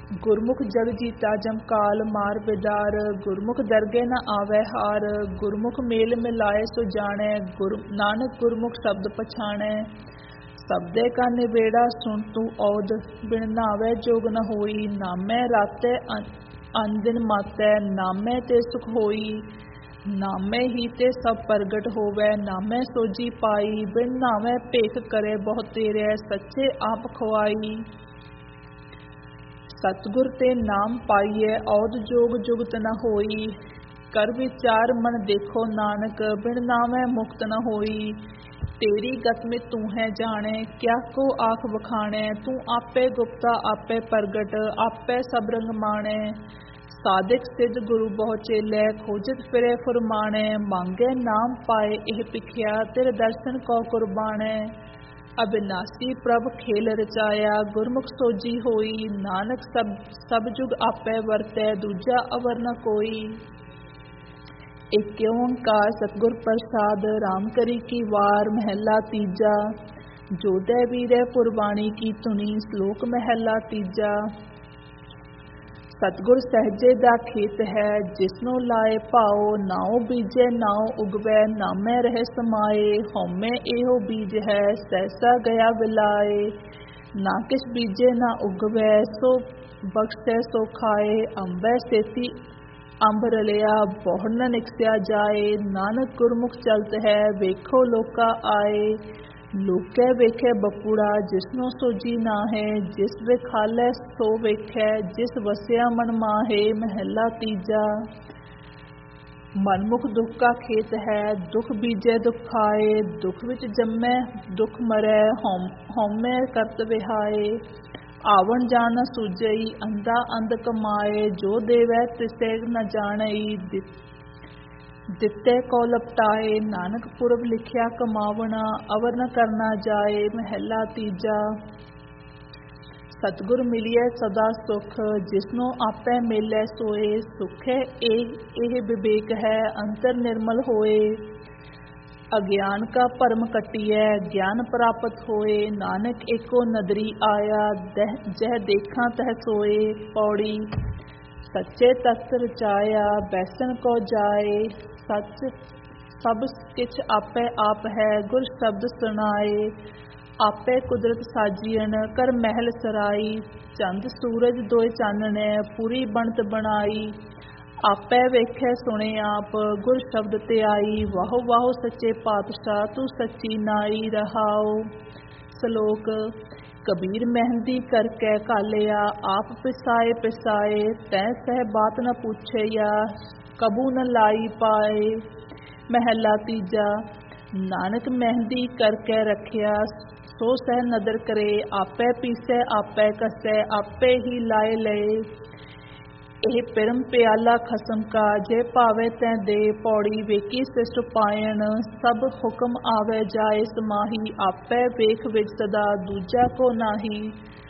ਗੁਰਮੁਖ ਜਗ ਜੀਤਾ ਜਮ ਕਾਲ ਮਾਰ ਬਿਦਾਰ, ਗੁਰਮੁਖ ਦਰਗੇ ਨ ਆਵੈ ਹਾਰ। ਗੁਰਮੁਖ ਮੇਲ ਮਿਲਾਏ ਸੋ ਜਾਣੈ, ਨਾਨਕ ਗੁਰਮੁਖ ਸ਼ਬਦ ਪਛਾਣੈ। ਸਬਦੇ ਕਾ ਨਿਬੇੜਾ ਸੁਣ ਤੂੰ ਔਦ, ਬਿਨ ਨਾਵੈ ਜੋਗ ਨ ਹੋਈ। ਨਾਮੈ ਰਾਤੈ ਅਨ ਦਿਨ ਮਾਤੈ, ਨਾਮੈ ਤੇ ਸੁਖ ਹੋਈ। ਨਾਮੈ ਹੀ ਤੇ ਸਭ ਪ੍ਰਗਟ ਹੋਵੈ, ਨਾਮੈ ਸੋਜੀ ਪਾਈ। ਬਿਨ ਨਾਵੈ ਭੇਖ ਕਰੇ ਬਹੁ ਤੇਰੈ, ਸੱਚੇ ਆਪ ਖਵਾਈ। ਸਤਿਗੁਰ ਤੇ ਨਾਮ ਪਾਈਐ, ਔਦ ਜੋਗ ਜੁਗਤ ਨ ਹੋਈ। ਕਰ ਵਿਚਾਰ ਮਨ ਦੇਖੋ ਨਾਨਕ, ਬਿਨ ਨਾਮੈ ਮੁਕਤ ਨ ਹੋਈ। ਤੇਰੀ ਗਤ ਮੇ ਤੂੰ ਹੈ ਜਾਣੈ, ਕਿਆ ਕੋ ਆਖ ਵਖਾਣੈ। ਤੂੰ ਆਪੇ ਗੁਪਤਾ ਆਪੇ ਪ੍ਰਗਟ, ਆਪੇ ਸਭ ਰੰਗ ਮਾਣੈ। ਸਾਧਿਕ ਸਿੱਧ ਗੁਰੂ ਬਹੁ ਚੇਲੈ, ਖੋਜਤ ਫਿਰੈ ਫੁਰਮਾਣੈ। ਮੰਗੈ ਨਾਮ ਪਾਏ ਇਹ ਭਿਖਿਆ, ਤੇਰੇ ਦਰਸ਼ਨ ਕੋ ਕੁਰਬਾਣੈ। ਅਬਿਨਾਸੀ ਪ੍ਰਭ ਖੇਲ ਰਚਾਇਆ, ਗੁਰਮੁਖ ਸੋਜੀ ਹੋਈ। ਨਾਨਕ ਸਭ ਜੁਗ ਆਪੇ ਵਰਤੈ, ਦੂਜਾ ਅਵਰ ਨ ਕੋਈ। ਏਕ ਓੰਕਾਰ ਸਤਿਗੁਰ ਪ੍ਰਸਾਦ, ਰਾਮ ਕਰੀ ਕੀ ਵਾਰ। ਮਹਿਲਾ ਤੀਜਾ। ਜੋਧੇ ਵੀਰੇ ਪੁਰਬਾਣੀ ਕੀ ਧੁਨੀ, ਸ਼ਲੋਕ ਮਹਿਲਾ ਤੀਜਾ। ਸਤਿਗੁਰ ਸਹਿਜੇ ਦਾ ਖੇਤ ਹੈ, ਜਿਸਨੂੰ ਲਾਏ ਭਾਉ। ਨਾਉ ਬੀਜੈ ਨਾਉ ਉਗਵੈ, ਨਾਮੈ ਰਹਿ ਸਮਾਏ। ਹਉਮੈ ਇਹੋ ਬੀਜ ਹੈ, ਸਹਿਸਾ ਗਿਆ ਵਿਲਾਏ। ਨਾ ਕਿਛ ਬੀਜੇ ਨਾ ਉਗਵੈ, ਸੋ ਬਖਸ਼ੈ ਸੋ ਖਾਏ। ਅੰਬੈ ਸੇਤੀ ਅੰਬ ਰਲਿਆ, ਬਹੁੜ ਨ ਨਿਕਸਿਆ ਜਾਏ। ਨਾਨਕ ਗੁਰਮੁਖ ਚਲਤ ਹੈ, ਵੇਖੋ ਲੋਕਾ ਆਏ। ਲੋਕੈ ਵੇਖੈ ਬਪੁੜਾ, ਜਿਸਨੂੰ ਸੋਜੀ ਨਾਹੈ। ਜਿਸ ਵੇਖਾਲੈ ਸੋ ਵੇਖੈ, ਜਿਸ ਵਸਿਆ ਮਨ ਮਾਹੇ। ਮਹਿਲਾ ਤੀਜਾ। ਮਨਮੁਖ ਦੁਖ ਕਾ ਖੇਤ ਹੈ, ਦੁਖ ਬੀਜੈ ਦੁਖ ਖਾਏ। ਦੁਖ ਵਿੱਚ ਜੰਮੈ ਦੁਖ ਮਰੈ, ਹਉਮੈ ਕਰਤ ਵਿਹਾਏ। ਆਵਣ ਜਾਣ ਨ ਸੂਝਈ, ਅੰਧਾ ਅੰਧ ਕਮਾਏ। ਜੋ ਦੇਵੈ ਤਿਸੈ ਨ ਜਾਣਈ, ਦਿੱਤੇ ਕੋ ਲਪਟਾਏ। ਨਾਨਕ ਪੁਰਬ ਲਿਖਿਆ ਕਮਾਵਣਾ, ਅਵਰ ਨ ਕਰਨਾ ਜਾਏ। ਮਹਿਲਾ ਤੀਜਾ। ਸਤਿਗੁਰ ਮਿਲਿਐ ਸਦਾ ਸੁਖ, ਜਿਸਨੂੰ ਆਪੇ ਮੇਲੈ ਸੋਏ। ਸੁਖੈ ਇਹ ਵਿਵੇਕ ਹੈ, ਅੰਤਰ ਨਿਰਮਲ ਹੋਏ। ਅਗਿਆਨ ਕਾ ਭਰਮ ਕਟਿਐ, ਗਿਆਨ ਪ੍ਰਾਪਤ ਹੋਏ। ਨਾਨਕ ਏਕੋ ਨਦਰੀ ਆਇਆ, ਜਹ ਦੇਖਾਂ ਤਹ ਸੋਏ। ਪੌੜੀ। ਸੱਚੇ ਤਖਤ ਰਚਾਇਆ, ਬੈਸਣ ਕੋ ਜਾਏ। ਸੱਚ ਸਭ ਕਿਛ ਆਪੇ ਆਪ ਹੈ, ਗੁਰ ਸ਼ਬਦ ਸੁਣਾਏ। ਆਪੇ ਕੁਦਰਤ ਸਾਜੀਅਨ, ਕਰ ਮਹਿਲ ਸਰਾਈ। ਚੰਦ ਸੂਰਜ ਦੋਇ ਚਾਨਣੈ, ਪੂਰੀ ਬਣਤ ਬਣਾਈ। ਆਪੇ ਵੇਖੈ ਸੁਣੇ ਆਪ, ਗੁਰ ਸ਼ਬਦ ਧਿਆਈ। ਵਾਹੋ ਵਾਹੋ ਸੱਚੇ ਪਾਤਸ਼ਾਹ, ਤੂੰ ਸੱਚੀ ਨਾਈ। ਰਹਾਉ। ਸ਼ਲੋਕ। ਕਬੀਰ ਮਹਿੰਦੀ ਕਰਕੇ ਘਾਲਿਆ, ਆਪ ਪਿਸਾਏ ਪਿਸਾਏ। ਤੈ ਸਹਿ ਬਾਤ ਨ ਪੁੱਛਿਆ, ਕਬੂ ਨ ਲਾਈ ਪਾਏ। ਮਹਿਲਾ ਤੀਜਾ। ਨਾਨਕ ਮਹਿੰਦੀ ਕਰਕੇ ਰੱਖਿਆ, ਸੋ ਸਹਿ ਨਦਰ ਕਰੇ। ਆਪੇ ਪੀਸੈ ਆਪੇ ਕੱਸੈ, ਆਪੇ ਹੀ ਲਾਏ ਲਏ। ਇਹ ਪਿਰਮ ਪਿਆਲਾ ਖਸਮ ਕਾ, ਜੇ ਭਾਵੇ ਤੈ ਦੇ। ਪੌੜੀ। ਵੇਖੀ ਸਿਸ਼ਟ ਪਾਇਣ, ਸਭ ਹੁਕਮ ਆਵੇ ਜਾਏ ਸਮਾਹੀ। ਆਪੇ ਵੇਖ ਵਿਗ ਸਦਾ, ਦੂਜਾ ਕੋ ਨਾਹੀ।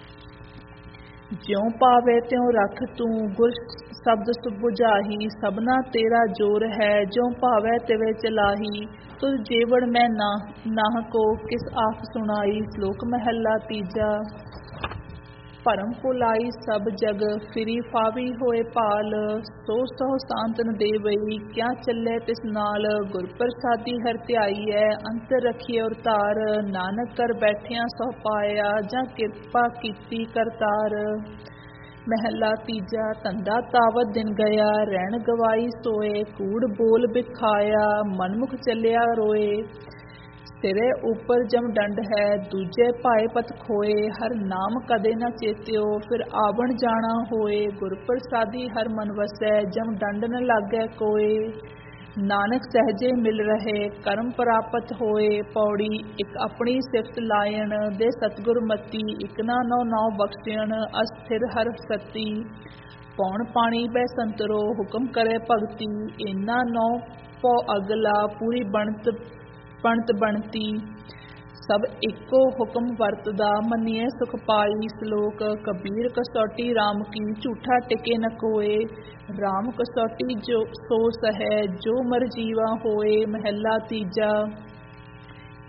ਜਿਉ ਪਾਵੇ ਤਿਉ ਰਖ ਤੂੰ, ਗੁਰ ਸ਼ਬਦ ਸੁਬੁਝਾਹੀ। ਸਭਨਾ ਤੇਰਾ ਜੋਰ ਹੈ, ਜਿਉ ਭਾਵੇ ਤਿਵੇਂ ਚਲਾਹੀ। ਤੁਧ ਜੀਵੜ ਮੈਂ ਨਾਹ ਕੋ, ਕਿਸ ਆਖ ਸੁਣਾਈ। ਸ਼ਲੋਕ ਮਹਿਲਾ ਤੀਜਾ। ਭਰਮ ਭੁਲਾਈ ਸਭ ਜਗ, ਫਿਰੀ ਫਾਵੀ ਹੋਏ ਭਾਲ। ਸੋ ਸਹੁ ਸਾਂਤ ਨ ਦੇਵਈ, ਕਿਆ ਚੱਲੇ ਤਿਸ ਨਾਲ। ਗੁਰ ਪ੍ਰਸਾਦੀ ਹਰਿ ਧਿਆਈਐ, ਅੰਤਰ ਰਖੀਐ ਔਰ ਧਾਰ। ਨਾਨਕ ਕਰ ਬੈਠਿਆ ਸੋ ਪਾਇਆ, ਜਾਂ ਕਿਰਪਾ ਕੀਤੀ ਕਰਤਾਰ। ਮਹਿਲਾ ਤੀਜਾ। ਧੰਦਾ ਤਾਵਤ ਦਿਨ ਗਿਆ, ਰਹਿਣ ਗਵਾਈ ਸੋਏ। ਕੂੜ ਬੋਲ ਬਿਖਾਇਆ, ਮਨਮੁਖ ਚੱਲਿਆ ਰੋਏ। ਸਿਰੇ ਉਪਰ ਜਮ ਡੰਡ ਹੈ, ਦੂਜੇ ਭਾਏ ਪਤ ਖੋਏ। ਹਰ ਨਾਮ ਕਦੇ ਨ ਚੇਤਿਓ, ਫਿਰ ਆਵਣ ਜਾਣਾ ਹੋਏ। ਗੁਰ ਪ੍ਰਸਾਦੀ ਹਰ ਮਨ ਵਸੈ, ਜਮ ਡੰਡ ਨ ਲਾਗੈ ਕੋਏ। ਨਾਨਕ ਸਹਿਜੇ ਮਿਲ ਰਹੇ, ਕਰਮ ਪ੍ਰਾਪਤ ਹੋਏ। ਪੌੜੀ। ਇਕ ਆਪਣੀ ਸਿਫਤ ਲਾਇਣ, ਦੇ ਸਤਿਗੁਰ ਮਤੀ। ਇਕ ਨਾ ਨੌ ਨਾਉ ਬਖਸ਼ਿਅਣ, ਅਸਥਿਰ ਹਰਿ ਸਤੀ। ਪੌਣ ਪਾਣੀ ਬੈ ਸੰਤਰੋ, ਹੁਕਮ ਕਰੇ ਭਗਤੀ। ਇਨਾ ਨੌ ਪਉ ਅਗਲਾ, ਪੂਰੀ ਬਣਤ ਬਣਤੀ। ਸਭ ਇੱਕੋ ਹੁਕਮ ਵਰਤਦਾ, ਮੰਨੀਏ ਸੁਖ ਪਾਈ। ਸ਼ਲੋਕ। ਕਬੀਰ ਕਸੌਟੀ ਰਾਮ ਕੀ, ਝੂਠਾ ਟਿਕੇ ਨ ਕੋਏ। ਰਾਮ ਕਸੌਟੀ ਸੋ ਸਹੈ, ਜੋ ਮਰ ਜੀਵਾ ਹੋਏ। ਮਹਿਲਾ ਤੀਜਾ।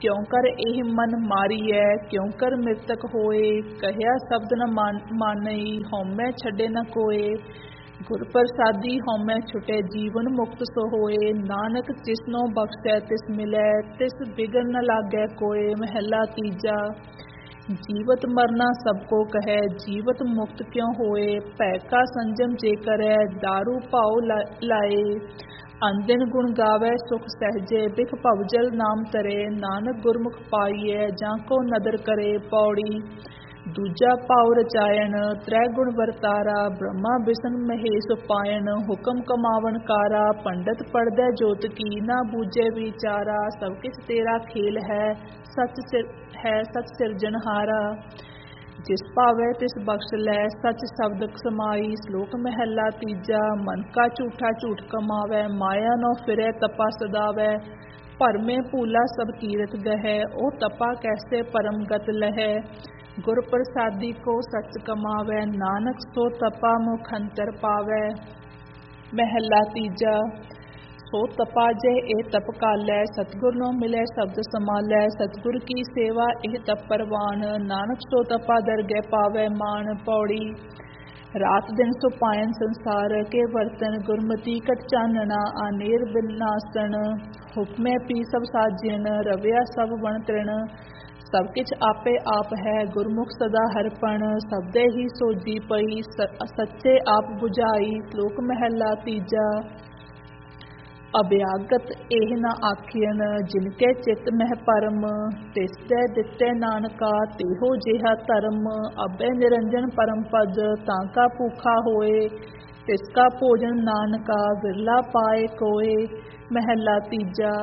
ਕਿਉਂ ਕਰ ਇਹ ਮਨ ਮਾਰੀਐ, ਕਿਉਂ ਕਰ ਮ੍ਰਿਤਕ ਹੋਏ। ਕਹਿਆ ਸ਼ਬਦ ਨ ਮਾਨਈ, ਹਉਮੈ ਛੱਡੇ ਨ ਕੋਏ। ਗੁਰ ਪ੍ਰਸਾਦੀ ਹਉਮੈ ਛੁਟੇ, ਜੀਵਨ ਮੁਕਤ ਸੋ ਹੋਏ। ਨਾਨਕ ਜਿਸਨੋ ਬਖਸ਼ੈ ਤਿਸ ਮਿਲੈ, ਤਿਸ ਬਿਗਨ ਨ ਲਾਗੈ ਕੋਏ। ਮਹਲਾ ਤੀਜਾ। ਜੀਵਤ ਮਰਨਾ ਸਭ ਕੋ ਕਹੈ, ਜੀਵਤ ਮੁਕਤ ਕਿਉ ਹੋਏ। ਭੈ ਕਾ ਸੰਜਮ ਜੇ ਕਰੈ, ਦਾਰੂ ਭਾਉ ਲਾਏ। ਅੰਦਿਨ ਗੁਣ ਗਾਵੈ ਸੁਖ ਸਹਿਜੇ, ਬਿਖ ਭਵਜਲ ਨਾਮ ਤਰੇ। ਨਾਨਕ ਗੁਰਮੁਖ ਪਾਈਐ, ਜਾਂ ਕੋ ਨਦਰ ਕਰੇ। ਪੌੜੀ। ਦੂਜਾ ਭਾਉ ਰਚਾਇਣ, ਤ੍ਰੈ ਗੁਣ ਵਰਤਾਰਾ। ਬ੍ਰਹਮਾ ਬਿਸ਼ਨ ਮਹੇਸ਼ ਪਾਇਣ, ਹੁਕਮ ਕਮਾਵਣ ਕਾਰਾ। ਪੰਡਤ ਪੜ੍ਹਦੈ ਜੋਤ ਕੀ, ਨਾ ਬੂਝੇ ਵਿਚਾਰਾ। ਸਭ ਕਿਛ ਤੇਰਾ ਖੇਲ ਹੈ, ਸੱਚ ਸਿਰਜਣਹਾਰਾ। ਜਿਸ ਭਾਵੈ ਤਿਸ ਬਖਸ਼ ਲੈ, ਸੱਚ ਸ਼ਬਦ ਸਮਾਈ। ਸ਼ਲੋਕ ਮਹਲਾ ਤੀਜਾ। ਮਨ ਕਾ ਝੂਠਾ ਝੂਠ ਕਮਾਵੈ, ਮਾਇਆ ਨੋ ਫਿਰੈ ਤਪਾ ਸਦਾਵੈ। ਭਰਮੇ ਭੂਲਾ ਸਭ ਤੀਰਥ ਗਹੈ, ਉਹ ਤਪਾ ਕੈਸੇ ਪਰਮ ਗਤ ਲਹੈ। ਗੁਰ ਪ੍ਰਸਾਦੀ ਕੋ ਸੱਚ ਕਮਾਵੈ, ਨਾਨਕ ਸੋ ਤਪਾ ਮੁਖ ਅੰਤਰ ਪਾਵੈ। ਮਹਲਾ ਤੀਜਾ। ਸੋ ਤਪਾ ਜੇ ਇਹ ਤਪ ਕਾਲੈ, ਸਤਿਗੁਰ ਨੋ ਮਿਲੈ ਸ਼ਬਦ ਸਮਾਲੈ। ਸਤਿਗੁਰ ਕੀ ਸੇਵਾ ਇਹ ਤਪ ਪਰਵਾਨ, ਨਾਨਕ ਸੋ ਤਪਾ ਦਰਗਹਿ ਪਾਵੈ ਮਾਨ। ਪੌੜੀ। ਰਾਤ ਦਿਨ ਸੋ ਪਾਇਨ ਸੰਸਾਰ ਕੇ ਵਰਤਨ, ਗੁਰਮਤੀ ਘਟ ਚਾਨਣਾ ਆਨੇਰ ਬਿਨਾਸਨ। ਹੁਕਮੈ ਪੀ ਸਭ ਸਾਜਿਨ, ਰਵਿਆ ਸਭ ਵਣ ਤ੍ਰਿਣ। ਸਭ ਕਿਛ ਆਪੇ ਆਪ ਹੈ, ਗੁਰਮੁਖ ਸਦਾ ਹਰਪਣ। ਸਬਦੇ ਹੀ ਸੋਜੀ ਪਈ, ਸੱਚੇ ਆਪ ਬੁਝਾਈ। ਸ਼ਲੋਕ ਮਹਲਾ ਤੀਜਾ। ਅਭਿਆਗਤ ਇਹ ਨ ਆਖੀਨ, ਜਿਨਕੇ ਚਿਤ ਮਹਿ ਪਰਮ। ਤਿਸਦੇ ਦਿੱਤੇ ਨਾਨਕਾ, ਤੇਹੋ ਜਿਹਾ ਧਰਮ। ਅਬੈ ਨਿਰੰਜਨ ਪਰਮ ਪਦ, ਤਾਂ ਕਾ ਭੂਖਾ ਹੋਏ। ਤਿਸ ਕਾ ਭੋਜਨ ਨਾਨਕਾ, ਵਿਰਲਾ ਪਾਏ ਕੋਏ। ਮਹਲਾ ਤੀਜਾ।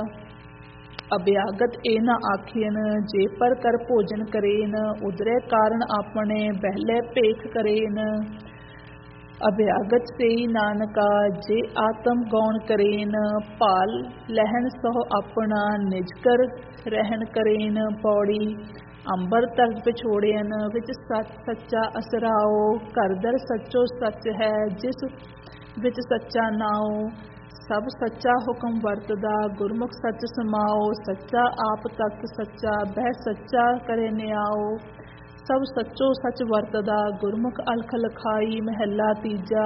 ਅਭਿਆਗਤ ਇਹ ਨ ਆਖੀਨ, ਜੇ ਪਰ ਕਰ ਭੋਜਨ ਕਰੇਨ। ਉਦਰੇ ਕਾਰਨ ਆਪਣੇ, ਬਹਿਲੇ ਭੇਖ ਕਰੇਨ। ਅਭਿਆਗਤ ਸੇਈ ਨਾਨਕਾ, ਜੇ ਆਤਮ ਗੌਣ ਕਰੇਨ। ਭਾਲ ਲਹਿਣ ਸਹੁ ਆਪਣਾ, ਨਿਜ ਕਰ ਰਹਿਣ ਕਰੇਨ। ਪੌੜੀ। ਅੰਬਰ ਤਰਕ ਵਿਛੋੜਿਆਨ, ਵਿੱਚ ਸੱਚ ਸੱਚਾ ਅਸਰਾਓ। ਘਰ ਦਰ ਸੱਚੋ ਸੱਚ ਹੈ, ਜਿਸ ਵਿੱਚ ਸੱਚਾ ਨਾਉ। ਸਭ ਸੱਚਾ ਹੁਕਮ ਵਰਤਦਾ, ਗੁਰਮੁਖ ਸੱਚ ਸਮਾਓ। ਸੱਚਾ ਆਪ ਤਖਤ ਸੱਚਾ, ਬਹਿ ਸੱਚਾ ਕਰੇ ਨਿਆਓ। ਸਭ ਸੱਚੋ ਸੱਚ ਵਰਤਦਾ, ਗੁਰਮੁਖ ਅਲਖ ਲਖਾਈ। ਮਹਲਾ ਤੀਜਾ।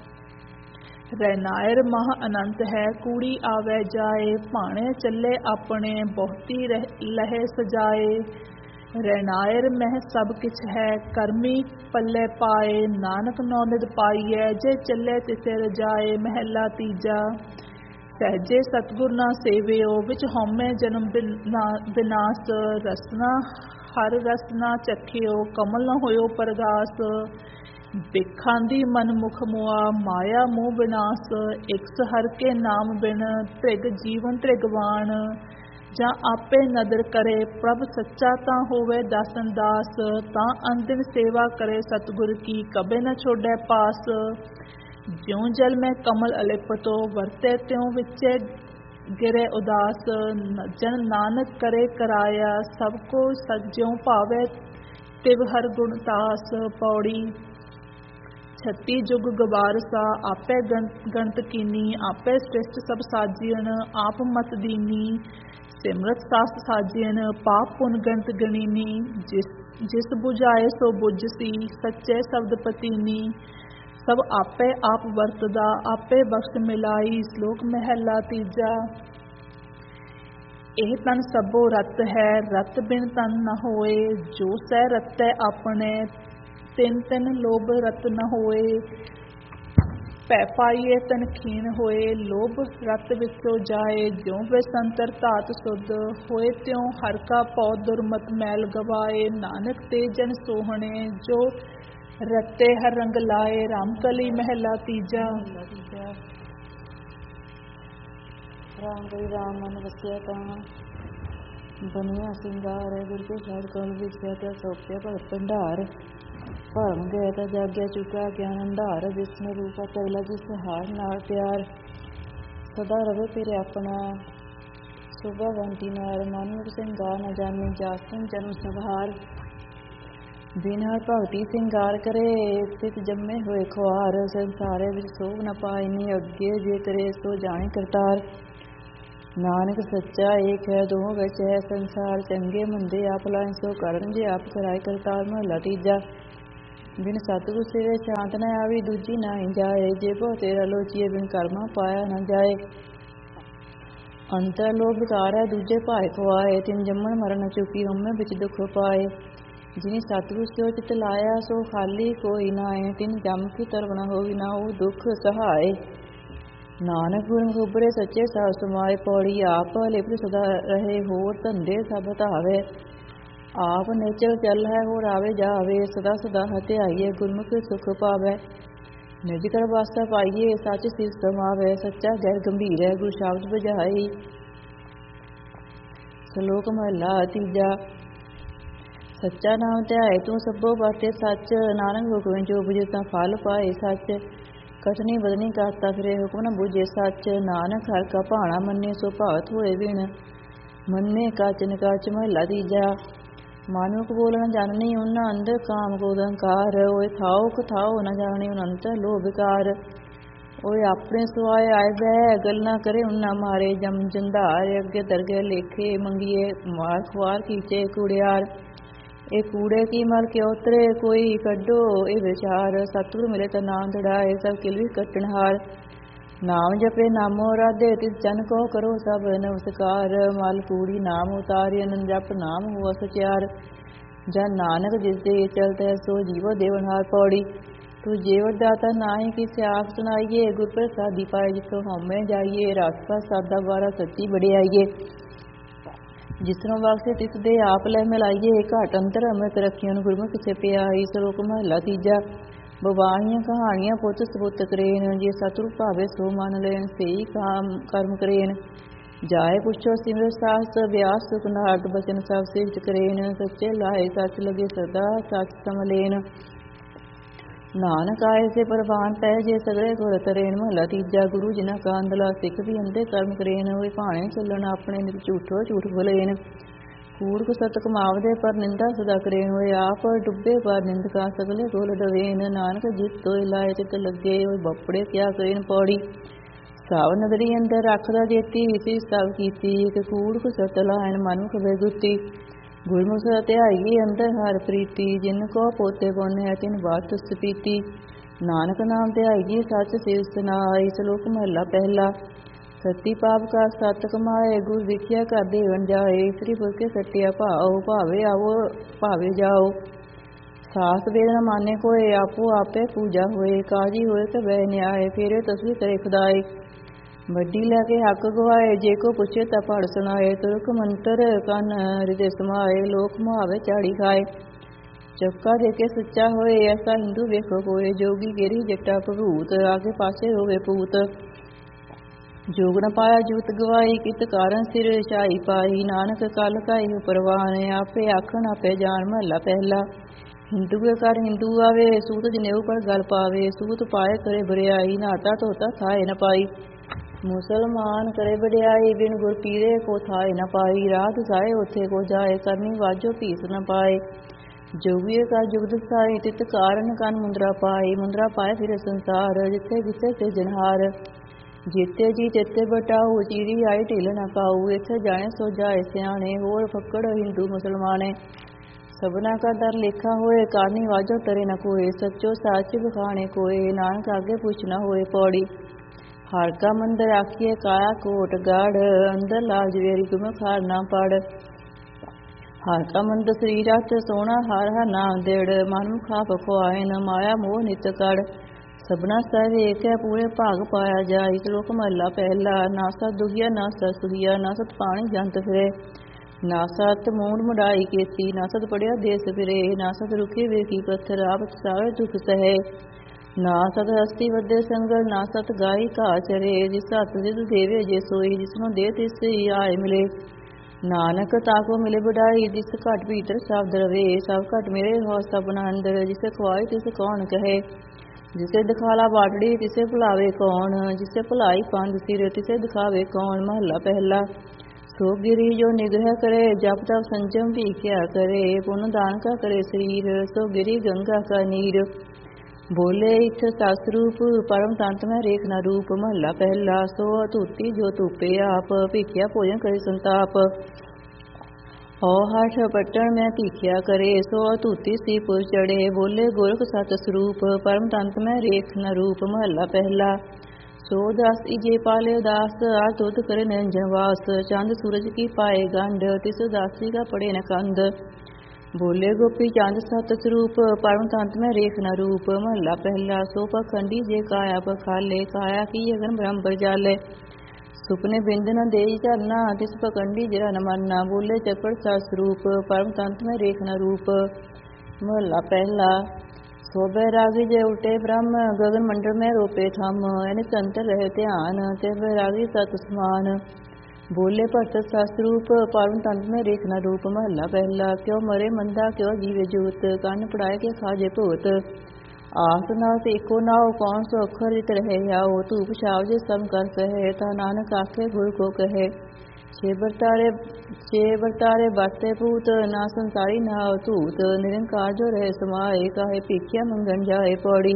ਰਹਿਨਾਇਰ ਮਹ ਅਨੰਤ ਹੈ, ਕੂੜੀ ਆਵੈ ਜਾਏ। ਭਾਣੇ ਚੱਲੇ ਆਪਣੇ, ਬਹੁਤੀ ਲਹੇ ਸਜਾਏ। ਰਹਿਨਾਇਰ ਮਹਿ ਸਭ ਕਿਛ ਹੈ, ਕਰਮੀ ਪੱਲੇ ਪਾਏ। ਨਾਨਕ ਨੌ ਨਿਧ ਪਾਈਐ, ਜੇ ਚੱਲੇ ਤਿਸੇ ਰਜਾਏ। ਮਹਲਾ ਤੀਜਾ। ਸਹਿਜੇ ਸਤਿਗੁਰ ਨਾ ਸੇਵਿਓ, ਵਿੱਚ ਹਉਮੈ ਜਨਮ ਬਿਨਾਸ਼। ਰਸਨਾ ਹਰ ਰਸ ਨਾ ਚਖਿਓ, ਕਮਲ ਨ ਹੋਇਓ ਪਰਗਾਸ। ਬਿਖਾਂਦੀ ਮਨ ਮੁਖ ਮੁਆ, ਮਾਇਆ ਮੋਹ ਬਿਨਾਸ਼। ਇਕਸ ਹਰ ਕੇ ਨਾਮ ਬਿਨ, ਤ੍ਰਿਗ ਜੀਵਨ ਤ੍ਰਿਗਵਾਨ। ਜਾਂ ਆਪੇ ਨਦਰ ਕਰੇ, ਪ੍ਰਭ ਸੱਚਾ ਤਾਂ ਹੋਵੇ ਦਾਸਨ ਦਾਸ। ਤਾਂ ਅੰਦਿਨ ਸੇਵਾ ਕਰੇ ਸਤਿਗੁਰ ਕੀ, ਕਬੇ ਨ ਛੋੜੈ ਪਾਸ। ਜਿਉ ਜਲ ਮੈਂ ਕਮਲ ਅਲਿਪਤੋ, ਵਰਤੇ ਤਿਉ ਵਿਚੇ ਗਿਰੇ ਉਦਾਸ। ਜਨ ਨਾਨਕ ਕਰੇ ਕਰਾਇਆ, ਸਭ ਕੋ ਸਜਿਉ ਭਾਵੈ ਤਿਵ ਹਰ ਗੁਣ ਤਾਸ। ਪੌੜੀ। 36 ਜੁਗ ਗਵਾਰਸਾ, ਆਪੇ ਗਣਤ ਕੀਨੀ। ਆਪੇ ਸ੍ਰਿਸ਼ਟ ਸਭ ਸਾਜਿਅਨ, ਆਪ ਮਤ ਦੀਨੀ। ਸਿਮਰਤ ਸਾਸਤ ਸਾਜਿਅਨ, ਪਾਪ ਪੁਨ ਗਣਤ ਗਣੀਨੀ। ਜਿਸ ਬੁਝਾਏ ਸੋ ਬੁਝਸੀ, ਸੱਚੇ ਸ਼ਬਦ ਪਤੀਨੀ। ਸਭ ਆਪੇ ਆਪ ਵਰਤਦਾ, ਆਪੇ ਬਖਸ਼ ਮਿਲਾਈ। ਸ਼ਲੋਕ ਮਹਲਾ ਤੀਜਾ। ਇਹ ਤਨ ਸਭੋ ਰਤ ਹੈ, ਰਤ ਬਿਨ ਤਨ ਨ ਹੋਏ। ਜੋ ਸਹਿ ਰਤੈ ਆਪਣੇ, ਤਿਨ ਤਿਨ ਲੋਭ ਰਤ ਨ ਹੋਏ। ਭੈ ਪਾਈਏ ਤਨ ਖੀਨ ਹੋਏ, ਲੋਭ ਰਤ ਵਿੱਚੋ ਜਾਏ। ਜਿਉ ਬੇਸੰਤਰ ਧਾਤ ਸੁਧ, ਹੋਏ ਤਿਉ ਹਰ ਕਾ ਭਉ ਦੁਰਮਤ ਮੈਲ ਗਵਾਏ। ਨਾਨਕ ਤੇ ਜਨ ਸੋਹਣੇ, ਜੋ ਰਤੇ ਹਰ ਰੰਗ ਲਾਏ। ਰਾਮਕਲੀ ਮਹਲਾ ਤੀਜਾ। ਰਾਮ ਕਲੀ ਰਾਮ ਮਨ ਵਸਿਆ ਤਾਂ, ਬਨਿਆ ਸਿੰਗਾਰ। ਗੁਰ ਕੇ ਸ਼ਬਦ ਕਲ ਵਿਚਿਆ, ਤਾਂ ਸੋਪਿਆ ਭਗਤ ਭੰਡਾਰ। ਭਰਮ ਗਏ ਤਾਂ ਜਾਗਿਆ ਚੁਕਾ ਗਿਆਨ ਅੰਧਾਰ। ਵਿਸ਼ਨੂੰ ਰੂਪਾ ਤਗਲਾ ਜਿਸ ਹਾਰ ਨਾਲ ਪਿਆਰ। ਸਦਾ ਰਵੇ ਤੇਰੇ ਆਪਣਾ, ਸੁਭਾ ਵੰਤੀ ਨਾਰ। ਮਨੁਖ ਸਿੰਗਾਰ ਨ ਜਾਣੇ, ਜਾਸਨ ਜਨਮ ਸਭਾਰ। ਬਿਨ ਹਰ ਭਗਤੀ ਸਿੰਗਾਰ ਕਰੇ, ਤਿਤ ਜੰਮੇ ਹੋਏ ਖੁਆਰ। ਸੰਸਾਰੇ ਵਿੱਚ ਸੋਭ ਨ ਪਾਇਨੀ, ਅੱਗੇ ਜੇ ਕਰੇ ਸੋ ਜਾਣੇ ਕਰਤਾਰ। ਨਾਨਕ ਸੱਚਾ ਏਕ ਹੈ, ਦੋਹਾਂ ਵਿੱਚ ਹੈ ਸੰਸਾਰ। ਚੰਗੇ ਮੰਦੇ ਆਪ ਲਾਇ ਸੋ ਕਰਨ, ਜੇ ਆਪ ਕਰਾਏ ਕਰਤਾਰ। ਮਹਲਾ ਤੀਜਾ। ਬਿਨ ਸਤਿਗੁਰ ਸੇਵੇ ਸ਼ਾਂਤ ਨ ਆਵੀ, ਦੂਜੀ ਨਾਹੀ ਜਾਏ। ਜੇ ਬਹੁ ਤੇਰਾ ਲੋਚੀਏ, ਬਿਨ ਕਰਮਾ ਪਾਇਆ ਨ ਜਾਏ। ਅੰਤਰ ਲੋਭ ਵਿਕਾਰ ਹੈ, ਦੂਜੇ ਭਾਏ ਖਵਾਏ। ਤਿਨ ਜੰਮਣ ਮਰਨ ਚੁਕੀ, ਹਉਮੈ ਵਿੱਚ ਦੁਖ ਪਾਏ। ਜਿਨੀ ਸਤਿਗੁਰ ਸਿਓ ਚਿਤ ਲਾਇਆ, ਸੋ ਖਾਲੀ ਕੋਈ ਨਾਏ। ਤਿਨ ਜਮ ਕੀ ਤਰਵ ਨ ਹੋਈ, ਨਾ ਉਹ ਦੁਖ ਸਹਾਏ। ਨਾਨਕ ਗੁਰਮੁਖ ਉਬਰੇ ਸੱਚੇ ਸਭ ਸਮਾਏ। ਪੌੜੀ ਆਪ ਲਿਪਤ ਸਦਾ ਰਹੇ, ਹੋਰ ਧੰਦੇ ਸਭ ਧਾਵੇ। ਆਪ ਨਿਚਲ ਚੱਲ ਹੈ, ਹੋਰ ਆਵੇ ਜਾਵੇ। ਸਦਾ ਸਦਾ ਹਥਿਆਈਏ, ਗੁਰਮੁਖ ਸੁਖ ਪਾਵੇ। ਨਿਜ ਕਰ ਵਾਸਾ ਪਾਈਏ, ਸੱਚ ਸਿਵ ਸਮਾਵੇ। ਸੱਚਾ ਗਹਿਰ ਗੰਭੀਰ ਹੈ, ਗੁਰ ਸ਼ਬਦ ਬੁਝਾਈ। ਸ਼ਲੋਕ ਮਹਲਾ ਤੀਜਾ। ਸੱਚਾ ਨਾਮ ਧਿਆਏ ਤੂੰ ਸਭੋ ਬਾਟੇ ਸੱਚ, ਨਾਨਕ ਹੁਕਮੇ ਜੋ ਬੁਝੇ ਤਾਂ ਫਲ ਪਾਏ ਸੱਚ। ਕਥਨੀ ਬਦਨੀ ਕਰਤਾ ਫਿਰੇ, ਹੁਕਮ ਨ ਬੁਝੇ ਸੱਚ। ਨਾਨਕ ਹਰਿ ਕਾ ਭਾਣਾ ਮੰਨੇ, ਸੋ ਭਗਤ ਹੋਏ ਬਿਨ ਮੰਨੇ ਕਾਚਨ ਕਾਚ। ਮਹਲਾ ਤੀਜਾ। ਮਾਨੁਖ ਬੋਲਣ ਜਾਣਨੀ, ਉਹਨਾਂ ਅੰਦਰ ਕਾਮ ਕ੍ਰੋਧ ਅਹੰਕਾਰ। ਓਏ ਥਾਉ ਕਥਾਉ ਨ ਜਾਣੇ, ਅੰਤਰ ਲੋਭ ਵਿਕਾਰ। ਓਏ ਆਪਣੇ ਸੁਆਏ ਆਏ ਬਹਿ, ਗੱਲ ਨਾ ਕਰੇ ਉਹਨਾਂ ਮਾਰੇ। ਜਮ ਜੰਧਾਰ ਅੱਗੇ ਦਰਗਹਿ ਲੇਖੇ, ਮੰਗੀਏ ਮਾਰ ਖੁਆਰ ਕੀਚੇ ਕੂੜਿਆਰ। ਇਹ ਕੂੜੇ ਕੀ ਮਲ ਕਿਉ ਉਤਰੇ, ਕੋਈ ਕੱਢੋ ਇਹ ਵਿਚਾਰ। ਸਤਿਗੁਰ ਮਿਲੇ ਤਾਂ ਨਾਮ ਧੜਾਏ, ਸਭ ਕਿਲ ਵੀ ਕੱਟਣਹਾਰ। ਨਾਮ ਜਪੇ ਨਾਮੋ ਰਾਧੇ, ਤਿਸ ਜਨ ਕੋ ਕਰੋ ਸਭ ਨਮਸਕਾਰ। ਮਲ ਕੂੜੀ ਨਾਮ ਉਤਾਰਿ, ਅਨੰਦ ਜਪ ਨਾਮ ਹੋਆ ਸਚਿਆਰ। ਜਨ ਨਾਨਕ ਜਿਸ ਦੇ ਚਲਤ ਹੈ, ਸੋ ਜੀਵੋ ਦੇਵਨਹਾਰ। ਪੌੜੀ ਤੂੰ ਜੀਵਤ ਦਾਤਾ, ਨਾਹੀ ਕਿਸੀ ਆਖ ਸੁਣਾਈਏ। ਗੁਰ ਪ੍ਰਸਾਦੀ ਪਾਏ, ਜਿਥੋਂ ਹਉਮੈ ਜਾਈਏ। ਰਸ ਸਾਦਾ ਬਾਰਾ ਸੱਚੀ ਵਡਿਆਈਏ। ਜਿਸਨੂੰ ਬਖਸ਼ੇ ਤਿਸ ਦੇ ਆਪ ਲੈ ਮਿਲਾਈਏ। ਘਾਟ ਅੰਤਰ ਅੰਮ੍ਰਿਤ ਰਖੀਐਨ, ਗੁਰਮੁਖ ਪਿਆਈ। ਸ਼ਲੋਕ ਮਹਲਾ ਤੀਜਾ। ਬਵਾਣੀਆਂ ਕਹਾਣੀਆਂ ਪੁੱਤ ਸਪੁੱਤ ਕਰੇਨ, ਜੇ ਸਤਿਗੁਰ ਭਾਵੇ ਸੋ ਮੰਨ ਲੈਣ। ਸਈ ਕਰਮ ਕਰੇਨ, ਜਾਏ ਪੁੱਛੋ ਸਿਮਰ ਸਾਸ। ਬਿਆਸ ਸੁਖ ਨਾਰਦ ਬਚਨ ਸਭ ਸਿਫਤ ਕਰੇਨ। ਸੱਚੇ ਲਾਏ ਸੱਚ ਲਗੇ ਸਦਾ, ਸੱਚ ਸਮ ਲੇਨ। ਨਾਨਕ ਆਏ ਸੇ ਪ੍ਰਵਾਨ ਪੈ, ਜੇ ਸਗਲੇ ਗੁਰ ਤਰੇਨ। ਮਹਲਾ ਤੀਜਾ। ਗੁਰੂ ਜਿਨ੍ਹਾਂ ਕਾ ਅੰਦਲਾ ਸਿੱਖ ਵੀ ਅੰਧੇ ਕਰਮ ਕਰੇਨ। ਹੋਏ ਭਾਣੇ ਚੱਲਣ ਆਪਣੇ, ਨਿਤ ਝੂਠੋ ਝੂਠ ਬੋਲੇਨ। ਕੂੜ ਕੁਸਤ ਕਮਾਵਦੇ, ਪਰ ਨਿੰਦਾ ਸਦਾ ਕਰੇਨ। ਹੋਏ ਆਪ ਡੁੱਬੇ, ਪਰ ਨਿੰਦਕਾ ਸਗਲੇ ਗੋਲ ਡਵੇਨ। ਨਾਨਕ ਜਿਤ ਤੋਇ ਲਾਏ ਚਿਤ ਲੱਗੇ, ਹੋਏ ਬਪੜੇ ਕਿਆ ਕਰੇਨ। ਪੌੜੀ ਸਭ ਨਦਰੀ ਅੰਦਰ ਰੱਖਦਾ ਜੇਤੀ, ਸੀ ਸਭ ਕੀਤੀ। ਇਕ ਕੂੜ ਕੁਸਤ ਲਾਇਨ, ਮਨੁਖ ਬੇਗੁਤੀ। ਗੁਰਮੁਖ ਸਦਾ ਧਿਆਈਏ, ਅੰਦਰ ਹਰਿ ਪ੍ਰੀਤੀ। ਜਿਨ ਕੋ ਪੋਤੇ ਪੁੰਨ ਹੈ, ਤਿਨ ਬਾਤ ਸਪੀਤੀ। ਨਾਨਕ ਨਾਮ ਧਿਆਈਏ, ਸੱਚ ਸਿਵ ਸਨਾਈ। ਸ਼ਲੋਕ ਮਹਲਾ ਪਹਿਲਾ। ਸਤੀ ਪਾਪ ਕਾ ਸਤ ਕਮਾਏ, ਗੁਰ ਵਿਖਿਆ ਘਰ ਦੇਵਨ ਜਾਏ। ਸ੍ਰੀ ਪੁਰਖੇ ਸੱਟਿਆ ਭਾਉ, ਭਾਵੇ ਆਵੋ ਭਾਵੇ ਜਾਓ। ਸਾਸ ਵੇਦ ਨ ਮਾਨੇ ਕੋਏ, ਆਪੋ ਆਪੇ ਪੂਜਾ ਹੋਏ। ਕਾਜੀ ਹੋਏ ਕਬੈ ਨਿਆਏ, ਫੇਰੇ ਤਸਵੀ ਕਰੇ ਖੁਦਾਏ। ਵੱਡੀ ਲੈ ਕੇ ਹੱਕ ਗਵਾਏ, ਜੇ ਕੋ ਪੁੱਛੇ ਤਾਂ ਪੜ ਸੁਣਾਏ। ਤੁਰਕ ਮੰਤਰ ਕੰਨ ਹਿਰਦੇ ਸਮਾਏ, ਲੋਕ ਮੁਹਾਵੇ ਝਾੜੀ ਖਾਏ। ਚੌਕਾ ਦੇ ਕੇ ਸੱਚਾ ਹੋਏ, ਐਸਾ ਹਿੰਦੂ ਵੇਖੋ ਕੋਏ। ਜੋਗੀ ਗੇਰੀ ਜੱਟਾ ਭਭੂਤ, ਆਗੇ ਪਾਸੇ ਹੋਵੇ ਪੂਤ। ਜੋਗ ਨ ਪਾਇਆ ਜੁਗਤ ਗਵਾਈ, ਕਿਤ ਕਾਰਨ ਸਿਰ ਛਾਈ ਪਾਈ। ਨਾਨਕ ਕਲ ਕਾਈ ਪ੍ਰਵਾਨ, ਆਪੇ ਆਖਣ ਆਪੇ ਜਾਣ। ਮਹਲਾ ਪਹਿਲਾ। ਹਿੰਦੂ ਕੇ ਘਰ ਹਿੰਦੂ ਆਵੇ, ਸੂਤ ਜਨੇਊ ਪਰ ਗਲ ਪਾਵੇ। ਸੂਤ ਪਾਏ ਕਰੇ ਬਰਿਆਈ, ਨਹਾਤਾ ਧੋਤਾ ਥਾਏ ਨ ਪਾਈ। ਮੁਸਲਮਾਨ ਕਰੇ ਵਡਿਆਈ, ਬਿਨ ਗੁਰ ਪੀਰੇ ਕੋ ਥਾਏ ਨ ਪਾਈ। ਰਾਹ ਦਸਾਏ ਉਥੇ ਕੋ ਜਾਏ, ਕਰਨੀ ਵਾਜੋ ਭੀਸ ਨ ਪਾਏ। ਜੋਗੀਏ ਕਾ ਜੁਗਤ ਸਾਈ, ਤਿਤ ਕਾਰਨ ਕਨ ਮੁੰਦਰਾ ਪਾਈ। ਮੁੰਦਰਾ ਪਾਏ ਫਿਰੇ ਸੰਸਾਰ, ਜਿੱਥੇ ਕਿਸੇ ਤੇ ਜਨਹਾਰ। ਜੀਤੇ ਜੀ ਤੇਤੇ ਬਟਾਊ, ਚੀਰੀ ਆਈ ਢਿੱਲ ਨ ਕਾਊ। ਇੱਥੇ ਜਾਣੇ ਸੋ ਜਾਏ ਸਿਆਣੇ, ਹੋਰ ਫੱਕੜ ਹਿੰਦੂ ਮੁਸਲਮਾਨੇ। ਸਭਨਾ ਕਾ ਦਰ ਲੇਖਾ ਹੋਏ, ਕਾਰਨੀ ਵਾਜੋ ਤਰੇ ਨ ਕੋਏ। ਸੱਚੋ ਸਾਚ ਬਖਾਣੇ ਕੋਏ, ਨਾਨਕ ਆਗੇ ਪੁੱਛ ਨ ਹੋਏ। ਪੌੜੀ ਹਰਿ ਕਾ ਮੰਦਰ ਆਖੀਏ, ਕਾਇਆ ਕੋਟ ਗੜ। ਅੰਦਰ ਲਾਲ ਜਵੇਰੀ, ਗੁਰਮੁਖ ਹਰਿ ਨਾਮ ਪੜ। ਹਰਿ ਕਾ ਮੰਦਰ ਸਰੀਰ ਅਚ ਸੋਹਣਾ, ਹਰਿ ਹਰਿ ਨਾਮ ਦਿੜ। ਮਨਮੁਖ ਆਪ ਖੁਆਇਨ, ਮਾਇਆ ਮੋਹ ਨਿਤ ਕੜ। ਸਭਨਾ ਸਹਿ ਏਕ ਹੈ, ਪੂਰੇ ਭਾਗ ਪਾਇਆ ਜਾਈ। ਸ਼ਲੋਕ ਮਹਲਾ ਪਹਿਲਾ। ਨਾ ਸਤ ਦੁਖੀਆ ਨਾ ਸਤ ਸੁਖੀਆ, ਨਾ ਸਤ ਪਾਣੀ ਜੰਤ ਫਿਰੇ। ਨਾ ਸਤ ਮੂੰਡ ਮੁਡਾਈ ਕੀਤੀ, ਨਾ ਸਤ ਪੜਿਆ ਦੇਸ ਫਿਰੇ। ਨਾ ਸਤ ਰੁਖੇ ਵੇਖੀ ਪੱਥਰ, ਆਪ ਸਾਰੇ ਦੁਖ ਸਹੇ। ਨਾ ਸਤ ਹਸਤੀ ਵੱਧੇ ਸੰਗਲ, ਨਾ ਸਤ ਗਾਈ ਘਾਹ ਚਰੇ। ਜਿਸ ਹੱਥ ਸਿਧ ਦੇਵੇ ਜੇ ਸੋਈ, ਜਿਸਨੂੰ ਦੇ ਤਿਸ ਹੀ ਆਏ ਮਿਲੇ। ਨਾਨਕ ਤਾਕੋ ਮਿਲੇ ਵਡਾਈ, ਜਿਸ ਘਟ ਭੀਤਰ ਸਭ ਰਵੇ। ਸਭ ਘਟ ਮੇਰੇ ਹੋ ਸਭਨਾ ਅੰਦਰ, ਜਿਸੇ ਖਵਾਈ ਤਿਸ ਕੌਣ ਕਹੇ। ਜਿਸੇ ਦਿਖਾਲਾ ਬਾਟੜੀ, ਤਿਸੇ ਭੁਲਾਵੇ ਕੌਣ। ਜਿਸੇ ਭੁਲਾਈ ਪੰਜ ਸਿਰ, ਤਿਸੇ ਦਿਖਾਵੇ ਕੌਣ। ਮਹਲਾ ਪਹਿਲਾ। ਸੋ ਗਿਰੀ ਜੋ ਨਿਗ੍ਰਹਿ ਕਰੇ, ਜਪ ਤਪ ਸੰਜਮ ਭੀਖਿਆ ਕਰੇ। ਪੁੰਨ ਦਾਨ ਕਾ ਕਰੇ ਸਰੀਰ, ਸੋ ਗਿਰੀ ਗੰਗਾ ਕਾ ਨੀਰ। ਬੋਲੇ ਇਥ ਸਸ ਰੂਪ ਪਰਮ ਤੰਤ ਮੈਂ ਰੇਖ ਨਾ ਰੂਪ। ਮਹੱਲਾ ਪਹਿਲਾ। ਸੋ ਅਤੁੱਤੀ ਜੋ ਧੂਪੇ ਆਪ ਭੀਖਿਆ ਭੋਜਨ ਕਰੇ ਸੰਤਾਪ। ਔ ਹਠ ਪਟਣ ਮੈਂ ਭੀਖਿਆ ਕਰੇ ਸੋ ਅਤੁੱਤੀ ਸੀ ਪੁਰ ਚੜੇ। ਬੋਲੇ ਗੋਰਖ ਸਤ ਸਰੂਪ ਪਰਮ ਤੰਤ ਮੈਂ ਰੇਖ ਨਾ ਰੂਪ। ਮਹੱਲਾ ਪਹਿਲਾ। ਸੋ ਦਾਸ ਇਜੇ ਪਾਲੇ ਉਦਾਸ ਆਰ ਤੁਧ ਕਰੇ ਨਿਰੰਜਨ ਵਾਸ। ਚੰਦ ਸੂਰਜ ਕੀ ਪਾਏ ਗੰਢ ਤਿਸ ਉਦਾਸੀ ਕਾ ਪੜੇ ਨ ਕੰਧ। ਬੋਲੇ ਗੋਪੀ ਚੰਦ ਸਤ ਸਰੂਪ ਪਰਮ ਤੰਤ ਮੈਂ ਰੇਖ ਨਾ ਰੂਪ। ਮਹੱਲਾ ਪਹਿਲਾ। ਸੋ ਪਖੰਡੀ ਜੇ ਕਾਇਆ ਪਖਾਲੇ ਕਾਇਆ ਕੀ ਅਗਨ ਬ੍ਰਹਮ ਜਾਲੇ। ਸੁਪਨੇ ਬਿੰਦ ਨ ਦੇਈ ਧਰਨਾ ਤਿਸ ਪਖੰਡੀ ਜਿਹੜਾ ਨ ਮੰਨਾ। ਬੋਲੇ ਚਪੜ ਸਤ ਸਰੂਪ ਪਰਮ ਤੰਤ ਮੈਂ ਰੇਖ ਨਾ ਰੂਪ। ਮਹੱਲਾ ਪਹਿਲਾ। ਸੋ ਬੈਰਾਗੀ ਜੇ ਉਲਟੇ ਬ੍ਰਹਮ ਗਗਨ ਮੰਡਲ ਮੈਂ ਰੋਪੇ ਥੰਮ। ਐਨ ਸੰਤਰ ਰਹੇ ਧਿਆਨ ਤੇ ਬੈਰਾਗੀ ਸਤ ਸਮਾਨ। ਬੋਲੇ ਭਗਤ ਸਤ ਸਰੂਪ ਪਰਮ ਤੰਤ ਮੈਂ ਰੇਖ ਨਾ ਰੂਪ। ਮਹੱਲਾ ਪਹਿਲਾ। ਕਿਉ ਮਰੇ ਮੰਦਾ ਕਿਉ ਜੀਵੇ ਜੂਤ ਕੰਨ ਪੜਾਏ ਕੇ ਖਾਜੇ ਭੂਤ। ਆਸ ਨਾਲ ਤੇ ਇੱਕੋ ਨਾਉ ਕੌਣ ਸੋ ਅੱਖਰ ਜਿਤ ਰਹੇ ਆਓ। ਧੂਪ ਛਾਵ ਜੇ ਸਮ ਕਰ ਸਹੇ ਤਾ ਨਾਨਕ ਆਖੇ ਗੁਰ ਕੋ ਕਹੇ। ਛੇ ਵਰਤਾਰੇ ਬਾਤੇ ਭੂਤ ਨਾ ਸੰਸਾਰੀ ਨਾ ਧੂਤ। ਨਿਰੰਕਾਰ ਜੋ ਰਹੇ ਸਮਾਏ ਕਾਹੇ ਭੀਖਿਆ ਮੰਗਣ ਜਾਏ ਪੌੜੀ।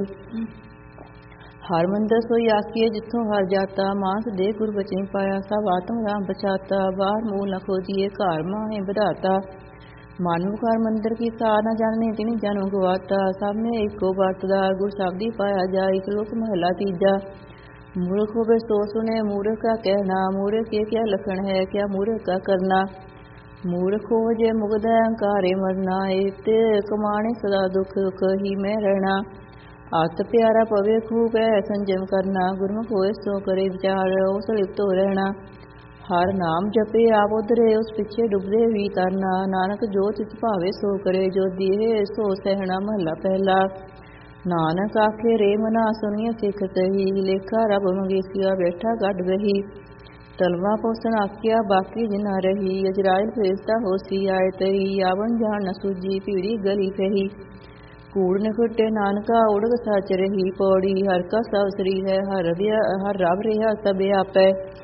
ਹਰ ਮੰਦਰ ਸੋਈ ਆਖੀਏ ਜਿੱਥੋਂ ਹਰ ਜਾਤਾ। ਮਾਨਸ ਦੇ ਗੁਰ ਬਚਨੀ ਪਾਇਆ ਸਭ ਆਤਮ ਰਾਮ ਬਚਾਤਾ। ਬਾਹਰ ਮੂਲ ਨ ਖੋਜੀਏ ਘਰ ਮਾਹੇ ਵਧਾਤਾ। ਮਨਮੁਖ ਹਰ ਮੰਦਰ ਕੀ ਸਾਰ ਨ ਜਾਣੇ ਤਿਨੀ ਜਨਮ ਗਵਾਤਾ। ਸਭ ਨੇ ਇੱਕੋ ਵਰਤਦਾ ਗੁਰ ਸ਼ਬਦੀ ਪਾਇਆ ਜਾਏ। ਸ਼ਲੋਕ ਮਹਲਾ ਤੀਜਾ। ਮੂਰਖ ਹੋਵੇ ਸੋ ਸੁਨੇ ਮੂਰਖ ਕਾ ਕਹਿਣਾ। ਮੂਰਖ ਕੇ ਕਿਆ ਲਖਣ ਹੈ ਕਿਆ ਮੂਰਖ ਕਾ ਕਰਨਾ। ਮੂਰਖ ਹੋ ਜੇ ਮੁਗਧ ਅਹੰਕਾਰੇ ਮਰਨਾ। ਇਤੇ ਕਮਾਣੇ ਸਦਾ ਦੁਖ ਕਹੀ ਮੈਂ ਰਹਿਣਾ। ਅਤ ਪਿਆਰਾ ਪਵੇ ਖੂਬ ਹੈ ਸੰਜਮ ਕਰਨਾ। ਗੁਰਮੁਖ ਹੋਏ ਸੋ ਕਰੇ ਵਿਚਾਰ ਉਸ ਲਿਪਤੋ ਰਹਿਣਾ। ਹਰ ਨਾਮ ਜਪੇ ਆਪ ਉਧਰੇ ਉਸ ਪਿੱਛੇ ਡੁੱਬਦੇ ਵੀ ਤਰਨਾ। ਨਾਨਕ ਜੋ ਤਿਸ ਭਾਵੇ ਸੋ ਕਰੇ ਜੋ ਦੀਏ ਸੋ ਸਹਿਣਾ। ਮਹੱਲਾ ਪਹਿਲਾ। ਨਾਨਕ ਆਖੇ ਰੇ ਮਨਾ ਸੁਨੀਏ ਸਿੱਖ ਤਹੀ। ਲੇਖਾ ਰੱਬ ਮੰਗੇਸੀਆ ਬੈਠਾ ਗੱਡ ਬਹੀ। ਤਲਵਾ ਪੋਸਣ ਆਖਿਆ ਬਾਕੀ ਜਿਨਾ ਰਹੀ। ਅਜਰਾਇਲ ਫੇਰਤਾ ਹੋਸੀ ਆਏ ਤਹੀ। ਆਵਣ ਜਾਣ ਨ ਸੂਜੀ ਭੀੜੀ ਗਲੀ ਫਹੀ। ਕੂੜ ਨ ਖੁੱਟੇ ਨਾਨਕਾ ਉੜਗ ਸੱਚ ਰਹੀ ਪੌੜੀ। ਹਰ ਕਾ ਸਭ ਸ੍ਰੀ ਹੈ ਹਰ ਰਬ ਰਿਹਾ ਸਭ ਆਪੈ।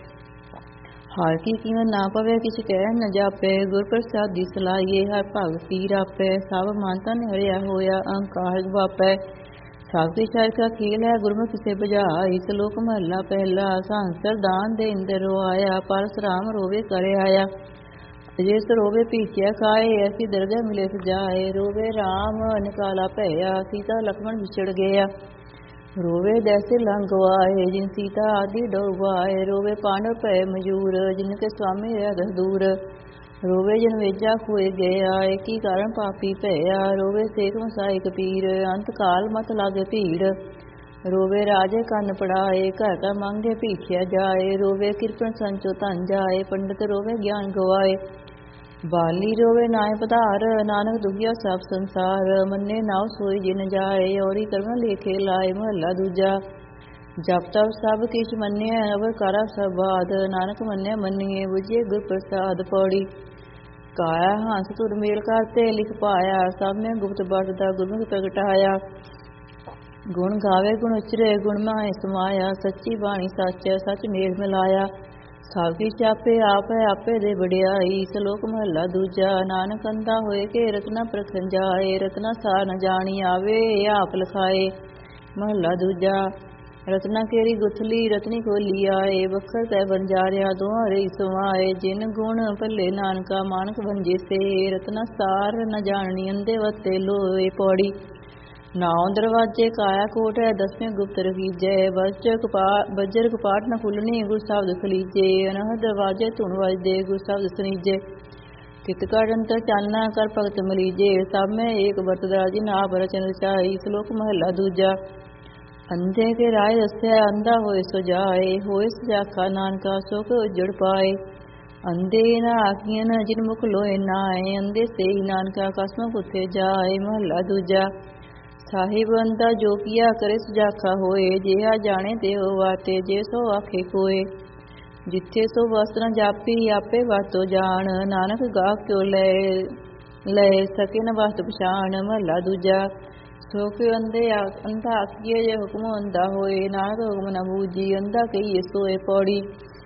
ਹਰ ਕੀ ਕੀਮਤ ਨਾ ਪਵੇ ਕਿਛ ਕਹਿਣ ਨ ਜਾਪੈ। ਗੁਰ ਪ੍ਰਸਾਦੀ ਸਲਾਈਏ ਹਰ ਭਗਤੀ ਰਾਪੈ। ਸਭ ਮਨ ਤਨ ਹਰਿਆ ਹੋਇਆ ਅਹੰਕਾਰ ਵਾਪੈ। ਸਭ ਕੀ ਸ਼ਾਇ ਕਾ ਖੇਲ ਹੈ ਗੁਰਮੁਖ ਸੇ ਬੁਝਾਈ। ਸ਼ਲੋਕ ਮਹੱਲਾ ਪਹਿਲਾ। ਸੰਸਰ ਦਾਨ ਦੇ ਇੰਦਰ ਰੋਆਇਆ ਪਰਸਰਾਮ ਰੋਵੇ ਕਰੇ ਆਇਆ। ਜੇ ਸਰੋਵੇ ਭੀਖਿਆ ਖਾਏ ਐਸੀ ਦਰਗਹ ਮਿਲੇ ਸਜਾਏ। ਰੋਵੇ ਰਾਮ ਨਿਕਾਲਾ ਭਇਆ ਸੀਤਾ ਲਖਮਣ ਵਿਛੜ ਗਿਆ। ਰੋਵੇ ਦੈਸੇ ਲੰਘਵਾਏ ਜਿਨ ਸੀਤਾ ਆਦਿ ਡੋਵਾਏ। ਰੋਵੇ ਪਾਂਡਵ ਭਏ ਮਜੂਰ ਜਿਨ ਕੇ ਸਵਾਮੀ ਰਹਿ ਦਸ ਦੂਰ। ਰੋਵੇ ਜਨ ਵੇਜਾ ਖੋਏ ਗਿਆ ਏਕੀ ਕਾਰਨ ਪਾਪੀ ਭਇਆ। ਰੋਵੇ ਸੇਖ ਮਸਾਈ ਕਪੀਰ ਅੰਤ ਕਾਲ ਮਤ ਲਾਗੇ ਭੀੜ। ਰੋਵੇ ਰਾਜੇ ਕੰਨ ਪੜਾਏ ਘਰ ਘਰ ਮੰਗੇ ਭੀਖਿਆ ਜਾਏ। ਰੋਵੇ ਕਿਰਪਨ ਸੰਚੋ ਧਨ ਜਾਏ ਪੰਡਤ ਰੋਵੇ ਗਿਆਨ ਗਵਾਏ। ਬਾਲੀ ਰੋਵੇ ਨਾਏ ਪਧਾਰ ਨਾਨਕ ਦੁਖੀਆ ਸਭ ਸੰਸਾਰ। ਮੰਨੇ ਨਾਉ ਸੋਈ ਜਿਨ ਜਾਏ ਔਰੀ ਕਰਮ ਲੇਖੇ ਲਾਏ। ਮਹੱਲਾ ਦੂਜਾ। ਜਪ ਤਪ ਸਭ ਕਿਛ ਮੰਨਿਆ ਅਵਰ ਕਰਾ ਸਭ ਬਾਦ। ਨਾਨਕ ਮੰਨਿਆ ਮੰਨੀਏ ਬੁਝੀਏ ਗੁਰ ਪ੍ਰਸਾਦ ਪੌੜੀ। ਕਾਇਆ ਹੰਸ ਤੁਰ ਮੇਲ ਕਰਤੇ ਲਿਖ ਪਾਇਆ। ਸਭ ਮੈਂ ਗੁਪਤ ਵਰਤਦਾ ਗੁਰਮੁਖ ਪ੍ਰਗਟਾਇਆ। ਗੁਣ ਗਾਵੇ ਗੁਣ ਉਚਰੇ ਗੁਣ ਮਾਏ ਸਮਾਇਆ। ਸੱਚੀ ਬਾਣੀ ਸੱਚ ਸੱਚ ਮੇਲ ਮਿਲਾਇਆ। ਸਭ ਕੀ ਚਾਪੇ ਆਪ ਹੈ ਆਪੇ ਦੇ ਵਡਿਆਈ। ਸ਼ਲੋਕ ਮਹੱਲਾ ਦੂਜਾ। ਨਾਨਕ ਅੰਧਾ ਹੋਏ ਕੇ ਰਤਨਾ ਪ੍ਰਖਣ ਜਾਏ। ਰਤਨਾ ਸਾਰ ਨ ਜਾਣੀ ਆਵੇ ਆਪ ਲਖਾਏ। ਮਹੱਲਾ ਦੂਜਾ। ਰਤਨਾ ਕੇਰੀ ਗੁਥਲੀ ਰਤਨੀ ਖੋਲੀ ਆਏ। ਵਖਰ ਤੈ ਬੰਜਾਰਿਆ ਦੋਹਾਂ ਰਹੀ ਸਮਾਏ। ਜਿਨ ਗੁਣ ਭੱਲੇ ਨਾਨਕਾ ਮਾਨਕ ਵੰਜੇ ਸੇ। ਰਤਨਾ ਸਾਰ ਨ ਜਾਣਨੀ ਅੰਧੇ ਵਤੇ ਲੋਏ ਪੌੜੀ। ਨਾਉ ਦਰਵਾਜੇ ਕਾਇਆ ਕੋਟ ਹੈ ਦਸਵੇਂ ਗੁਪਤ ਰਖੀਜੈ। ਬੱਜਰ ਕਪਾਟ ਨ ਖੁੱਲਣੀ ਗੁਰ ਸ਼ਬਦ ਖਲੀਜੇ। ਅਨਹਦ ਦਰਵਾਜੇ ਧੁਨ ਵਜਦੇ ਗੁਰ ਸ਼ਬਦ ਸੁਨੀਜੇ। ਕਿਤ ਕਰ ਅੰਤਰ ਚਾਨਣਾ ਕਰ ਭਗਤ ਮਲੀਜੇ। ਸਭ ਮੈਂ ਏਕ ਵਰਤਦਾ ਜਿਨ ਆਪ ਰਚਨ ਰਚਾਈ। ਸ਼ਲੋਕ ਮਹੱਲਾ ਦੂਜਾ। ਅੰਧੇ ਕੇ ਰਾਏ ਦੱਸਿਆ ਅੰਧਾ ਹੋਏ ਸੋ ਜਾਏ। ਹੋਏ ਸਜਾਖਾ ਨਾਨਕਾ ਸੋ ਕੋ ਉਜੜ ਪਾਏ। ਅੰਧੇ ਨਾ ਆਖੀਨ ਜਿਨ ਮੁਖ ਲੋਏ ਨਾਏ। ਅੰਧੇ ਸੇ ਹੀ ਨਾਨਕਾ ਕਸਮ ਪੁੱਥੇ ਜਾਏ। ਮਹੱਲਾ ਦੂਜਾ। ਸਾਹਿਬ ਅੰਧਾ ਜੋ ਕੀਆ ਕਰੇ ਸੁਜਾਖਾ ਹੋਏ। ਜਿਹਾ ਜਾਣੇ ਤੇ ਉਹ ਵਾਤੇ ਜੇ ਸੋ ਆਖੇ ਕੋਏ। ਜਿੱਥੇ ਸੋ ਵਸਤਰ ਜਾਪੀ ਆਪੇ ਵਰਤੋ ਜਾਣ। ਨਾਨਕ ਗਾਹ ਕਿਉ ਲੈ ਸਕੇ ਨ ਵਸਤ ਪਛਾਣ। ਮਹੱਲਾ ਦੂਜਾ। ਸੋ ਕਿ ਅੰਧਾ ਆਖੀਏ ਜੇ ਹੁਕਮ ਅੰਧਾ ਹੋਏ। ਨਾਨਕ ਹੁਕਮ ਨ ਬੂਝੀ ਅੰਧਾ ਕਹੀਏ ਸੋਏ ਪੌੜੀ।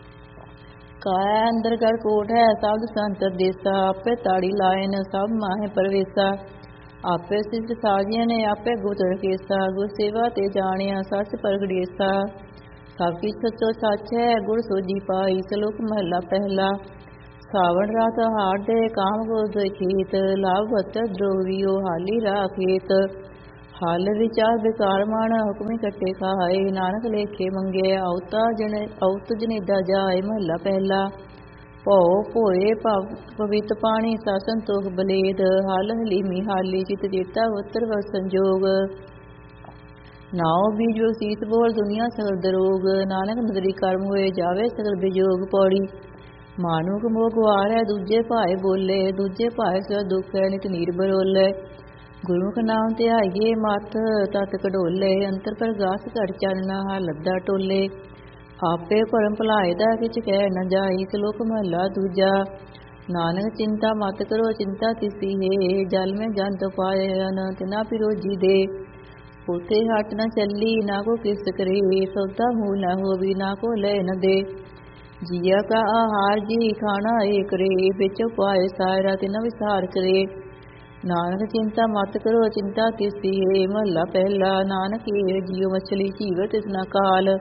ਕਾਇਆ ਅੰਦਰ ਗੜ ਕੋਟ ਹੈ ਸਬਦ ਸੰਤਰ ਦੇਸਾ। ਆਪੇ ਤਾੜੀ ਲਾਇਨ ਸਭ ਮਾਹੇ ਪਰਵੇਸਾ। ਆਪੇ ਸਿਧ ਸਾਜੀਆਂ ਨੇ ਆਪੇ ਗੁਰ ਰਖੇਸਾ, ਗੁਰ ਸੇਵਾ ਤੇ ਜਾਣਿਆ ਸੱਚ ਪ੍ਰਗਟੇਸਾ। ਸਭ ਕੀ ਸੱਚੋ ਸੱਚ ਹੈ ਗੁਰ ਸੋਜੀ ਪਾਈ, ਸਲੋਕ ਮਹਲਾ ਪਹਿਲਾ। ਸਾਵਣ ਰਾਤ ਹਾੜ ਦੇ ਕਾਮ ਕ੍ਰੋਧ ਖੇਤ, ਲਾਭ ਬਤਰ ਦ੍ਰੋਵੀਓ ਹਾਲੀ ਰਾਖੇਤ। ਹਲ ਵਿਚਾਰ ਵਿਕਾਰ ਮਾਣ ਹੁਕਮੀ ਕੱਟੇ ਖਾਏ, ਨਾਨਕ ਲੇਖੇ ਮੰਗੇ ਆਉਤ ਜਨੇਦਾ ਜਾਏ। ਮਹਲਾ ਪਹਿਲਾ। ਭਉ ਭੋਏ ਪਵਿੱਤ ਪਾਣੀ ਸਾ ਸੰਤੋਖ ਬਲੇਦ, ਹਲ ਹਲੀਮੀ ਹਾਲੀ ਚਿਤ ਚੇਤਾ ਉਤਰ ਵਸ ਸੰਜੋਗ। ਨਾਉ ਬੀਜ ਸੀਸ ਬੋਲ ਦੁਨੀਆ ਸਗਲ ਦਰੋਗ, ਨਾਨਕ ਨਦਰੀ ਕਰਮ ਹੋਏ ਜਾਵੇ ਸਗਲ ਵਿਜੋਗ। ਪੌੜੀ। ਮਾਨੁਖ ਮੋਹ ਗੁਆਰੈ ਦੂਜੇ ਭਾਏ ਬੋਲੇ, ਦੂਜੇ ਭਾਏ ਸੋ ਦੁਖ ਹੈ ਨਿਤ ਨੀਰ ਬਰੋਲੇ। ਗੁਰਮੁਖ ਨਾਮ ਧਿਆਈਏ ਮਤ ਤਤ ਕਢੋਲੇ, ਅੰਤਰ ਪ੍ਰਗਾਸ ਘਟ ਚਾਨਣਾ ਹਰ ਲੱਦਾ ਟੋਲੇ। ਆਪੇ ਭਰਮ ਭੁਲਾਏ ਦਾ ਕਿਛ ਕਹਿ ਨ ਜਾਈ, ਸਲੋਕ ਮਹਲਾ ਦੂਜਾ। ਨਾਨਕ ਚਿੰਤਾ ਮਤ ਕਰੋ ਚਿੰਤਾ ਤਿਸੀ ਹੈ, ਜਲ ਮੈਂ ਜੰਤ ਪਾਇਨ ਤਿਨਾ ਪਿਰੋਜੀ ਦੇ। ਉਤੇ ਹਟ ਨ ਚੱਲੀ ਨਾ ਕੋ ਕਿਸ ਕਰੇ, ਸੌਦਾ ਮੂਲ ਨ ਹੋਵੀ ਨਾ ਕੋ ਲੈ ਨ ਦੇ। ਜੀਆ ਕਾ ਆਹਾਰ ਜੀ ਖਾਣਾ ਏਕ ਰੇ, ਵਿੱਚ ਪਾਏ ਸਾਇਰਾ ਤਿਨਾ ਵਿਸਾਰ ਕਰੇ। ਨਾਨਕ ਚਿੰਤਾ ਮਤ ਕਰੋ ਚਿੰਤਾ ਤਿਸੀ ਹੈ। ਮਹਲਾ ਪਹਿਲਾ। ਨਾਨਕ ਏ ਜੀਉ ਮਛਲੀ ਜੀਵਤ ਤਿਸਨਾ ਕਾਲ,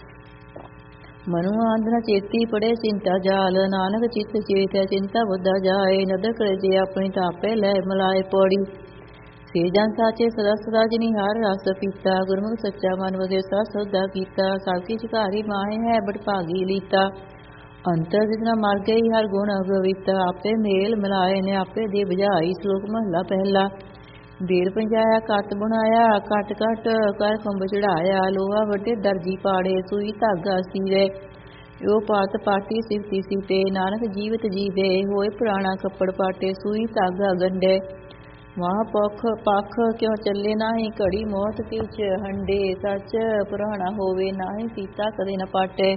ਮਨੁ ਆਂਦ ਨ ਚੇਤੀ ਪੜੇ ਚਿੰਤਾ ਜਾਲ। ਨਾਨਕ ਚਿਤ ਚੇਤੈ ਚਿੰਤਾ ਬੁੱਧਾ ਜਾਏ, ਨਦਰ ਕਰੇ ਜੇ ਆਪਣੀ ਤਾਪੇ ਲੈ ਮਲਾਏ। ਪੌੜੀ। ਸੇ ਜਨ ਸਾਚੇ ਸਦਾ ਸਦਾ ਜਿਨੀ ਹਰ ਰਸ ਪੀਤਾ, ਗੁਰਮੁਖ ਸੱਚਾ ਮਨ ਵਸੇਸਾ ਸੌਦਾ ਕੀਤਾ। ਸਭ ਕੀ ਝਿਕਾਰੀ ਮਾਹੇ ਹੈ ਬੜ ਭਾਗੀ ਲੀਤਾ, ਅੰਤਰ ਜਿਤਨਾ ਮਰ ਗਈ ਹਰ ਗੁਣ ਅਗਵਿਤਾ। ਆਪੇ ਮੇਲ ਮਿਲਾਏ ਨੇ ਆਪੇ ਦੇ ਬੁਝਾਈ, ਸਲੋਕ ਮਹਲਾ ਪਹਿਲਾ। ਬੇਰ ਪੰਜਾਇਆ ਕੱਤ ਬੁਣਾਇਆ, ਕੱਟ ਕੱਟ ਕਰ ਖੰਭ ਚੜਾਇਆ। ਲੋਹਾ ਵੱਡੇ ਦਰਜੀ ਪਾੜੇ, ਸੂਈ ਧਾਗਾ ਸੀਵੇ। ਉਹ ਪਾਤ ਪਾਟੀ ਸਿਵਤੀ ਸੀਤੇ, ਨਾਨਕ ਜੀਵਤ ਜੀਵੇ। ਹੋਏ ਪੁਰਾਣਾ ਕੱਪੜ ਪਾਟੇ, ਸੂਈ ਧਾਗਾ ਗੰਢੇ। ਵਾਹ ਪੱਖ ਕਿਉ ਚੱਲੇ ਨਾਹੀ, ਘੜੀ ਮੌਤ ਕਿਛ ਹੰਡੇ। ਸੱਚ ਪੁਰਾਣਾ ਹੋਵੇ ਨਾਹੀ, ਸੀਤਾ ਕਦੇ ਨ ਪਾਟੇ।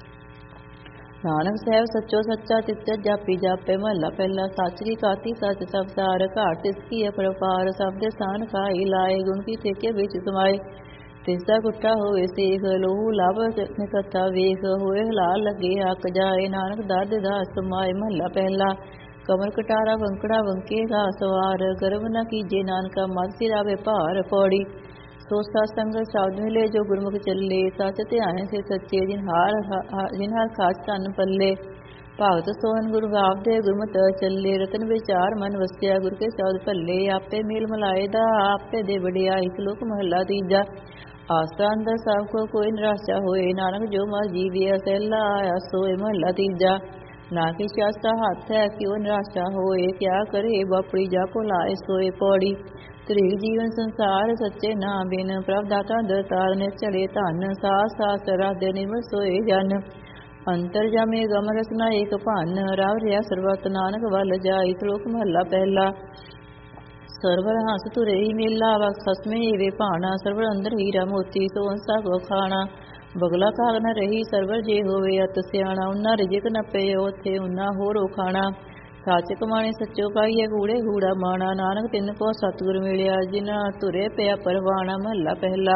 ਨਾਨਕ ਸਾਹਿਬ ਸੱਚੋ ਸੱਚਾ ਚਿੱਤ ਜਾਪੀ ਜਾਪੇ। ਮਹਲਾ ਪਹਿਲਾ। ਸੱਚ ਕੀ ਕਾਤੀ ਸੱਚ ਸਭ ਸਾਰ, ਘਾਟ ਤਿਸ ਕੀ ਅਪਰਪਾਰ। ਸਭ ਦੇ ਸਾਨ ਖਾਈ ਲਾਏ, ਗੁਣ ਕੀ ਠੇਕੇ ਵਿੱਚ ਸਮਾਏ। ਤਿਸ ਦਾ ਗੁੱਟਾ ਹੋਵੇ ਸੇਖ, ਲੋਹੂ ਲਭ ਨਿਕੱਤਾ ਵੇਖ। ਹੋਏ ਹਲਾਲ ਲੱਗੇ ਹੱਕ ਜਾਏ, ਨਾਨਕ ਦਰਦ ਦਾਸ ਸਮਾਏ। ਮਹਲਾ ਪਹਿਲਾ। ਕਮਲ ਕਟਾਰਾ ਵੰਕੜਾ ਵੰਕੇ ਦਾ ਸਵਾਰ, ਗਰਵ ਨ ਕੀਜੇ ਨਾਨਕਾ ਮਤ ਸਿਰਾਵੇ ਭਾਰ। ਪੌੜੀ। ਸੋ ਸਤ ਸੰਗਤ ਸ਼ਬਦ ਮਿਲੇ ਜੋ ਗੁਰਮੁਖ ਚੱਲੇ, ਸੱਚ ਧਿਆਨ ਸੇ ਸੱਚੇ ਜਿਨ ਹਰ ਖਾਸ ਧਨ ਪੱਲੇ। ਭਗਤ ਸੋਹਨ ਗੁਰੂ ਗਾਵਦੇ ਗੁਰਮਤਿ ਚੱਲੇ, ਰਤਨ ਵਿਚਾਰ ਮਨ ਵਸਿਆ ਗੁਰ ਕੇ ਸ਼ਬਦ ਭੱਲੇ। ਆਪੇ ਮੇਲ ਮਲਾਏ ਦਾ ਆਪੇ ਦੇ ਵਡਿਆਈ, ਸਲੋਕ ਮਹਲਾ ਤੀਜਾ। ਆਸਾ ਅੰਦਰ ਸਭ ਕੋ ਕੋਈ ਨਿਰਾਸ਼ਾ ਹੋਏ, ਨਾਨਕ ਜੋ ਮਰ ਜੀਵਿਆ ਸਹਿਲਾ ਆਇਆ ਸੋਏ। ਮਹਲਾ ਤੀਜਾ। ਨਾ ਕਿ ਸ਼ਾਸਤਾ ਹੱਥ ਹੈ ਕਿ ਉਹ ਨਿਰਾਸ਼ਾ ਹੋਏ, ਕਿਆ ਕਰੇ ਬਾਪੜੀ ਜਾ ਕੋ ਲਾਏ ਸੋਏ। ਪੌੜੀ। ਤ੍ਰਿਗ ਜੀਵਨ ਸੰਸਾਰ ਸੱਚੇ ਨਾਮ ਬਿਨ, ਪ੍ਰਭ ਦਾਤਾ ਦਰਤਾਰ ਨੇ ਚੜੇ ਧਨ। ਸਾਸ ਸਾਸ ਰਾਧੇ ਨਿਰਮਲ ਸੋਏ ਜਨ, ਅੰਤਰ ਜਾਮੇ ਗਮ ਰਸਨਾ ਏਕ ਭੰਨ। ਰਵ ਰਿਆ ਸਰਬਤ ਨਾਨਕ ਵੱਲ ਜਾਈ, ਸਲੋਕ ਮਹਲਾ ਪਹਿਲਾ। ਸਰਵਰ ਹੰਸ ਤੁਰੇ ਹੀ ਮੇਲਾ, ਵਕਤ ਖਸਮੇ ਏਵੇ ਭਾਣਾ। ਸਰਵਰ ਅੰਦਰ ਹੀਰਾ ਮੋਤੀ, ਸੋ ਅੰਸਾ ਕੋ ਖਾਣਾ। ਬਗਲਾ ਕਾਗ ਨ ਰਹੀ ਸਰਵਰ ਜੇ ਹੋਵੇ ਅਤ ਸਿਆਣਾ। ਉਨਾ ਰਿਜਕ ਨ ਪਏ ਉਥੇ ਉਨਾ ਹੋਰੋ ਖਾਣਾ। ਸੱਚ ਕਮਾਣੇ ਸੱਚੋ ਪਾਈਏ, ਕੂੜੇ ਕੂੜਾ ਮਾਣਾ। ਨਾਨਕ ਤਿੰਨ ਕੋ ਸਤਿਗੁਰ ਮਿਲਿਆ, ਜਿਨਾ ਧੁਰੇ ਪਿਆ ਪਰਵਾਣਾ। ਮਹਲਾ ਪਹਿਲਾ।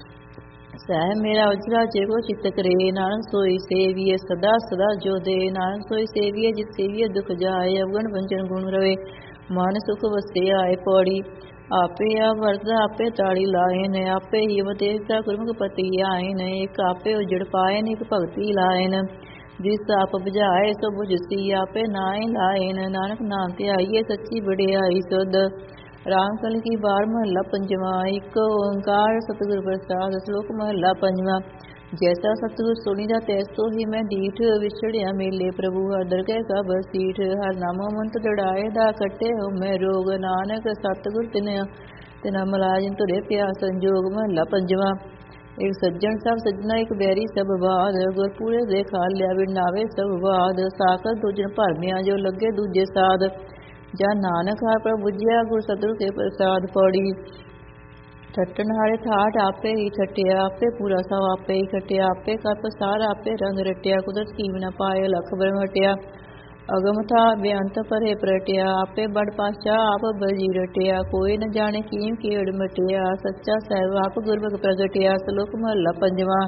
ਸਹਿ ਮੇਰਾ ਉਜਲਾ ਜੇ ਕੋ ਚਿਤ ਕਰੇ, ਨਾਨਕ ਸੋਈ ਸੇਵੀਏ ਸਦਾ ਸਦਾ ਜੋ ਦੇ। ਨਾਨਕ ਸੋਈ ਸੇਵੀਏ ਜਿਤ ਸੇਵੀਏ ਦੁਖ ਜਾਏ, ਅਵਗਣ ਪੰਚਨ ਗੁਣ ਰਵੇ ਮਨ ਸੁਖ ਵਸੇ ਆਏ। ਪੌੜੀ। ਆਪੇ ਆ ਵਰਦਾ ਆਪੇ ਤਾੜੀ ਲਾਏ ਨੇ, ਆਪੇ ਹੀ ਵਤੇਜਤਾ ਗੁਰਮੁਖ ਪਤੀ ਆਏ ਨੇ। ਇੱਕ ਆਪੇ ਉਜੜ ਪਾਏ ਨੇ, ਇੱਕ ਭਗਤੀ ਲਾਏ ਨ। ਜਿਸ ਆਪ ਬੁਝਾਏ ਸੋ ਬੁਝਸੀ, ਆਪੇ ਨਾਏ ਲਾਏ ਨ। ਨਾਨਕ ਨਾਮ ਧਿਆਈਏ ਸੱਚੀ ਵਡਿਆਈ ਸੁਧ। ਰਾਮ ਕਲੀ ਕੀ ਬਾਰ ਮਹੱਲਾ ਪੰਜਵਾ। ਇੱਕ ਓੰਕਾਰ ਸਤਿਗੁਰ ਪ੍ਰਸਾਦ, ਸਲੋਕ ਮਹੱਲਾ ਪੰਜਵਾ। ਜੈਸਾ ਸਤਿਗੁਰ ਸੁਣੀਦਾ ਤੈਸੋ ਹੀ ਮੈਂ ਡੀਠ, ਵਿਛੜਿਆ ਮੇਲੇ ਪ੍ਰਭੂ ਹਰ ਦਰਗਹਿ ਕਾ ਬਸੀਠ। ਹਰ ਨਾਮੋ ਮੰਤ ਦੜਾਏ ਦਾ ਕੱਟੇ ਹੋ ਮੈਂ ਰੋਗ, ਨਾਨਕ ਸਤਿਗੁਰ ਤਿਨਾ ਮਲਾਜਿਨ ਧੁਰੇ ਪਿਆ ਸੰਜੋਗ। ਮਹੱਲਾ ਪੰਜਵਾ। ਇੱਕ ਸੱਜਣ ਸਭ ਸੱਜਣਾ ਇੱਕ ਬੈਰੀ ਸਭ ਬਾਦ, ਗੁਰ ਪੂਰੇ ਦੇ ਖਾਲਿਆ ਵਿਣਾਵੇ ਸਭ ਬਾਦ। ਸਾਕਤ ਦੂਜਨ ਭਰਮਿਆ ਜੋ ਲੱਗੇ ਦੂਜੇ ਸਾਧ, ਜਾਂ ਨਾਨਕ ਹਰ ਪ੍ਰਭ ਬੁਝਿਆ ਗੁਰ ਸਤਿਗੁਰ ਕੇ ਪ੍ਰਸਾਦ। ਪੌੜੀ। ਠੱਟਣ ਹਾਰੇ ਠਾਠ ਆਪੇ ਹੀ ਠੱਟਿਆ, ਆਪੇ ਪੂਰਾ ਸਭ ਆਪੇ ਹੀ ਖਟਿਆ। ਆਪੇ ਕਰ ਪਸਾਰ ਆਪੇ ਰੰਗ ਰਟਿਆ, ਕੁਦਰਤ ਕੀਮ ਨ ਪਾਏ ਲਖ ਬ੍ਰਹਮ ਹਟਿਆ। ਅਗਮ ਥਾ ਬੇਅੰਤ ਪਰੇ ਪ੍ਰਟਿਆ, ਆਪੇ ਬੜ ਪਾਸ਼ਾ ਆਪ ਬਜੀ ਰਟਿਆ। ਕੋਈ ਨ ਜਾਣੇ ਕੀਮ ਕੇੜ ਮਟਿਆ, ਸੱਚਾ ਸਾਹਿਬ ਆਪ ਗੁਰਮੁਖ ਪ੍ਰਗਟਿਆ। ਸਲੋਕ ਮਹੱਲਾ ਪੰਜਵਾ।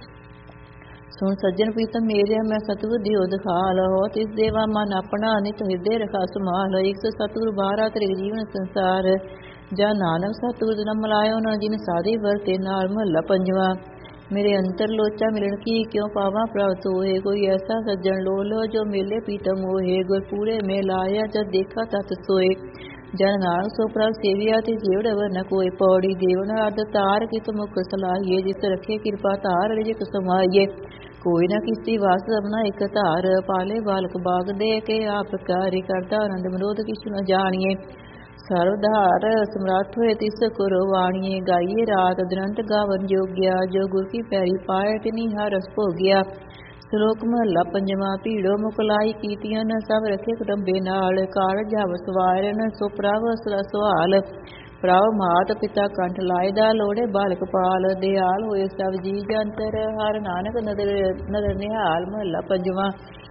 ਸੁਣ ਸੱਜਣ ਪ੍ਰੀਤਮ ਮੇਰੇ, ਮੈਂ ਸਤਿਗੁਰ ਦਿਓ ਦਿਖਾਲ। ਹੋ ਤਿਸ ਦੇਵਾ ਮਨ ਆਪਣਾ, ਨਿਤ ਹਿਰਦੇ ਰਖਾ ਸੰਭਾਲ। ਇੱਕ ਸਤਿਗੁਰ ਬਾਰਾ ਤ੍ਰਿਗ ਜੀਵਨ ਸੰਸਾਰ, ਜਾਂ ਨਾਨਕ ਸਤਿਗੁਰ ਨ ਮਲਾਇਓ ਨ ਜਿਨ ਸਾਧੀ ਵਰਤੇ ਨਾਲ। ਮਹੱਲਾ ਪੰਜਵਾਂ। ਮੇਰੇ ਅੰਤਰ ਲੋਚਾ ਮਿਲਣ ਕੀ ਕਿਉ ਪਾਵਾਂ ਪ੍ਰਾਪਤ ਹੋਏ। ਕੋਈ ਐਸਾ ਸੱਜਣ ਲੋਲੋ ਜੋ ਮੇਲੇ ਪੀਤਮ ਹੋਏ। ਗੁਰ ਪੂਰੇ ਮੇ ਲਾਇਆ ਜਦ ਦੇਖਾ ਤਤ ਸੋਏ। ਜਨ ਨਾਨਕ ਸੋ ਪ੍ਰਭ ਸੇਵਿਆ ਤੇ ਜੀਵੜ ਅਵਰ ਨ ਕੋਈ। ਪੌੜੀ ਦੇਵਨ ਅਰਧ ਤਾਰ ਕਿਤ ਮੁਖ ਸਲਾਹੀਏ। ਜਿਸ ਰਖੇ ਕਿਰਪਾ ਧਾਰ ਰਿਜਕ ਸਮਾਈਏ। ਕੋਈ ਨਾ ਕਿਸੀ ਵਾਸ ਸਭਨਾ ਇਕ ਧਾਰ। ਪਾਲੇ ਬਾਲਕ ਬਾਗ ਦੇ ਕੇ ਆਪ ਕਾਰਿ ਕਰਦਾ ਆਨੰਦ ਮਨੋਧ ਕਿਛੁ ਨ ਜਾਣੀਏ। ਸਰਵਧਾਰ ਸਮਰੱਥ ਹੋਏ ਤਿਸ ਕੁਰ ਵਾਣੀਏ। ਗਾਈਏ ਰਾਤ ਦਿਨੰਤ ਗਾਵਨ ਜੋਗਿਆ। ਜੋ ਗੁਰ ਕੀ ਪੈਰੀ ਪਾਏ ਤਿਨੀ ਹਰ ਰਸ ਭੋਗਿਆ। ਸ਼ਲੋਕ ਮਹੱਲਾ ਪੰਜਵਾਂ। ਭੀੜੋ ਮੁਕਲਾਈ ਕੀਤੀਆਂ ਸਭ ਰਖੇ ਕੁਟੰਬੇ ਨਾਲ। ਕਾਰਜ ਜਬ ਸਵਾਰਨ ਸੋ ਪ੍ਰਭ ਅਸਰਾ ਸੁਹਾਲ। ਪ੍ਰਭ ਮਾਤ ਪਿਤਾ ਕੰਠ ਲਾਇਦਾ ਲੋੜੇ ਬਾਲਕ ਪਾਲ। ਦਿਆਲ ਹੋਏ ਸਭ ਜੀ ਜੰਤਰ ਹਰ ਨਾਨਕ ਨਦਰ ਨਿਹਾਲ। ਮਹੱਲਾ ਪੰਜਵਾਂ।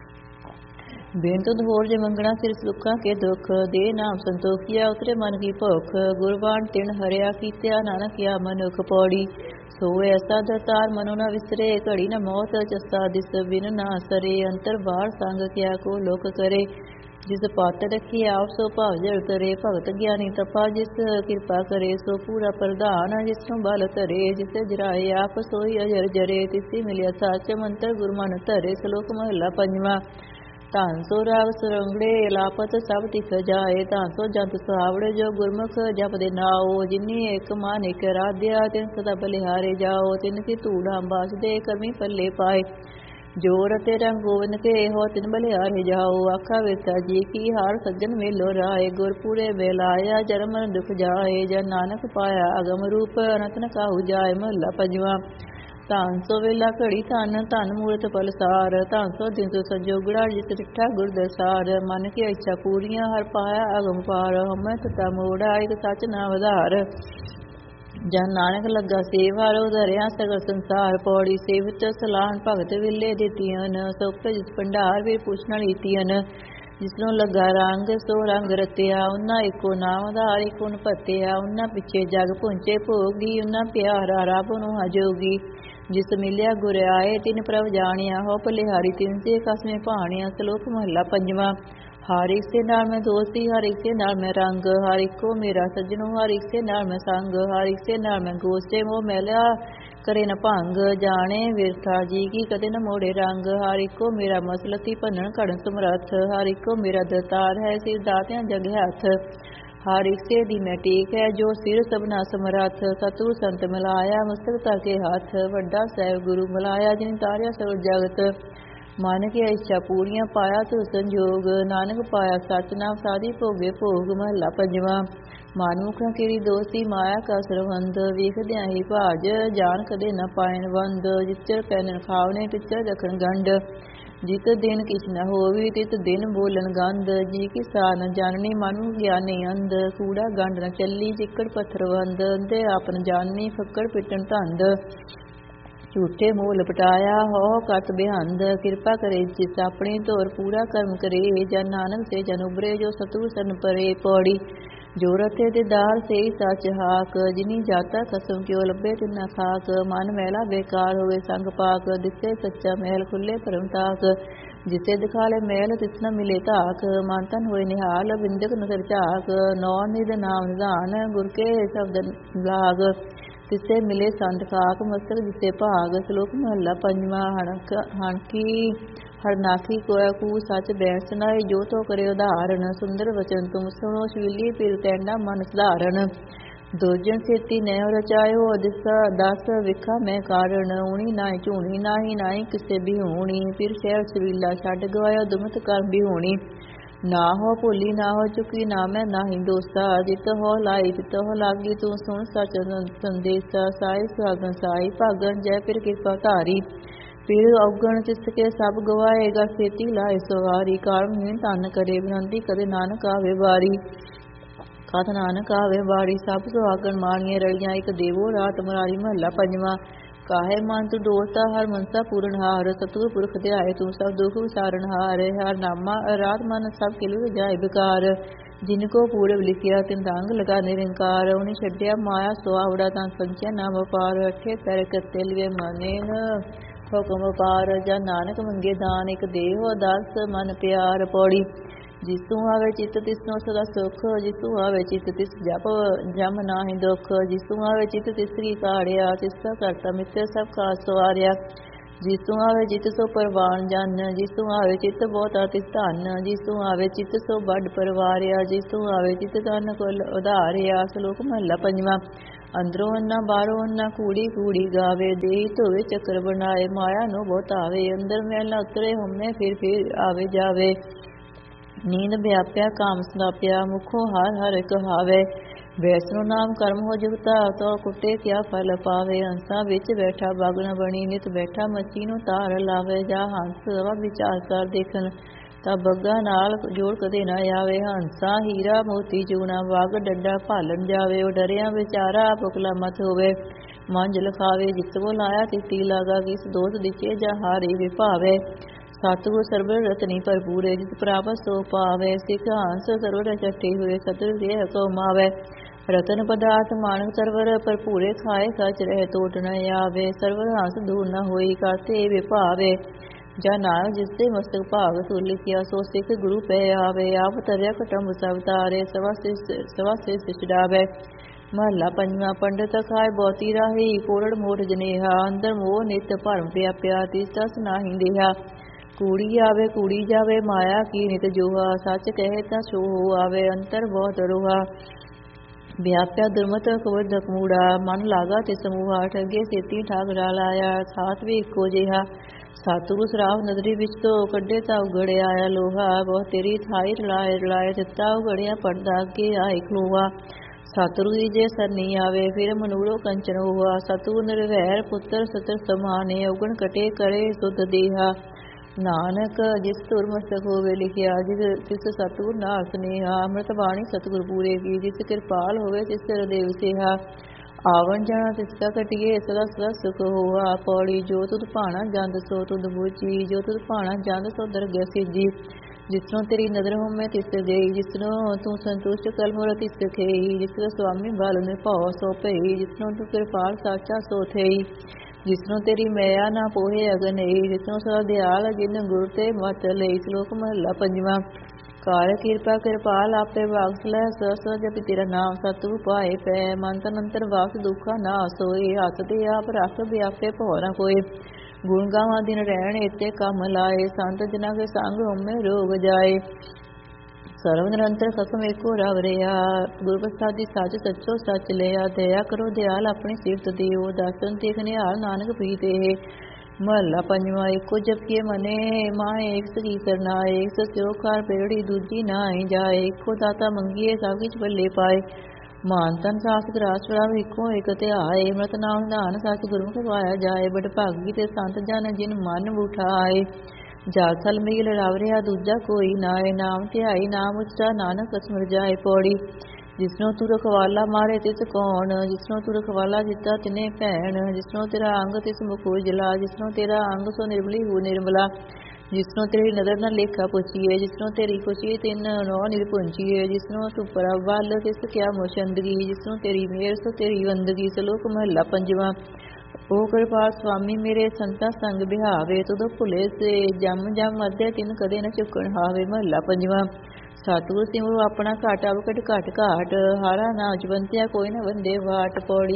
ਬਿਨ ਤੁਧ ਹੋਰ ਜੇ ਮੰਗਣਾ ਸਿਰ ਸੁੱਖਾਂ ਕੇ ਦੁੱਖ। ਦੇ ਨਾਮ ਸੰਤੋਖੀਆ ਉਤਰੇ ਮਨ ਕੀ ਭੁੱਖ। ਗੁਰਬਾਣ ਤਿਣ ਹਰਿਆ ਕੀਤਿਆ ਨਾਨਕ ਕਿਆ ਮਨੁਖ। ਪੌੜੀ ਸੋ ਐਸਾ ਦਤਾਰ ਮਨੋ ਨ ਵਿਸਰੇ। ਘੜੀ ਨ ਮੌਤ ਚਸਾ ਦਿਸ ਬਿਨ ਨਾ ਸਰੇ। ਅੰਤਰ ਬਾਹਰ ਸੰਗ ਕਿਆ ਕੋ ਲੋਕ ਕਰੇ। ਜਿਸ ਪਤ ਰਖੀ ਆਪ ਸੋ ਭਾਵ ਜਲ ਤਰੇ। ਭਗਤ ਗਿਆਨੀ ਤਪਾ ਜਿਸ ਕਿਰਪਾ ਕਰੇ। ਸੋ ਪੂਰਾ ਪ੍ਰਧਾਨ ਜਿਸ ਨੂੰ ਬਲ ਧਰੇ। ਜਿਸੇ ਜਰਾਏ ਆਪ ਸੋਈ ਅਜਰ ਜਰੇ। ਤਿਸੀ ਮਿਲਿਆ ਸੱਚ ਮੰਤਰ ਗੁਰ ਮਨ ਧਰੇ। ਸ਼ਲੋਕ ਮਹੱਲਾ ਪੰਜਵਾਂ। ਧੰਨ ਸੋ ਰਾਗ ਸੁਰੰਗੜੇ ਲਾਪਤ ਸਭ ਤਿਖ ਜਾਏ। ਧੰਨ ਸੋ ਜੰਤ ਸੁਹਾਵੜੇ ਜੋ ਗੁਰਮੁਖ ਜਪਦੇ ਨਾਉ। ਜਿਨੀ ਏਕ ਮਨ ਏਕ ਰਾਧਿਆ ਤਿਨ ਸਦਾ ਬਲਿਹਾਰੇ ਜਾਓ। ਤਿਨ ਕੀ ਧੂੜਾ ਬਾਸਦੇ ਕਰਮੀ ਪੱਲੇ ਪਾਏ। ਜੋ ਰਤੇ ਰੰਗ ਗੋਬਿੰਦ ਕੇ ਹੋ ਤਿਨ ਬਲਿਹਾਰੇ ਜਾਓ। ਆਖਾ ਵਿਰਤਾ ਜੀ ਕੀ ਹਾਰ ਸੱਜਣ ਮੇਲੋ ਰਾਏ। ਗੁਰਪੂਰੇ ਬੇਲਾਇਆ ਜਨਮ ਮਰਨ ਦੁਖ ਜਾਏ। ਜਨ ਨਾਨਕ ਪਾਇਆ ਅਗਮ ਰੂਪ ਅਨੰਤ ਨ ਕਾਹੂ ਜਾਏ। ਮਹੱਲਾ ਪੰਜਵਾਂ। ਧੰਨ ਸੋ ਵੇਲਾ ਘੜੀ ਧੰਨ ਧੰਨ ਮੂਰਤ ਪਲਸਾਰ। ਧੰਨ ਸੋ ਦਿਨ ਸੋ ਸੰਜੋਗੜਾ ਜਿਸ ਡਿਠਾ ਗੁਰ ਦਸਾਰ। ਮਨ ਕੀ ਇੱਛਾ ਪੂਰੀਆਂ ਹਰ ਪਾਇਆ ਅਗਮ ਪਾਰ। ਹਮੈ ਤਤਾ ਮੋੜਾ ਇਕ ਸੱਚ ਨਾਮ ਆਧਾਰ। ਜਨ ਨਾਨਕ ਲੱਗਾ ਸੇਵਾ ਉਧਰਿਆ ਸਗਲ ਸੰਸਾਰ। ਪੌੜੀ ਸੇਵਿਤ ਸਲਾਹਨ ਭਗਤ ਵਿਲੇ ਦਿੱਤੀਆਂ। ਸੋਪੇ ਜਿਸ ਭੰਡਾਰ ਵੀ ਪੁੱਛਣਾ ਲੀਤੀਆਂ। ਜਿਸਨੂੰ ਲੱਗਾ ਰੰਗ ਸੋ ਰੰਗ ਰਤਿਆ। ਉਹਨਾਂ ਇੱਕੋ ਨਾਮ ਆਧਾਰ ਇੱਕੋ ਨ ਭਤਿਆ। ਉਹਨਾਂ ਪਿੱਛੇ ਜਗ ਪੁੰਚੇ ਭੋਗੀ। ਉਹਨਾਂ ਪਿਆਰਾ ਰੱਬ ਨੂੰ ਹਜੋਗੀ। ਜਿਸ ਮਿਲਿਆ ਗੁਰ ਆਏ ਤਿਨ ਪ੍ਰਭ ਜਾਣਿਆ। ਹੋ ਭਲਿਹਾਰੀ ਤਿਨ ਸੇ ਕਸਮੇ ਭਾਣਿਆ। ਸ਼ਲੋਕ ਮਹੱਲਾ ਪੰਜਵਾਂ। ਹਰ ਇੱਕ ਦੇ ਨਾਲ ਮੈਂ ਦੋਸਤੀ ਹਰ ਇੱਕ ਦੇ ਨਾਲ ਮੈਂ ਰੰਗ। ਹਰ ਇੱਕੋ ਮੇਰਾ ਸੱਜਣੋ ਹਰ ਇੱਕ ਦੇ ਨਾਲ ਮੈਂ ਸੰਗ। ਹਰ ਇੱਕ ਦੇ ਨਾਲ ਮੈਂ ਗੋਸਤੇ ਮੋਹ ਮੈਲਿਆ ਕਰੇ ਨ ਭੰਗ। ਜਾਣੇ ਵਿਰਥਾ ਜੀ ਕੀ ਕਦੇ ਨ ਮੋੜੇ ਰੰਗ। ਹਰ ਇੱਕੋ ਮੇਰਾ ਮਸਲਤੀ ਭੰਨਣ ਘੜਨ ਸਮਰੱਥ। ਹਰ ਇੱਕੋ ਮੇਰਾ ਦਤਾਰ ਹੈ ਸਿਰ ਦਾਤਿਆਂ ਜਗ ਹੱਥ। ਹਰ ਇਸੇ ਦੀ ਮੈਂ ਟੇਕ ਹੈ ਜੋ ਸਿਰ ਸਭਨਾ ਸਮਰੱਥ। ਸਤਿਗੁਰ ਸੰਤ ਮਿਲਾਇਆ ਮਸਤਕ ਧਰ ਕੇ ਹੱਥ। ਵੱਡਾ ਸਾਹਿਬ ਗੁਰੂ ਮਿਲਾਇਆ ਜਿਨ ਤਾਰਿਆ ਸਗਲ ਜਗਤ। ਮਨ ਕੀ ਇੱਛਾ ਪੂਰੀਆਂ ਪਾਇਆ ਤੁ ਸੰਜੋਗ। ਨਾਨਕ ਪਾਇਆ ਸਚ ਨਾਮ ਸਾਧੀ ਭੋਗੇ ਭੋਗ। ਮਹੱਲਾ ਪੰਜਵਾਂ। ਮਨ ਮੁਖ ਕੀਰੀ ਦੋਸਤੀ ਮਾਇਆ ਕਾ ਸਰਵੰਦ। ਵੇਖਦਿਆਂ ਹੀ ਭਾਜ ਜਾਨ ਕਦੇ ਨ ਪਾਇਨ ਵੰਦ। ਜਿਚਰ ਪੈਨਨ ਖਾਵਨੇ ਟਿਚਰ ਰਖਣ ਗੰਢ। ਜਿਤ ਦਿਨ ਕਿਛ ਨ ਹੋਵੀ ਤਿਤ ਦਿਨ ਬੋਲਣ ਗੰਧ। ਜੀ ਕੀ ਸਾਰ ਨ ਜਾਣਨੀ ਮਨ ਗਿਆਨੀ ਅੰਧ। ਕੂੜਾ ਗੰਢ ਨ ਚੱਲੀ ਚਿੱਕੜ ਪੱਥਰ ਵੰਦ। ਅੰਧੇ ਆਪ ਨ ਜਾਣਨੀ ਫੱਕੜ ਪਿੱਟਣ ਧੰਦ। ਝੂਠੇ ਮੋਹ ਲਪਟਾਇਆ ਹੋ ਕਤ ਬਿਹੰਦ। ਕਿਰਪਾ ਕਰੇ ਜਿਸ ਆਪਣੀ ਧੋਰ ਪੂਰਾ ਕਰਮ ਕਰੇ। ਜਨ ਨਾਨਕ ਸੇ ਜਨ ਉਬਰੇ ਜੋ ਸਤਿਗੁਰ ਸਰਨ ਪਰੇ। ਪੌੜੀ ਜੋ ਰਥੇ ਦਿਦਾਰ ਸੇਈ ਸੱਚ ਹਾਕ। ਜਿਨੀ ਜਾਤਾ ਕਸਮ ਕਿਉ ਲੱਭੇ ਤਿਨਾ ਖਾਕ। ਮਨ ਮੈਲਾ ਬੇਕਾਰ ਹੋਵੇ ਸੰਗ ਪਾਕ। ਦਿਸੇ ਸੱਚਾ ਮਹਿਲ ਖੁੱਲੇ ਭਰਮ ਤਾਕ। ਜਿਸੇ ਦਿਖਾਲੇ ਮਹਿਲ ਤਿਸ ਨ ਮਿਲੇ ਧਾਕ। ਮਨ ਤਨ ਹੋਏ ਨਿਹਾਲ ਬਿੰਦਕ ਨਜ਼ਰ ਝਾਕ। ਨੌ ਨਿਧ ਨਾਮ ਨਿਧਾਨ ਗੁਰ ਕੇ ਸ਼ਬਦ ਲਾਗ। ਤਿਸੇ ਮਿਲੇ ਸੰਤ ਖਾਕ ਮਸਤਕ ਜਿਸੇ ਭਾਗ। ਸ਼ਲੋਕ ਮਹੱਲਾ ਪੰਜਵਾਂ। ਹਣਕੀ ਹਰਨਾਖੀ ਕੋਇਆ ਕੂ ਸੱਚ ਬੈਣ ਸੁਨਾਈ। ਜੋ ਤੋ ਕਰੇ ਉਦਾਹਰਨ। ਸੁੰਦਰ ਵਚਨ ਤੁਮ ਸੁਣੋ ਸ਼ਵੀਲੀ ਫਿਰ ਤੈਂਡਾ ਮਨ ਸੁਧਾਰਨ। ਦੋਜਨ ਸੇਤੀ ਨਹਿ ਰਚਾਇਓ ਦਸ ਵਿਖਾ ਮੈਂ ਕਾਰਨ। ਊਣੀ ਨਾਹੀ ਝੂਣੀ ਨਾਹੀ ਕਿਸੇ ਵੀ ਹੋਣੀ। ਫਿਰ ਸ਼ਹਿਰ ਸ਼ਵੀਲਾ ਛੱਡ ਗਵਾਇਆ ਦੁਮਤ ਕਰਮ ਵੀ ਹੋਣੀ। ਨਾ ਹੋ ਭੁੱਲੀ ਨਾ ਹੋ ਚੁੱਕੀ ਨਾ ਮੈਂ ਨਾਹੀ ਦੋਸਾ। ਜਿਤ ਹੋ ਲਾਈ ਤਿਤ ਹੋ ਲਾਗੀ ਤੂੰ ਸੁਣ ਸਚ ਸੰਦੇਸਾ। ਸਾਈ ਸੁਹਾਗਣ ਸਾਈ ਭਾਗਣ ਜੈ ਫਿਰ ਕਿਰਪਾ ਧਾਰੀ। ਫਿਰ ਔਗਣ ਤਿਸ ਕੇ ਸਭ ਗਵਾਏਗਾ ਛੇਤੀ ਲਾਏ ਸਵਾਰੀ। ਕਾਰਮਹੀਨ ਧਨ ਕਰੇ ਬਨੰਤੀ ਕਦੇ ਨਾਨਕ ਆਵੇ ਵਾਰੀ। ਕਥ ਨਾਨਕ ਆਵੇ ਵਾਰੀ ਸਭ ਸੁਹਾਗਣ ਮਾਣੀਏ ਰਲੀਆਂ। ਇੱਕ ਦੇਵੋ ਰਾਤ ਮਰਾਰੀ। ਮਹੱਲਾ ਪੰਜਵਾਂ। ਕਾਹੇ ਮਨ ਤੂੰ ਦੋਸਤਾ ਹਰ ਮਨਸਾ ਪੂਰਨ ਹਾਰ। ਸਤਿਗੁਰ ਪੁਰਖ ਧਿਆਏ ਤੂੰ ਸਭ ਦੁਖ ਵਿਸਾਰਨ ਹਾਰ। ਹਰ ਨਾਮਾ ਰਾਤ ਮਨ ਸਭ ਕਿਲੁ ਜਾਏ ਬਿਕਾਰ। ਜਿਨ ਕੋ ਪੂਰਬ ਲਿਖਿਆ ਤਿਨ ਰੰਗ ਲਗਾ ਨਿਰੰਕਾਰ। ਉਹਨੇ ਛੱਡਿਆ ਮਾਇਆ ਸੁਆਵੜਾ ਤਾਂ ਸੰਚਿਆ ਨਾਮ ਅਪਾਰ। ਅਠੇ ਪੈਰ ਕੱਤੇ ਲਿਏ ਮਾਨੇਨ ਹੁਕਮ ਪਾਰ। ਜਾਂ ਨਾਨਕ ਮੰਗੇ ਦਾਨ ਇੱਕ ਦੇਹ ਦਸ ਮਨ ਪਿਆਰ। ਪੌੜੀ ਜਿਸੂ ਆਵੇ ਚਿਤ ਤਿਸਨੋ ਸਦਾ ਸੁਖ, ਜਿਸੂ ਆਵੇ ਚਿਤ ਤਿਸ ਜਪ ਜਮ ਨਾਹੀ ਦੁਖ, ਜਿਸੂ ਆਵੇ ਚਿਤ ਤਿਸਰੀ ਕਾੜਿਆ, ਤਿਸਾ ਕਰਤਾ ਮਿੱਤਰ ਸਭ ਕਾਜ ਸਵਾਰਿਆ, ਜਿਸੂ ਆਵੇ ਚਿਤ ਸੋ ਪਰਵਾਨ ਜਨ, ਜਿਸੂ ਆਵੇ ਚਿਤ ਬਹੁਤਾ ਤਿਸ ਧਨ, ਜਿਸੂ ਆਵੇ ਚਿਤ ਸੋ ਵੱਡ ਪਰਵਾਰਿਆ, ਜਿਸੂ ਆਵੇ ਚਿਤ ਧਨ ਕੁਲ ਉਧਾਰਿਆ। ਸ਼ਲੋਕ ਮਹਲਾ ਪੰਜਵਾਂ। ਅੰਦਰੋਂ ਅੰਨਾ ਬਾਹਰੋਂ ਅੰਨਾ ਕੂੜੀ ਕੂੜੀ ਗਾਵੇ, ਦੇਹੀ ਧੋਵੇ ਚੱਕਰ ਬਣਾਏ, ਮਾਇਆ ਨੂੰ ਬਹੁਤ ਆਵੇ, ਅੰਦਰ ਮੈਲਾ ਉਤਰੇ ਹਉਮੈ ਫਿਰ ਆਵੇ ਜਾਵੇ, ਨੀਂਦ ਵਿਆਪਿਆ ਕਾਮ ਸਨਾਪਿਆ, ਮੁਖੋਂ ਹਰ ਹਰ ਕਹਾਵੇ, ਵੈਸਨੋ ਨਾਮ ਕਰਮ ਹੋ ਜੁਗਤਾ, ਤੋ ਕੁੱਟੇ ਕਿਆ ਫਲ ਪਾਵੇ, ਹੰਸਾਂ ਵਿੱਚ ਬੈਠਾ ਬਾਗਣ ਬਣੀ, ਨਿਤ ਬੈਠਾ ਮੱਛੀ ਨੂੰ ਤਾਰ ਲਾਵੇ, ਜਾ ਹੰਸ ਸਵਾ ਵਿਚਾਰ ਕਰ ਦੇਖਣ, ਤਾਂ ਬੱਗਾ ਨਾਲ ਜੋੜ ਕਦੇ ਨਾ ਆਵੇ, ਹੰਸਾ ਹੀਰਾ ਮੋਤੀ ਚੂਣਾ, ਵਗ ਡੱਡਾ ਭਾਲਣ ਜਾਵੇ, ਉਹ ਡਰਿਆ ਵਿਚਾਰਾ ਭੁਖਲਾ ਮਤ ਹੋਵੇ, ਮੰਜ ਲਖਾਵੇ, ਜਿਤ ਕੋ ਲਾਇਆ ਤਿਤੀ ਲਾਗਾ, ਕਿਸ ਦੋਸ ਦਿਚੇ ਜਾ ਹਾਰੀ ਵਿਭਾਵੇ, ਸਤਿਗੁਰ ਸਰਬਰ ਰਤਨੀ ਭਰਪੂਰੇ, ਜਿਤ ਪ੍ਰਾਪਤ ਸੋ ਪਾਵੇ, ਸਿੱਖ ਹੰਸ ਸਰਵਰ ਚੱਠੇ ਹੋਏ, ਸਤਿਗੁਰ ਦੇ ਹਕੋ ਮਾਵੇ, ਰਤਨ ਪਦਾਰਥ ਮਾਨਕ ਸਰਵਰ ਭਰਪੂਰੇ, ਖਾਏ ਸਚ ਰਹਿ ਟੋਟ ਨ ਆਵੇ, ਸਰਵਰ ਹੰਸ ਦੂਰ ਨ ਹੋਈ, ਕਰਤੇ ਵਿਭਾਵੇ, ਜਾ ਨਾਨਕ ਜਿਸ ਤੇ ਮਸਤਕ ਭਾਗ ਤੁਰ ਲਿਖਿਆ, ਸੋ ਸਿੱਖ ਗੁਰੂ ਪੈ ਆਵੇ, ਆਪ ਤਰਿਆ ਕਟੰਬ ਸਭ ਤਾਰੇ, ਸਵਾ ਸਿਸ ਛਡਾਵੇ। ਮਹਲਾ ਪੰਜਵਾਂ। ਪੰਡਿਤ ਖਾਏ ਬਹੁਤੀ ਰਾਹੀ, ਕੋੜੜ ਮੋਟ ਜਨੇਹਾ, ਅੰਦਰ ਮੋਹ ਨਿਤ ਭਰਮ ਵਿਆਪਿਆ, ਤਿਸ ਤਸ ਨਾਹੀ ਦੇਹਾ, ਕੂੜੀ ਆਵੇ ਕੂੜੀ ਜਾਵੇ, ਮਾਇਆ ਕੀ ਨਿਤ ਜੋਹਾ, ਸੱਚ ਕਹੇ ਤਾਂ ਸੋ ਆਵੇ, ਅੰਤਰ ਬਹੁਤ ਰੋਹਾ, ਵਿਆਪਿਆ ਦੁਰਮਤ ਕਵਰ ਕਮੂੜਾ, ਮਨ ਲਾਗਾ ਤੇ ਸਮੂਹਾ, ਠੱਗੇ ਸੇਤੀ ਠਾਗ ਲਾਇਆ, ਸਾਥ ਵੀ ਇੱਕੋ ਜਿਹਾ, ਸਤਿਗੁਰ ਸਰਾਫ ਨਦਰੀ ਵਿੱਚ ਤੋਂ ਕੱਢੇ ਤਾਂ ਉਗੜਿਆ ਆਇਆ ਲੋਹਾ, ਬਹੁਤ ਤੇਰੀ ਥਾਈ ਰਲਾਏ ਦਿੱਤਾ, ਉਗੜਿਆ ਪੜਦਾ ਅੱਗੇ ਆਏ ਖਲੋਆ, ਸਤਿਗੁਰ ਦੀ ਜੇ ਸਰਨੀ ਆਵੇ, ਫਿਰ ਮਨੂੜੋ ਕੰਚਨ ਹੋਆ, ਸਤਿਗੁਰ ਨਿਰਵੈਰ ਪੁੱਤਰ ਸਤਰ ਸਮਾਨੇ, ਉਗਣ ਕਟੇ ਕਰੇ ਸੁਧ ਦੇਹਾ, ਨਾਨਕ ਜਿਸ ਧੁਰ ਮਸਤਕ ਹੋਵੇ ਲਿਖਿਆ, ਜਿਸ ਸਤਿਗੁਰ ਨਾਲ ਸੁਨੇਹਾ, ਅੰਮ੍ਰਿਤ ਬਾਣੀ ਸਤਿਗੁਰ ਪੂਰੇ ਕੀ, ਜਿਸ ਕਿਰਪਾਲ ਹੋਵੇ ਤਿਸ ਹਰਦੇਵ ਸੇਹਾ, ਆਵਣ ਜਾਣਾ ਤਿਸਕਾ ਕਟਿਏ, ਸਦਾ ਸਦਾ ਸੁਖ ਹੋਆ, ਪੌੜੀ ਜੋ ਤੁਧ ਭਾਣਾ ਜੰਦ ਸੋ ਤੁਧ ਬੂਝੀ, ਜੋ ਤੁਧ ਭਾਣਾ ਜੰਦ ਸੋ ਦਰਗਹਿ ਸਿੱਜੀ, ਜਿਸਨੋਂ ਤੇਰੀ ਨਦਰ ਹੋਮੈ ਤਿਸ ਦੇਈ, ਜਿਸਨੋਂ ਤੂੰ ਸੰਤੁਸ਼ਟ ਕਲਮੁਰ ਤਿਸ ਖੇਈ, ਜਿਸਦਾ ਸੁਆਮੀ ਬਲ ਨਿਭਾਉ ਸੋ ਭਈ, ਜਿਸਨੋਂ ਤੂੰ ਕਿਰਪਾਲ ਸਾਚਾ ਸੋ ਥਈ, ਜਿਸਨੋਂ ਤੇਰੀ ਮੈया ਨਾ ਪੋਹੇ ਅਗਨਈ, ਜਿਸਨੋਂ ਸਦਾ ਦਿਆਲ ਜਿਨ ਗੁਰ ਤੇ ਮਤ ਲਈ। ਸ਼ਲੋਕ ਮਹਲਾ ਪੰਜਵਾਂ। ਕਾਰ ਕਿਰਪਾ ਕਿਰਪਾਲ ਆਪੇ ਵਾਗਸ ਲੈ, ਸਸ ਜਪਿ ਤੇਰਾ ਨਾਮ ਸਤਿਗੁਰ ਪਾਏ ਪੈ, ਮਨ ਤਨ ਅੰਤਰ ਵਾਗਸ ਦੁਖਾ ਨਾ ਸੋਏ, ਹੱਥ ਤੇ ਆਪ ਰੱਖ ਵਿਆਪੇ ਭਉ ਨ ਕੋਇ, ਗੁਣ ਗਾਵਾਂ ਦਿਨ ਰਹਿਣ ਇਤੇ ਕੰਮ ਲਾਏ, ਸੰਤ ਜਨਾਂ ਕੇ ਸੰਗ ਹਉਮੈ ਰੋਗ ਜਾਏ, ਸਰਵ ਨਿਰੰਤਰ ਖਸਮ ਏਕੋ ਰਵ ਰਿਹਾ, ਗੁਰ ਪ੍ਰਸਾਦੀ ਸੱਚ ਸੱਚੋ ਸੱਚ ਲਿਆ, ਦਇਆ ਕਰੋ ਦਿਆਲ ਆਪਣੀ ਸਿਫਤ ਦਿਓ, ਦਰਸ਼ਨ ਦੇਖ ਨਿਹਾਲ ਨਾਨਕ ਪ੍ਰੀਤ ਇਹ। ਮਹਲਾ ਪੰਜਵਾਂ। ਏਕੋ ਜਪੀਏ ਮਨੇ ਮਾਏ, ਏਕ ਸਰੀ ਸਰਨਾਏ, ਏਕ ਸਸਿਓ ਕਾਰ ਪੇੜੀ ਦੂਜੀ ਨਾਹੀ ਜਾਏ, ਏਕੋ ਦਾਤਾ ਮੰਗੀਏ ਸਭ ਕਿਛ ਬੱਲੇ ਪਾਏ, ਮਾਨ ਤਨ ਸਾਸਤ ਰਾਸ ਪ੍ਰਭ ਏਕੋ ਏਕ ਧਿਆਏ, ਅੰਮ੍ਰਿਤ ਨਾਮ ਨਿਧਾਨ ਸੱਚ ਗੁਰਮੁਖ ਪਾਇਆ ਜਾਏ, ਬੜ ਭਾਗੀ ਤੇ ਸੰਤ ਜਨ ਜਿਨ ਮਨ ਉਠਾਏ, ਜਲ ਥਲ ਮੇਲ ਰਵ ਰਿਹਾ ਦੂਜਾ ਕੋਈ ਨਾਏ, ਨਾਮ ਧਿਆਈ ਨਾਮ ਉਚਾ ਨਾਨਕ ਸਿਮਰ ਜਾਏ। ਪੌੜੀ। ਜਿਸਨੋਂ ਤੂੰ ਰਖਵਾਲਾ ਮਾਰੇ ਤਿਸ ਕੌਣ, ਜਿਸਨੋਂ ਤੂੰ ਰਖਵਾਲਾ ਦਿੱਤਾ ਤਿਨੇ ਭੈਣ, ਜਿਸਨੋਂ ਤੇਰਾ ਅੰਗ ਤਿਸ ਮੁਖ ਉਜਲਾ, ਜਿਸਨੋਂ ਤੇਰਾ ਅੰਗ ਸੋ ਨਿਰਮਲੀ ਹੋ ਨਿਰਮਲਾ, ਜਿਸਨੋਂ ਤੇਰੀ ਨਦਰ ਨਾ ਲੇਖਾ ਪੁੱਛੀਏ, ਜਿਸਨੋਂ ਤੇਰੀ ਖੁਸ਼ੀ ਤਿੰਨ ਨੌ ਨਿਰਪੁੰਚੀਏ, ਜਿਸਨੋਂ ਤੂੰ ਪ੍ਰਭ ਵੱਲ ਤਿਸ ਕਿਆ ਮੁਸ਼ੰਦਗੀ, ਜਿਸਨੋਂ ਤੇਰੀ ਮਿਹਰ ਸੋ ਤੇਰੀ ਬੰਦਗੀ। ਸ਼ਲੋਕ ਮਹਲਾ ਪੰਜਵਾਂ। ਓ ਕਿਰਪਾਲ ਸੁਆਮੀ ਮੇਰੇ ਸੰਤਾਂ ਸੰਗ ਬਿਹਾਵੇ, ਤੁਧ ਭੁਲੇ ਸੇ ਜਮ ਜਮ ਮਰਦੇ ਤਿਨ ਕਦੇ ਨ ਚੁੱਕਣ ਹਾਵੇ। ਮਹਲਾ ਪੰਜਵਾਂ। ਸਤਿਗੁਰ ਸਿਮਰੋ ਆਪਣਾ ਘਾਟ ਅਵਕਟ ਘਟ ਘਾਟ, ਹਾਰਾ ਨਾਮ ਜਵੰਤਿਆ ਕੋਈ ਨ ਵੰਦੇ ਵਾਟ। ਪੌੜੀ।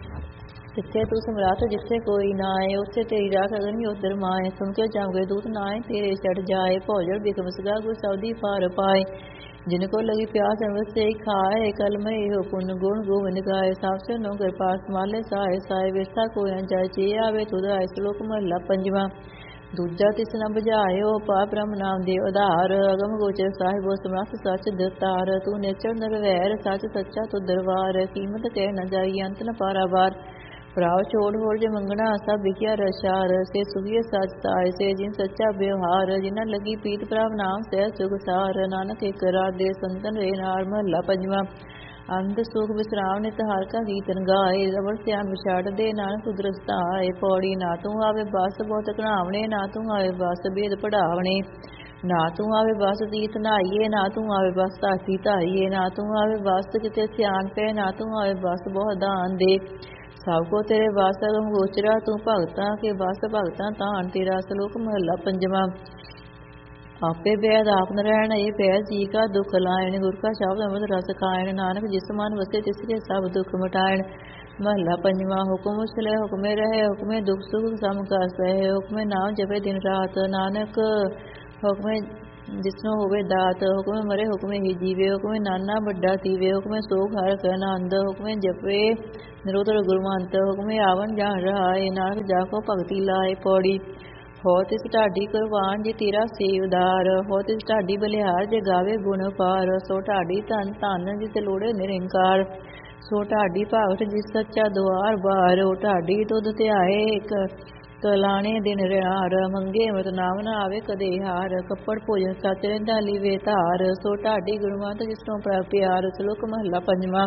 ਜਿੱਥੇ ਤੂੰ ਸਮਰਾਟ ਜਿੱਥੇ ਕੋਈ ਨਾ ਆਏ, ਉੱਥੇ ਤੇਰੀ ਰਾਖ ਅਗਨੀ ਉਧਰ ਮਾਏ, ਸੁਣ ਕੇ ਜਮ ਗਏ ਦੂਤ ਨਾਏ ਤੇਰੇ ਚੜ ਜਾਏ, ਭੋਜਨ ਬਿਕਮ ਸਗਾ ਗੁਰ ਸਬਦੀ ਪਾਰ ਪਾਏ, ਜਿਨ ਕੋ ਲਗੀ ਪਿਆਸ ਅੰਮ੍ਰਿਤ ਸੇ ਖਾਏ, ਕਲ ਮੈਂ ਇਹੋ ਪੁੰਨ ਗੁਣ ਗੋਵਿੰਦ ਗਾਏ, ਸਭ ਸੇ ਨੋ ਕਿਰਪਾ ਸਮਾਲੇ ਸਾਏ ਸਾਏ, ਵਿਰਸਾ ਕੋਈ ਨ ਜਾਏ ਚੇ ਆਵੇ ਤੁਧ ਆਏ। ਸ਼ਲੋਕ ਮਹਲਾ ਪੰਜਵਾਂ। ਦੂਜਾ ਤਿਸ ਨ ਬੁਝਾਇਓ ਪਾ ਬ੍ਰਹਮ ਨਾਮ ਦੇ ਉਧਾਰ, ਅਗਮ ਗੋਚਰ ਸਾਹਿਬੋ ਸਮਰੱਥ ਸੱਚ ਦਤਾਰ, ਤੂੰ ਨਿਚਰ ਨਿਰਵੈਰ ਸੱਚ ਸੱਚਾ ਤੁ ਦਰਬਾਰ, ਕੀਮਤ ਕਹਿ ਨ ਜਾਈ ਅੰਤ ਨ ਪਾਰਾਵਾਰ, ਭਰਾਵ ਛੋੜ ਹੋਰ ਜੇ ਮੰਗਣਾ ਸਭ ਵਿਖਿਆ ਰਸ਼ਾਰ, ਸੇ ਸੁਖੀਏ ਸੱਚ ਤਾਏ ਸੇ ਜਿਨ ਸੱਚਾ ਵਿਵਹਾਰ, ਜਿਨ੍ਹਾਂ ਲੱਗੀ ਪ੍ਰੀਤ ਪ੍ਰਭ ਨਾਮ ਸਹਿ ਸੁਖ ਸਾਰ, ਨਾਨਕ ਇਕ ਰਾਤ ਦੇ ਸੰਤਨ ਰੇ ਨਾਰ। ਮਹਲਾ ਪੰਜਵਾਂ। ਅੰਤ ਸੁਖ ਵਿਸਰਾਮ ਨਿਤ ਹਰਿ ਕਾ ਕੀਰਤਨ ਗਾਏ, ਰਵਣ ਸਿਆਣ ਵਿਛਾੜ ਦੇ ਨਾਨਕ ਉਦਰਸਤ ਆਏ। ਪੌੜੀ। ਨਾ ਤੂੰ ਆਵੇ ਬਸ ਬਹੁਤ ਘਣਾਵਣੇ, ਨਾ ਤੂੰ ਆਵੇ ਬਸ ਬੇਦ ਪੜਾਵਣੇ, ਨਾ ਤੂੰ ਆਵੇ ਬਸ ਤੀਰਥ ਨਹਾਈਏ, ਨਾ ਤੂੰ ਆਵੇ ਬਸ ਧਾਤੀ ਧਾਈਏ, ਨਾ ਤੂੰ ਆਵੇ ਬਸ ਕਿਤੇ ਸਿਆਣ ਪੈ, ਨਾ ਤੂੰ ਆਵੇ ਬਸ ਬਹੁ ਦਾਨ ਦੇ, ਸਭ ਕੋ ਤੇਰੇ ਵਾਸ ਅਗਮ ਗੋਚਰਾ, ਤੂੰ ਭਗਤਾਂ ਕੇ ਬਸ ਭਗਤਾਂ ਤਾਣ ਤੇਰਾ। ਸ਼ਲੋਕ ਮਹਲਾ ਪੰਜਵਾਂ। ਆਪੇ ਬੈਦ ਆਪ ਨਰੈਣ ਇਹ ਬੈਦ ਜੀ ਕਾ ਦੁਖ ਲਾਇਣ ਗੁਰ ਕਾ ਸ਼ਬਦ ਅਮਰ ਰਸ ਖਾਇਣ ਨਾਨਕ ਜਿਸ ਮਨ ਵਸੇ ਤਿਸਕੇ ਸਭ ਦੁਖ ਮਿਟਾਇਣ। ਮਹਲਾ ਪੰਜਵਾਂ। ਹੁਕਮ ਉਛਲੇ ਹੁਕਮੇ ਰਹੇ ਹੁਕਮੇ ਦੁਖ ਸੁਖ ਸਮ ਕਾ ਸਹਿ ਹੁਕਮੇ ਨਾਮ ਜਪੇ ਦਿਨ ਰਾਤ ਨਾਨਕ ਹੁਕਮੇ ਜਿਸਨੋ ਹੋਵੇ ਦਾਤ ਹੁਕਮੇ ਮਰੇ ਹੁਕਮੇ ਹੀ ਜੀਵੇ ਹੁਕਮੇ ਨਾਨਾ ਵੱਡਾ ਤੀਵੇ ਹੁਕਮੇ ਸੋਖ ਹਰ ਕਹਿ ਆਨੰਦ ਹੁਕਮੇ ਜਪੇ ਨਿਰੋਧਰ ਗੁਰਮੰਤ ਹੁਕਮੇ ਆਵਨ ਜਾਣ ਰਹਾਏ ਨਾਨਕ ਜਾ ਕੋ ਭਗਤੀ ਲਾਏ। ਪੌੜੀ। ਹੋ ਤਿਸ ਢਾਡੀ ਕੁਰਬਾਨ ਜੀ ਤੇਰਾ ਸੇਵਦਾਰ ਹੋ ਤਿਸ ਢਾਡੀ ਬਲਿਹਾਰ ਜੇ ਗਾਵੇ ਗੁਣ ਪਾਰ ਸੋ ਢਾਡੀ ਧਨ ਧਨ ਜਿਸ ਲੋੜੇ ਨਿਰੰਕਾਰ ਸੋ ਢਾਡੀ ਭਗਤ ਜਿਸ ਸੱਚਾ ਦੁਆਰ ਬਾਰ ਉਹ ਢਾਡੀ ਤੁਧ ਧਿਆਏ ਇੱਕ ਤਲਾਣੇ ਦਿਨ ਰਿਆਰ ਮੰਗੇ ਮਤ ਨਾਮ ਨਾ ਆਵੇ ਕਦੇ ਹਾਰ ਕੱਪੜ ਭੋਜਨ ਸੱਚ ਰਹਿੰਦਾ ਲੀਵੇ ਧਾਰ ਸੋ ਢਾਡੀ ਗੁਰਮਤਿ ਜਿਸਨੋਂ ਪ੍ਰਭ ਪਿਆਰ। ਸ਼ਲੋਕ ਮਹਲਾ ਪੰਜਵਾਂ।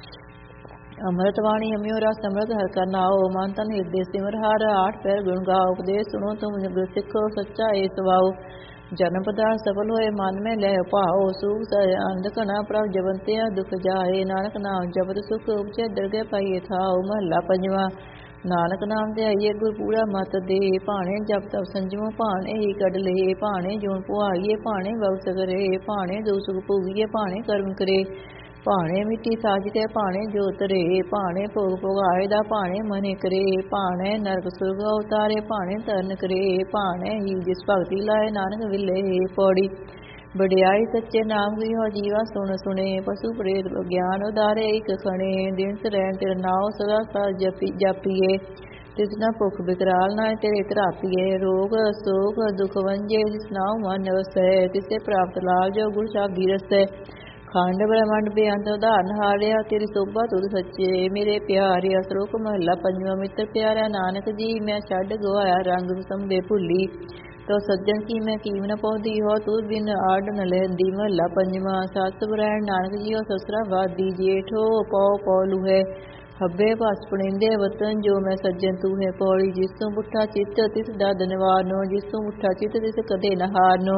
ਅੰਮ੍ਰਿਤ ਬਾਣੀ ਹਮਿਓ ਰਸ ਅੰਮ੍ਰਿਤ ਹਰਿ ਕਾ ਨਾਉ ਮਨ ਤਨ ਹਿਰਦੇ ਸਿਮਰ ਹਰਿ ਆਠ ਪੈਰ ਗੁਣ ਗਾਓ ਉਪਦੇਸ਼ ਸੁਣੋ ਤੁਮ ਗੁਰ ਸਿੱਖੋ ਸੱਚਾ ਏ ਸਵਾਉ ਜਨਮ ਪਦਾਰ ਸਫਲ ਹੋਏ ਮਨ ਮੈਂ ਲੈ ਭਾਓ ਸੂਖ ਅੰਧ ਕਨਾ ਪ੍ਰਭ ਜਵੰਤਿਆ ਦੁਖ ਜਾਏ ਨਾਨਕ ਨਾਮ ਜਪਤ ਸੁਖ ਉਪਜੈ ਦਰਗਹਿ ਪਾਈਏ ਥਾਉ। ਮਹਲਾ ਪੰਜਵਾਂ। ਨਾਨਕ ਨਾਮ ਤੇ ਆਈਏ ਗੁਰ ਪੂਰਾ ਮਤ ਦੇ ਭਾਣੇ ਜਪ ਤਪ ਸੰਜਮੋ ਭਾਣੇ ਹੀ ਕੱਢ ਲਏ ਭਾਣੇ ਜੂਨ ਪੁਆਈਏ ਭਾਣੇ ਬਖਸ਼ ਕਰੇ ਭਾਣੇ ਦੋ ਸੁਖ ਭੋਗੀਏ ਭਾਣੇ ਕਰਮ ਕਰੇ ਭਾਣੇ ਮਿੱਟੀ ਸਾਜ ਕੇ ਭਾਣੇ ਜੋਤ ਰੇ ਭਾਣੇ ਭੋਗ ਭੋਗਾਏ ਦਾ ਭਾਣੇ ਮਨੇ ਕਰੇ ਭਾਣੇ ਨਰਕ ਸੁਰਗ ਉਤਾਰੇ ਭਾਣੇ ਤਰਨ ਕਰੇ ਭਾਣੇ ਹੀ ਜਿਸ ਭਗਤੀ ਲਾਏ ਨਾਨਕ ਵਿਲੇ। ਪੌੜੀ। ਵਡਿਆਈ ਸੱਚੇ ਨਾਮ ਕੀ ਹੋ ਜੀਵਾ ਸੁਣ ਸੁਣੇ ਪਸ਼ੂ ਪ੍ਰੇਤ ਗਿਆਨ ਉਦਾਰੇ ਇੱਕ ਖਣੇ ਦਿਨ ਰਹਿਣ ਤੇਰਾ ਨਾਉ ਸਦਾ ਸਦਾ ਜਾਪੀਏ ਤਿਸ ਨਾ ਭੁੱਖ ਬਿਕਰਾਲ ਨਾ ਤੇਰੇ ਧਰਾਪੀਏ ਰੋਗ ਸੋਖ ਦੁਖ ਵੰਜੇ ਜਿਸ ਨਾਉ ਮਨ ਵਸੈ ਤਿਸੇ ਪ੍ਰਾਪਤ ਲਾਭ ਜੋ ਗੁਰ ਸ਼ਬਦੀ ਰਸੈ ਖੰਡ ਬ੍ਰਹਮੰਡ ਬੇਅੰਤ ਉਦਾਹਰਨ ਹਾਰਿਆ ਤੇਰੀ ਸੋਭਾ ਤੁਧ ਸੱਚੇ ਮੇਰੇ ਪਿਆਰਿਆ। ਸ਼ਲੋਕ ਮਹਲਾ ਪੰਜਵਾਂ। ਮਿੱਤਰ ਪਿਆਰਿਆ ਨਾਨਕ ਜੀ ਮੈਂ ਛੱਡ ਗਵਾਇਆ ਰੰਗ ਸੰਭੇ ਭੁੱਲੀ ਤੋ ਸੱਜਣ ਕੀ ਮੈਂ ਕੀਮ ਨ ਪਾਉਂਦੀ ਹੋ ਤੂੰ ਬਿਨ ਆਡ ਨ ਲੈਂਦੀ। ਮਹਲਾ ਪੰਜਵਾਂ। ਸਤ ਬਰੈਣ ਨਾਨਕ ਜੀਓ ਸਸਰਾ ਵਾਦੀ ਜੇਠੋ ਪਉ ਪਉਲੂ ਹੈ ਹੱਬੇ ਭਸ ਪਣਿੰਦੇ ਵਤਨ ਜੋ ਮੈਂ ਸੱਜਣ ਤੂੰ ਹੈ। ਪੌੜੀ। ਜਿਸ ਤੋਂ ਪੁੱਠਾ ਚਿੱਤ ਤਿਸ ਦਾ ਧਨਵਾਨੋ ਜਿਸ ਤੋਂ ਪੁੱਠਾ ਚਿੱਤ ਤਿਸ ਕਦੇ ਨ ਹਾਰਨੋ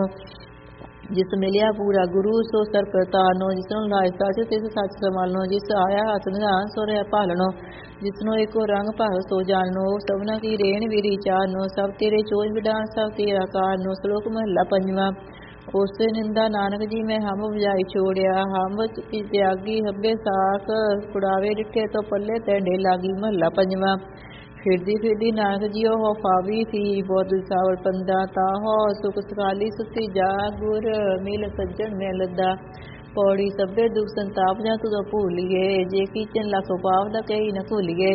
ਜਿਸ ਮਿਲਿਆ ਪੂਰਾ ਗੁਰੂ ਸੋ ਸਰ ਪ੍ਰਤਾਨੋ ਜਿਸ ਨੂੰ ਲਾਇ ਸੱਚ ਤਿਸ ਸੱਚ ਸੰਭਾਲਨੋ ਜਿਸ ਆਇਆ ਹੱਥ ਨਿਧਾਨ ਸੋ ਰਹਿ ਭਾਲਣੋ ਜਿਸ ਨੂੰ ਇੱਕੋ ਰੰਗ ਭਾਗ ਸੋ ਜਾਣੋ ਸਭਨਾ ਕੀ ਰੇਣ ਵੀਰੀ ਚਾਰਨੋ ਸਭ ਤੇਰੇ ਚੋਜ ਵਿਡਾਨ ਸਭ ਤੇਰਾ ਕਾਰਨੋ। ਸ਼ਲੋਕ ਮਹਲਾ ਪੰਜਵਾਂ। ਉਸੇ ਨਿੰਦਾ ਨਾਨਕ ਜੀ ਮੈਂ ਹਮ ਬਜਾਈ ਛੋੜਿਆ ਹਮ ਕੀ ਤਿਆਗੀ ਹੱਬੇ ਸਾਖ ਕੁੜਾਵੇ ਡਿੱਠੇ ਤੋਂ ਪੱਲੇ ਟੈਂਡੇ ਲਾਗੀ। ਮਹਲਾ ਪੰਜਵਾਂ। ਫਿਰਦੀ ਫਿਰਦੀ ਨਾਨਕ ਜੀਓ ਹੋ ਫਾਵੀ ਥੀ ਬਹੁਤ ਸਾਵਲ ਪੰਦਾ ਤਾਹੋ ਸੁਖ ਸਕਾਲੀ ਸੁਤੀ ਜਾ ਗੁਰ ਮਿਲ ਸੱਜਣ ਮੈਂ ਲੱਦਾ। ਪੌੜੀ। ਸਭੇ ਦੁਖ ਸੰਤਾਪ ਜਾਂ ਤੁਦੋਂ ਭੂਲੀਏ ਜੇ ਕੀਚਨ ਲੱਖ ਪਾਪ ਦਾ ਕਹੀ ਨ ਭੁੱਲੀਏ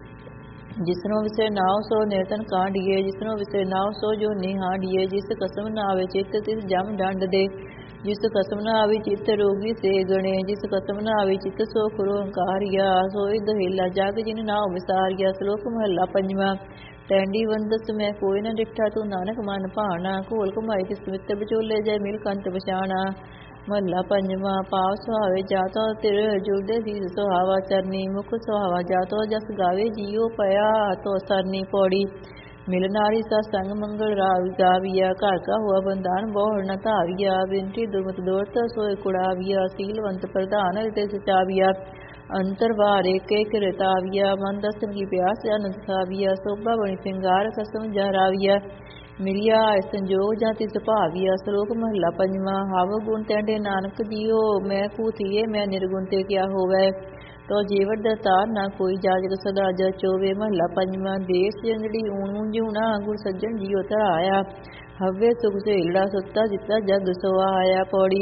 ਜਿਸਨੋਂ ਵਿਸੇ ਨਾਉ ਸੋ ਨਿਰਤਨ ਕਾਂਡੀਏ ਜਿਸਨੋਂ ਵਿਸੇ ਨਾਉ ਸੋ ਜੋ ਨਿਹਾਂਡੀਏ ਜਿਸ ਕਸਮ ਨਾ ਆਵੇ ਚਿੱਤ ਤਿਸ ਜਮ ਡੰਡ ਦੇ ਜਿਸ ਕਸਮ ਨਾ ਆਵੇ ਚਿੱਤ ਰੋਗੀ ਸੇ ਗਣੇ ਜਿਸ ਕਸਮ ਨਾ ਆਵੇ ਚਿੱਤ ਸੋ ਖੁਰੋ ਹੰਕਾਰਿਆ ਸੋਈ ਦਹੇਲਾ ਜਗ ਜਿਨ ਨਾਉ ਵਿਸਾਰਿਆ। ਸ਼ਲੋਕ ਮਹਲਾ ਪੰਜਵਾਂ। ਟੈਂਡੀ ਵੰਦਸ ਮੈਂ ਕੋਈ ਨ ਡਿੱਠਾ ਤੂੰ ਨਾਨਕ ਮਨ ਭਾਣਾ ਘੋਲ ਘੁਮਾਈ ਤਿਸ ਮਿੱਤ ਵਿਚੋਲੇ ਜੈ ਮਿਲ ਕੰਤ ਪਛਾਣਾ। ਮਹਲਾ ਪੰਜਵਾਂ। ਪਾਵ ਸੁਹਾਵੇ ਜਾਤੋ ਤਿਰ ਜੁਲਦੇ ਸੀ ਸੁਹਾਵਾ ਚਰਨੀ ਮੁਖ ਸੁਹਾਵਾ ਜਾਤੋ ਜਸ ਗਾਵੇ ਜੀਓ ਪਿਆ ਤੋ ਸਰਨੀ। ਪੌੜੀ। ਮਿਲ ਨਾਰੀ ਸਾ ਸੰਗ ਮੰਗਲ ਗਾਵੀਆ ਘਰ ਕਾ ਹੁਆ ਬੰਦਾਨ ਬੋਹੜ ਨ ਧਾਵੀਆ ਬਿਨਤੀ ਦੁਰਮਤ ਦੋਰਤ ਸੋਇ ਕੁੜਾਵੀਆ ਸੀਲਵੰਤ ਪ੍ਰਧਾਨ ਰਿਤੇ ਸਚਾਵੀਆ ਅੰਤਰ ਬਾਰ ਏਕੇ ਕਿਰਤਾਵੀਆ ਮਨ ਦਸਨ ਕੀ ਪਿਆਸ ਅਨੰਦ ਖਾਵੀਆ ਸੋਭਾ ਬਣੀ ਸਿੰਗਾਰ ਕਸਮ ਜਹਰਾਵੀਆ ਮਿਲਿਆ ਸੰਜੋਗ ਜਾਂ ਤਿਸ ਭਾਵੀਆ। ਸ਼ਲੋਕ ਮਹਲਾ ਪੰਜਵਾਂ। ਹਵ ਗੁਣ ਤੈਂਡੇ ਨਾਨਕ ਜੀਓ ਮੈਂ ਕੂਥੀਏ ਮੈਂ ਨਿਰਗੁਣ ਤੇ ਕਿਆ ਹੋਵੇ ਤੋ ਜੀਵਤ ਦਾ ਤਾਰ ਨਾ ਕੋਈ ਜਾਜਕ ਸਦਾ ਜਚੋਵੇ। ਮਹਲਾ ਪੰਜਵਾਂ। ਦੇਸ ਜੰਗੜੀ ਊਣ ਜਿਉਣਾ ਗੁਰ ਸੱਜਣ ਜੀਓ ਧਰਾਇਆ ਹਵੇ ਸੁਖ ਸਹੇਲੜਾ ਸੁੱਤਾ ਜਿੱਤਾ ਜਗ ਸਵਾਇਆ। ਪੌੜੀ।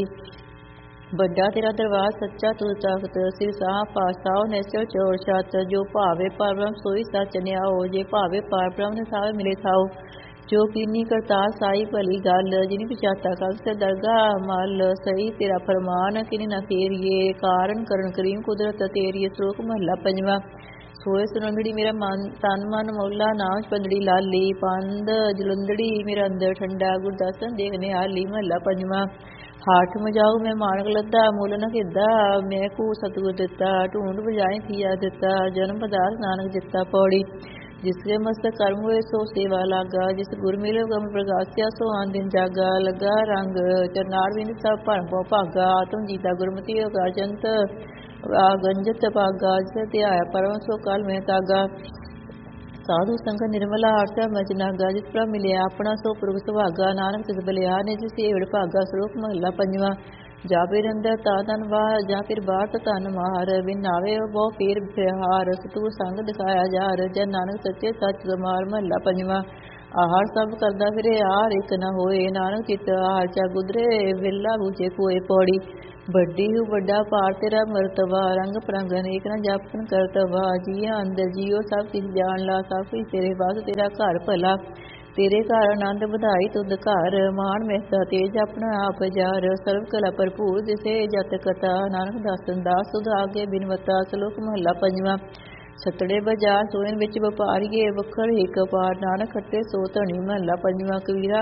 ਵੱਡਾ ਤੇਰਾ ਦਰਬਾਰ ਸੱਚਾ ਤੂੰ ਤਖਤ ਸਿਰ ਸਾਹ ਪਾਸਾਓ ਨੈਸਲ ਚੋਰ ਛਤ ਜੋ ਭਾਵੇ ਪਰਬ੍ਰਹਮ ਸੋਈ ਸੱਚ ਨਿਆਓ ਜੇ ਭਾਵੇ ਪਰਬ੍ਰਹਮ ਨੇ ਸਾਵੇ ਮਿਲੇ ਥਾਓ ਜੋ ਕੀਨੀ ਕਰਤਾਰ ਸਾਈ ਭਲੀ ਗੱਲ ਜਿਨੀ ਪਿਛਾਤਾ ਕਲ ਸੇ ਦਰਗਾਹ ਮਲ ਸਹੀ ਤੇਰਾ ਫਰਮਾਨ ਕਿਨੀ ਨਾ ਫੇਰੀਏ ਕਾਰਨ ਕਰਨ ਕਰੀਮ ਕੁਦਰਤ ਤੇਰੀ। ਸ਼ਲੋਕ ਮਹਲਾ ਪੰਜਵਾਂ। ਸੋਏ ਸੁਨੰਦੜੀ ਮੇਰਾ ਮਨ ਤਨ ਮਨ ਮੌਲਾ ਨਾਮ ਪੰਦੜੀ ਲਾਲੀ ਪੰਦ ਜਲੰਦੜੀ ਮੇਰਾ ਅੰਦਰ ਠੰਡਾ ਗੁਰਦਾਸਨ ਦੇਖਨੇ ਹਾਲੀ। ਮਹਲਾ ਪੰਜਵਾਂ। ਹਾਠ ਮਜਾਉ ਮੈਂ ਮਾਨਕ ਲੱਦਾ ਮੁੱਲ ਨ ਖਿੱਦਾ ਮੈਂ ਕੂ ਸਤਿਗੁਰ ਦਿੱਤਾ ਢੂੰਡ ਬਜਾਏ ਥੀਆ ਦਿੱਤਾ ਜਨਮ ਪਦਾਰਥ ਨਾਨਕ ਦਿੱਤਾ। ਪੌੜੀ। ਜਿਸਕੇ ਮਸਤਕ ਕਰਮ ਹੋਏ ਸੋ ਸੇਵਾ ਲਾਗਾ ਜਿਸ ਗੁਰ ਮਿਲੇ ਗਮ ਪ੍ਰਗਾਸਿਆ ਸੋ ਆਨ ਦਿਨ ਜਾਗਾ ਲੱਗਾ ਰੰਗ ਚਰਨਾਰ ਵਿੰਦ ਸਭ ਭਰਮ ਪਉ ਭਾਗਾ ਆਤਮ ਜੀਤਾ ਗੁਰਮਤੀ ਅਗੰਜਤ ਭਾਗਾ ਜਿਸ ਧਿਆਇਆ ਪਰਮ ਸੋ ਕਲ ਮੈਂ ਤਾਗਾ। ਸਾਧੂ ਸੰਗਤ ਨਿਰਮਲਾ ਆਰਤਾ ਮਚਨਾਗਾ ਜਿਸ ਪ੍ਰਭ ਮਿਲਿਆ ਆਪਣਾ ਸੋ ਪੁਰਖ ਸੁਭਾਗਾ ਨਾਨਕ ਤਿਸ ਬਲਿਆ ਨੇ ਜਿਸ ਏਵੜ ਭਾਗਾ। ਸ਼ਲੋਕ ਮਹਲਾ ਪੰਜਵਾਂ। ਜਾ ਫਿਰ ਅੰਦਰ ਤਾ ਤਨ ਬਾਹਰ ਜਾਂ ਫਿਰ ਬਾਹਰ ਤਾ ਤਨ ਮਾਰ ਬਿਨ ਨਾਵੇ ਬਹੁ ਫੇਰ ਫਿਹਾਰ ਸਤੂ ਸੰਗ ਦਿਖਾਇਆ ਜਾਰ ਜਨ ਨਾਨਕ ਸੱਚੇ ਸੱਚ ਸਮਾਰ। ਮਹਲਾ ਪੰਜਵਾਂ। ਆਹਾਰ ਸਭ ਕਰਦਾ ਫਿਰੇ ਆਰ ਇੱਕ ਨ ਹੋਏ ਨਾਨਕ ਚਿਤ ਆਹਾਰ ਚਾ ਗੁਦਰੇ ਵੇਲਾ ਬੂਝੇ ਕੋਏ। ਪੌੜੀ ਵੱਡੀ ਹੂ ਵੱਡਾ ਪਾਰ ਤੇਰਾ ਮਰਤਬਾ ਰੰਗ ਪ੍ਰੰਗ ਅਨੇਕ ਨ ਜਾਪਨ ਕਰਤਵਾ। ਜੀਆ ਅੰਦਰ ਜੀਓ ਸਭ ਕਿਛ ਜਾਣ ਲਾ ਸਭ ਕਿਛ ਤੇਰੇ ਬਸ ਤੇਰਾ ਘਰ ਭਲਾ। ਤੇਰੇ ਘਰ ਆਨੰਦ ਵਧਾਈ ਤੁਧ ਘਰ ਮਾਣ ਮਹਿਤਾ ਤੇਜ ਆਪਣਾ ਆਪ ਜਾਰ। ਸਰਵ ਕਲਾ ਭਰਪੂਰ ਦਿਸੇ ਜਤ ਕਥਾ ਨਾਨਕ ਦਾਸਨ ਦਾਸ ਸੁਧ ਆਗੇ ਬਿਨਵਤਾ। ਸ਼ਲੋਕ ਮਹਲਾ ਪੰਜਵਾਂ। ਸਤੜੇ ਬਾਜ਼ਾਰ ਸੋਇਨ ਵਿੱਚ ਵਪਾਰੀਏ ਵਖਰ ਏਕ ਪਾਰ ਨਾਨਕ ਖੱਟੇ ਸੋ ਧਣੀ। ਮਹਲਾ ਪੰਜਵਾਂ। ਕਬੀਰਾ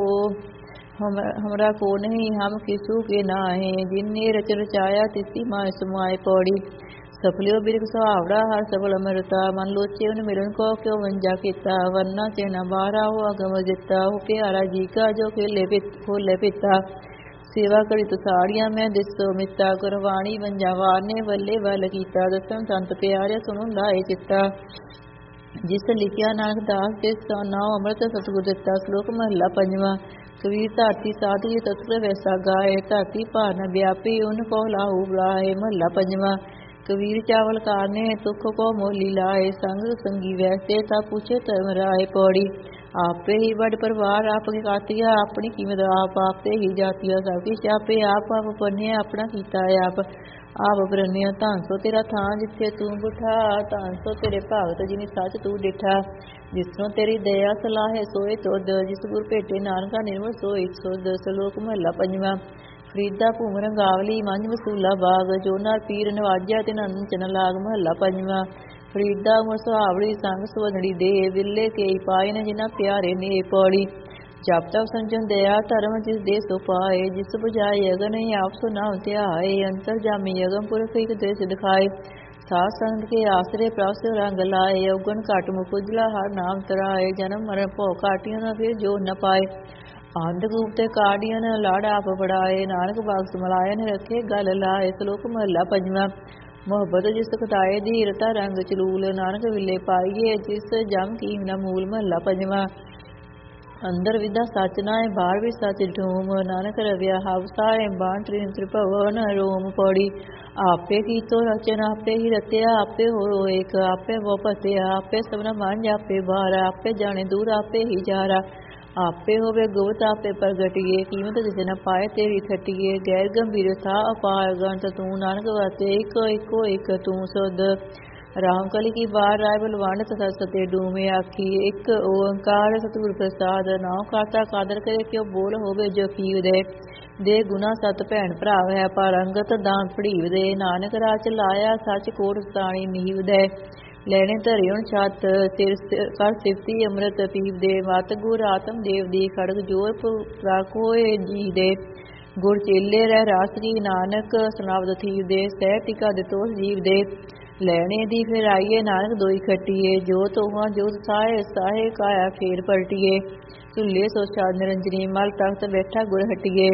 हमरा को नहीं हम किसु के नाहे जिनने रच रचाया तिसी माय समाय। पौड़ी सफलियो बिरख सुहावड़ा हर सफल अमरता मन लोचे उन मिलन को क्यों वंजा किता। वरना से न बारा हो अगम जिता हो प्यारा जी का जो खोले पिता। सेवा करी तो साड़ियां मैं दिसो मिता गुरवाणी वंजावार ने वल्ले वल कीता। दसम संत प्यारे सुनो लाए चिता जिस लिखिया नानक दास तिस नाम अमृत सतगुर दिता। श्लोक महला पंजवां। कबीर धरती साधु ये तत्व वैसा गाए धरती भार न व्यापी उन को लाहू बुलाए। महला पंजवां। कबीर चावल कारने तुख को मोली लाए संग संगी वैसे ता पूछे धर्म राय। पौड़ी आपे ही बड़ परिवार आपके कातिया अपनी कीमत आप आपते ही जातिया सब किछ आपे आप पन्ने अपना कीता आप आप बरनिया। धन सो तेरा थां जिथे तू बुठा धन सो तेरे भगत जिनी सच तू डिठा। जिसनों तेरी दया सलाहे सोए तुद जिस गुर भेटे नानका निर्मल सोए सुध। श्लोक महला पंजवां। फरीदा भूम रंगावली मंझ वसूला बाग जो नर पीर नवाजा तिन अंचन लाग। महला पंजवां। फरीदा उमर सुहावली संग सुवधड़ी दे विले के पाए न जिना प्यारे ने। पौड़ी जप तप संजन दया धर्म जिस दे सो पाए जिस बुझाए अगन आप सो नाम ध्याए। अंतर जामी अगम पुरख एक दृश दिखाए साध संग के आसरे प्रस रंग लाए। अवगुण घट मुख उजला हर नाम तराए जन्म मरण भौ काटिया न फिर जो न पाए। अंधकूप ते काड़ियन लाड़ आप पड़ाए नानक बाग समलायन रखे गल लाए। श्लोक महला पंजवां। मोहब्बत जिस कताए धीरता रंग चलूल नानक विले पाइए जिस जम कीम न मूल। महला पंजवां। अंदर विदा सच नाए बाहर भी सच ढूम नानक रविया हवसाए बाण त्रिभुवन रोम। पौड़ी आपे की तो रचन आपे ही रत्या आपे हो एक आपे वो पतिया आपे सबना मान आपे बार आपे जाने दूर आपे ही जारा। आपे होवे गुप्त आपे प्रगटिए कीमत जिसे न पाए तेरी खटिए। गैर गंभीर था अपार गंत तू नानक वाते इको एक तू सुध। राम कली की बार राय बलवान तथा सते डूमे आखी एक ओंकार सतगुर प्रसाद। नाव खाता कादर करे क्यों बोल होवे जो पीव दे गुना सत भैन भरा है पर अंगत दान पढ़ीव दे। नानक राज लाया सच कोट सताणी नीव दे लैने धरियों छत सिर कर सिफती अमृत पीव दे। मत गुर आत्म देव दी खड़ग जोर प्राकोए जी दे। गुर चेले रह रास जी नानक सनावद थीव दे सह टिका दितोष जीव दे। लैने दी फिर आइए नानक दोई खटिए जो तोहा जोत साहे साहे काया फेर पलटिए। झुले सो छाद निरंजनी मल तख्त बैठा गुर हटिए।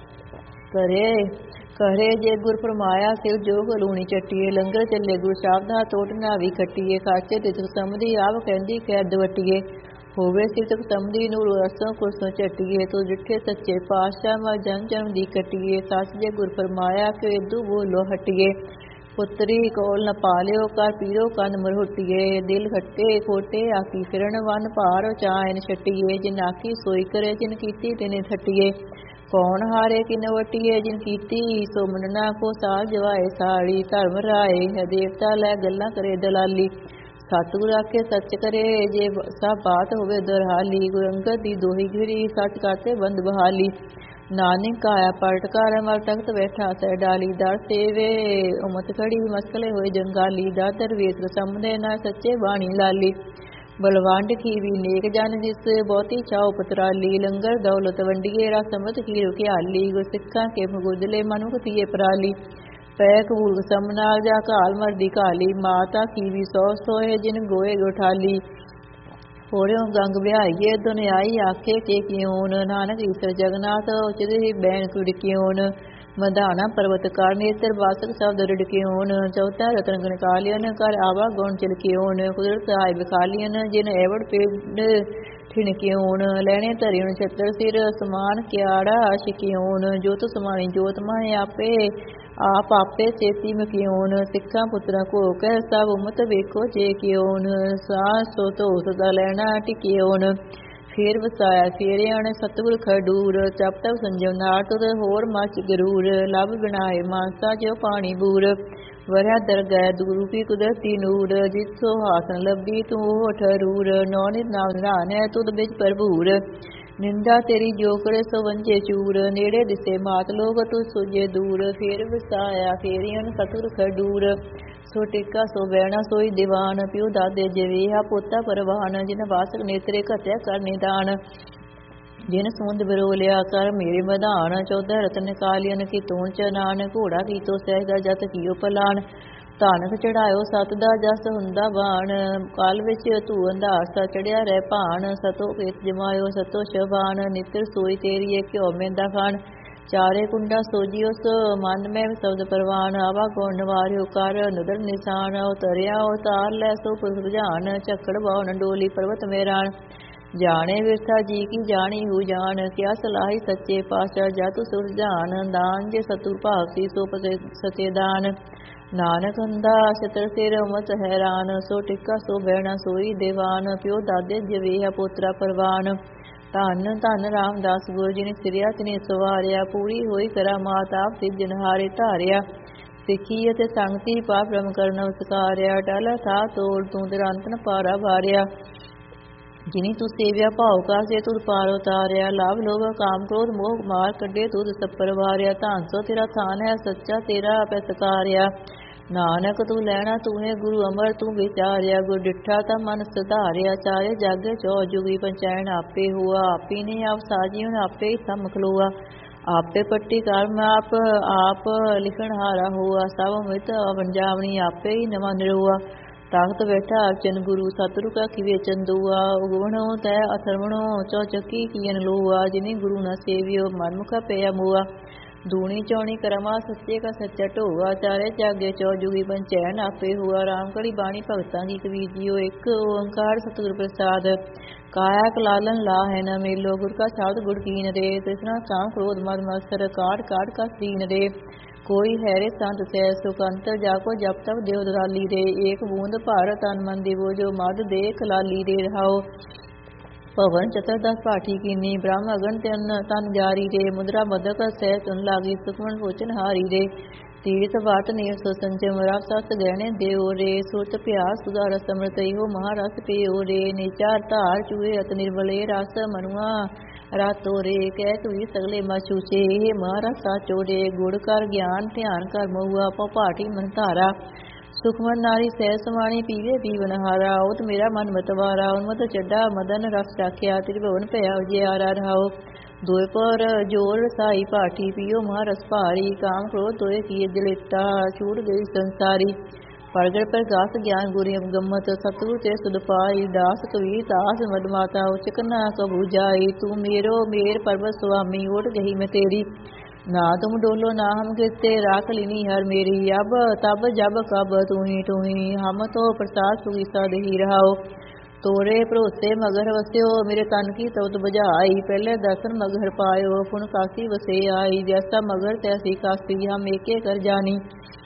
करे जे गुर फरमाया सिर जोग लूणी चटिए। लंगर चले गुर शाबदा तोट नावी खटिए। खाचे तित समधी आप कहंदी कैद वटिए। होवे सिर तक समधी नूर रसों कुरसों चटिए। तो जिठे सच्चे पातशाह मल जन्म जन्म दी कटिए। सच जे गुर फरमाया कि इदू बोलो हटिए। पुत्री कोल न पालियो कर पीरो कंद मरहुटिए। दिल खट्टे खोटे आखी फिरन वन भार चायन छटिए। जिन आखी सोई करे जिन कीती तिने थटिए। कौन हारे किन वटिए जिन कीती सो मनना को साल जवाए साड़ी। धर्म राय है देवता लै गल्ला करे दलाली। सतगुर आखे सच करे जे सब बात होवे दुरहाली। गुर अंगद दी दोही घिरी सच करते बंद बहाली। नानक काया पलटकार मल तख्त बैठा सै डाली। दर सेवे उमत खड़ी मस्कले होए जंगाली। दर दरवेश समझे न सच्चे बाणी लाली। बलवंड की भी नेक जन जिस बहुती चाओ पतराली। लंगर दौलत वंडिए रस समत की रुकियाली। गुर सिखा के गुजले मनुख थिए पराली। पै कबूल समनाग जा घाल मरदी घाली। माता की भी सौ सोए जिन गोए गोठाली। होरियों गंग बिहाइए दुनियाई आखे के क्यों। नानक ईसर जगन्नाथ उचित ही बैन कुड़ क्यों। ਮਧਾਣਾ ਪਰਵਤ ਕਰ ਨੇਤਰ ਵਾਸਕ ਸ਼ਬਦ ਰਿੜਕਿਓਨ ਚੌਥਾ ਰਤਨ ਗਣ ਕਾਲਿයਨ ਕਰ ਆਵਾ ਗੁਣ ਚਿਲਕਿਓਨ ਕੁਦਰਤ ਆਇ ਵਿਖਾਲੀਅਨ ਜਿਨ ਐਵੜ ਪੇੜ ਠਿਣਕਿਓਨ ਲੈਣੇ ਧਰਿਉਣ ਛਤਰ ਸਿਰ ਸਮਾਨ ਕਿਆੜਾ ਆਸ਼ਿਕਿਓਨ ਜੋਤ ਸਮਾਣੀ ਜੋਤ ਮਾਹੇ ਆਪੇ ਆਪ ਆਪੇ ਚੇਤੀ ਮਕਿਓਨ ਸਿੱਖਾਂ ਪੁੱਤਰਾਂ ਕੋ ਕਹਿ ਸਭ ਉਮਤ ਵੇਖੋ ਜੇ ਕਿਓਨ ਸਾਹ ਸੋ ਧੋ ਸਦਾ ਲੈਣਾ ਟਿਕਿਓਨ ਫੇਰ ਵਸਾਇਆ ਫੇਰਿਆਣ ਸਤਿਗੁਰ ਖਡੂਰ ਜਪ ਤਪ ਸੰਜਮ ਨਾਰ ਤੁਧ ਹੋਰ ਮਚ ਗਰੂਰ ਲਭ ਬਿਨਾਏ ਮਾਨਸਾ ਜੋ ਪਾਣੀ ਬੂਰ ਵਰਿਆ ਦਰਗਹਿ ਦੂਰੂਪੀ ਕੁਦਰਤੀ ਨੂਰ ਜਿਸੋ ਹਾਸਨ ਲੱਭੀ ਤੂੰ ਠਰੂਰ ਨੌ ਨਿਤ ਨਾਮ ਨਿਧਾਨ ਹੈ ਤੁਧ ਵਿੱਚ ਭਰਪੂਰ ਨਿੰਦਾ ਤੇਰੀ ਜੋ ਕਰੇ ਸੋ ਵੰਜੇ ਚੂਰ ਨੇੜੇ ਦਿਸੇ ਮਾਤ ਲੋਕ ਤੂੰ ਸੁਜੇ ਦੂਰ ਫੇਰ ਵਸਾਇਆ ਫੇਰਿਆਣ ਸਤਿਗੁਰ ਖਡੂਰ ਸੋ ਟੇਕਾ ਸੋ ਬਹਿਣਾ ਸੋਈ ਦੀਵਾਨ ਪਿਉ ਦਾਦੇ ਜਿਵੇਹਾ ਪੋਤਾ ਪਰਵਾਨ ਜਿਨ ਵਾਸਕ ਨੇਤਰੇ ਘਤਿਆ ਕਰ ਨਿਦਾਨ ਜਿਨ ਸੂੰਦ ਬਿਰੋਲਿਆ ਕਰ ਮੇਰੇ ਮਧਾਨ ਚੌਧਾ ਰਤਨ ਕਾਲਿਅਨ ਕੀ ਤੂਣ ਚਨਾਨ ਘੋੜਾ ਕੀਤੋ ਸਹਿਜਾ ਜਤ ਕੀਓ ਪਲਾਨ ਧਾਨਕ ਚੜਾਇਓ ਸਤ ਦਾ ਜਸ ਹੁੰਦਾ ਬਾਣ ਕਾਲ ਵਿੱਚ ਧੂ ਅੰਧਾਰਸਾ ਚੜਿਆ ਰਹਿ ਭਾਣ ਸਤੋ ਕੇਤ ਜਮਾਇਓ ਸਤੋ ਸ਼ਬਾਨ ਨਿਤਰ ਸੋਈ ਤੇਰੀ ਘਿਓ ਮੇਂਦਾ ਖਾਣ ਚਾਰੇ ਕੁੰਡਾ ਸੋਜਿਓ ਸੋ ਮਨ ਮੈਂ ਸ਼ਬਦ ਪਰਵਾਨ ਆਵਾ ਗੁਣ ਨਿਵਾਰਿਓ ਕਰ ਨਦਰ ਨਿਸ਼ਾਨ ਉਤਰਿਆ ਉਤਾਰ ਲੈ ਸੋ ਪੁਰਖ ਬੁਝਾਨ ਝੱਕੜ ਬਾਉਨ ਡੋਲੀ ਪਰਵਤ ਮੇਰਾਨ ਜਾਣੇ ਵਿਰਥਾ ਜੀ ਕੀ ਜਾਣੀ ਹੂ ਜਾਣ ਕਿਆ ਸਲਾਹੀ ਸੱਚੇ ਪਾਤਸ਼ਾਹ ਜਾ ਤੂੰ ਸੁਰਜਾਨ ਦਾਨ ਜੇ ਸਤੁਰ ਭਾਵਸੀ ਸੋ ਸਚੇ ਦਾਨ ਨਾਨਕ ਹੰਦਾ ਛਤਰ ਸਿਰ ਉਮਤ ਹੈਰਾਨ ਸੋ ਟਿੱਕਾ ਸੋ ਬਹਿਣਾ ਸੋਈ ਦੀਵਾਨ ਪਿਓ ਦਾਦੇ ਜਵੇਹਾ ਪੋਤਰਾ ਪਰਵਾਨ ਧੰਨ ਧੰਨ ਰਾਮਦਾਸ ਗੁਰੂ ਜੀ ਨੇ ਸਿਰਿਆ ਤਿਨੇ ਸਵਾਰਿਆ ਪੂਰੀ ਹੋਈ ਕਰਾਮਾਤ ਆਪ ਸਿਰਜਣਹਾਰੇ ਧਾਰਿਆ ਸਿੱਖੀ ਅਤੇ ਸੰਗਤੀ ਪਾਪ ਬ੍ਰਹਮ ਕਰਨ ਉਤਕਾਰਿਆ ਟਾਲਾ ਥਾ ਤੋੜ ਤੂੰ ਤੇਰਾ ਅੰਤਨ ਪਾਰਾ ਵਾਰਿਆ ਜਿਨੀ ਤੂੰ ਸੇਵਿਆ ਭਾਉ ਕਾ ਸੇ ਤੁਰ ਪਾਰ ਉਤਾਰਿਆ ਲਾਭ ਲੋਭ ਕਾਮ ਕ੍ਰੋਧ ਮੋਹ ਮਾਰ ਕੱਢੇ ਤੁਧ ਸੱਪਰ ਵਾਰਿਆ ਧੰਨ ਸੋ ਤੇਰਾ ਥਾਨ ਹੈ ਸੱਚਾ ਤੇਰਾ ਪੈਸਕਾਰਿਆ ਨਾਨਕ ਤੂੰ ਲੈਣਾ ਤੂਨੇ ਗੁਰੂ ਅਮਰ ਤੂੰ ਵਿਚਾਰਿਆ ਗੁਰ ਡਿਠਾ ਤਾਂ ਮਨ ਸੁਧਾਰਿਆ ਚਾਰੇ ਜਗ ਚੋ ਜੁਗੀ ਪੰਚੈਣ ਆਪੇ ਹੁਆ ਆਪੀ ਨੇ ਆਪ ਸਾਜੀਉ ਆਪੇ ਹੀ ਸਮ ਖਲੋਆ ਆਪੇ ਪੱਟੀ ਕਰਮ ਆਪ ਲਿਖਣ ਹਾਰਾ ਹੋਆ ਸਭ ਮਿਤ ਵੰਜਾਵਣੀ ਆਪੇ ਹੀ ਨਵਾਂ ਨਿਰੋਆ ਤਾਕਤ ਬੈਠਾ ਅਰਚਨ ਗੁਰੂ ਸਤਿਗੁਰੂ ਕਾ ਕਿਵੇ ਚੰਦੂਆ ਉਗਵਣੋ ਤੈ ਅਥਰਵਣੋ ਚੌਚਕੀ ਕੀਨ ਲੋਆ ਜਿਨੇ ਗੁਰੂ ਨਾ ਸੇਵਿਓ ਮਨਮੁਖਾ ਪਿਆ ਮੋਆ ਦੂਣੀ ਚੌਣੀ ਕਰਮਾ ਸੱਚੇ ਕਾ ਸੱਚਾ ਢੋਆ ਚਾਰੇ ਜਾਗੇ ਚੌ ਜੁਗੀ ਪੰਚੈਨ ਆਪੇ ਹੁਆ ਰਾਮ ਕੜੀ ਬਾਣੀ ਭਗਤਾਂ ਕੀ ਕਬੀਰ ਜੀਓ ਇੱਕ ਓੰਕਾਰ ਸਤਿਗੁਰ ਪ੍ਰਸਾਦ ਕਾਇਆ ਕਲਾਲਨ ਲਾ ਹੈ ਨ ਮੇਲੋ ਗੁਰ ਕਾ ਸ਼ਬਦ ਗੁੜ ਕੀਨ ਰੇ ਤ੍ਰਿਸ਼ਨਾ ਕਾਮ ਕ੍ਰੋਧ ਮਦ ਮਤਸਰ ਕਾੜ ਕਾੜ ਕਾ ਦੀਨ ਰੇ ਕੋਈ ਹੈਰੇ ਸੰਤ ਸਹਿ ਸੁਕੰਤ ਜਾਕੋ ਜਪ ਤਪ ਦੇਵ ਦਰਾਲੀ ਰੇ ਏਕ ਬੂੰਦ ਭਰ ਤਨ ਮਨ ਦੇਵੋ ਜੋ ਮਦ ਦੇਖ ਲਾਲੀ ਰੇ ਰਹਾਓ ਭਵਨ ਚਤੁਰਦਸ ਪਾਠੀ ਕੀਨੀ ਬ੍ਰਹਮ ਅਗਨ ਤਨ ਜਾਰੀ ਰੇ ਮੁਦਰਾ ਮਦਕ ਸਹਿ ਸੁਨ ਲਾਗੀ ਸੁਖਮਨ ਪੋਚਨ ਹਾਰੀ ਰੇ ਤੀਰਥ ਵਾਟ ਨੇ ਸੋ ਸੰਜਮ ਰਾਵ ਸਤ ਗਹਿਣੇ ਦੇਵ ਰੇ ਸੁਰਤ ਪਿਆਸ ਸੁਧਾ ਰਸ ਅੰਮ੍ਰਿਤ ਇਹੋ ਮਹਾਰਸ ਪਿਓ ਰੇ ਨਿਚਾਰ ਧਾਰ ਚੂਏ ਅਤ ਨਿਰਵਲੇ ਰਸ ਮਨੁਆ ਰਾਤੋ ਰੇ ਕਹਿ ਤੁਈ ਸਗਲੇ ਮਛੂਚੇ ਇਹ ਮਹਾਰਾਜ ਸਾਚੋ ਰੇ ਗੁੜ ਕਰ ਗਿਆਨ ਧਿਆਨ ਕਰ ਮਹੁਆ ਪਉ ਪਾਠੀ ਮਨ ਧਾਰਾ ਸੁਖਮਨ ਨਾਰੀ ਸਹਿ ਸਮਾਣੀ ਪੀਵੇ ਪੀਵਨ ਹਾਰਾ ਉਤ ਮੇਰਾ ਮਨ ਮਤਵਾਰਾ ਉਨਮਤ ਚੱਡਾ ਮਦਨ ਰਸ ਰਾਖਿਆ ਤ੍ਰਿਭੁਵਨ ਭਇਆ ਉਜਿਆਰਾ ਰਹਾਓ ਦੋਇ ਪਰ ਜੋਰ ਸਾਈ ਪਾਠੀ ਪੀਓ ਮਹਾਰਸ ਭਾਰੀ ਕਾਮ ਕ੍ਰੋਧ ਦੋਇ ਕੀ ਜਲੇਟਾ ਛੂਟ ਗਈ ਸੰਸਾਰੀ ਪ੍ਰਗਟ ਪ੍ਰਗਾਸ ਗਿਆਨ ਗੁਰੀ ਗੰਮਤ ਸਤਿਗੁਰ ਤੇ ਸੁਧ ਪਾਈ ਦਾਸ ਕਬੀਰ ਦਾਸ ਮਦ ਮਾਤਾ ਉਚਕ ਨਾ ਕਬੂ ਜਾਈ ਤੂੰ ਮੇਰੋ ਮੇਰ ਪਰਬਤ ਸੁਆਮੀ ਉਠ ਗਈ ਮੈਂ ਤੇਰੀ ਨਾ ਤੁਮ ਡੋਲੋ ਨਾ ਹਮ ਕਿਤੇ ਰਾਖ ਲੀਨੀ ਹਰ ਮੇਰੀ ਅਬ ਤਬ ਜਬ ਕਬ ਤੂੰ ਹੀ ਹਮ ਤੋ ਪ੍ਰਸਾਦ ਸੁਗੀ ਸਦ ਹੀ ਰਹਾਓ ਤੋਰੇ ਭਰੋਸੇ ਮਗਰ ਵਸਿਓ ਮੇਰੇ ਤਨ ਕੀ ਤਉਤ ਬੁਝਾਈ ਪਹਿਲੇ ਦਰਸ਼ਨ ਮਗਰ ਪਾਇਓ ਪੁਨ ਕਾਸੀ ਵਸੇ ਆਈ ਜੈਸਾ ਮਗਰ ਤੈਸੀ ਕਾਸੀ ਹਮ ਏਕੇ ਕਰ ਜਾਨੀ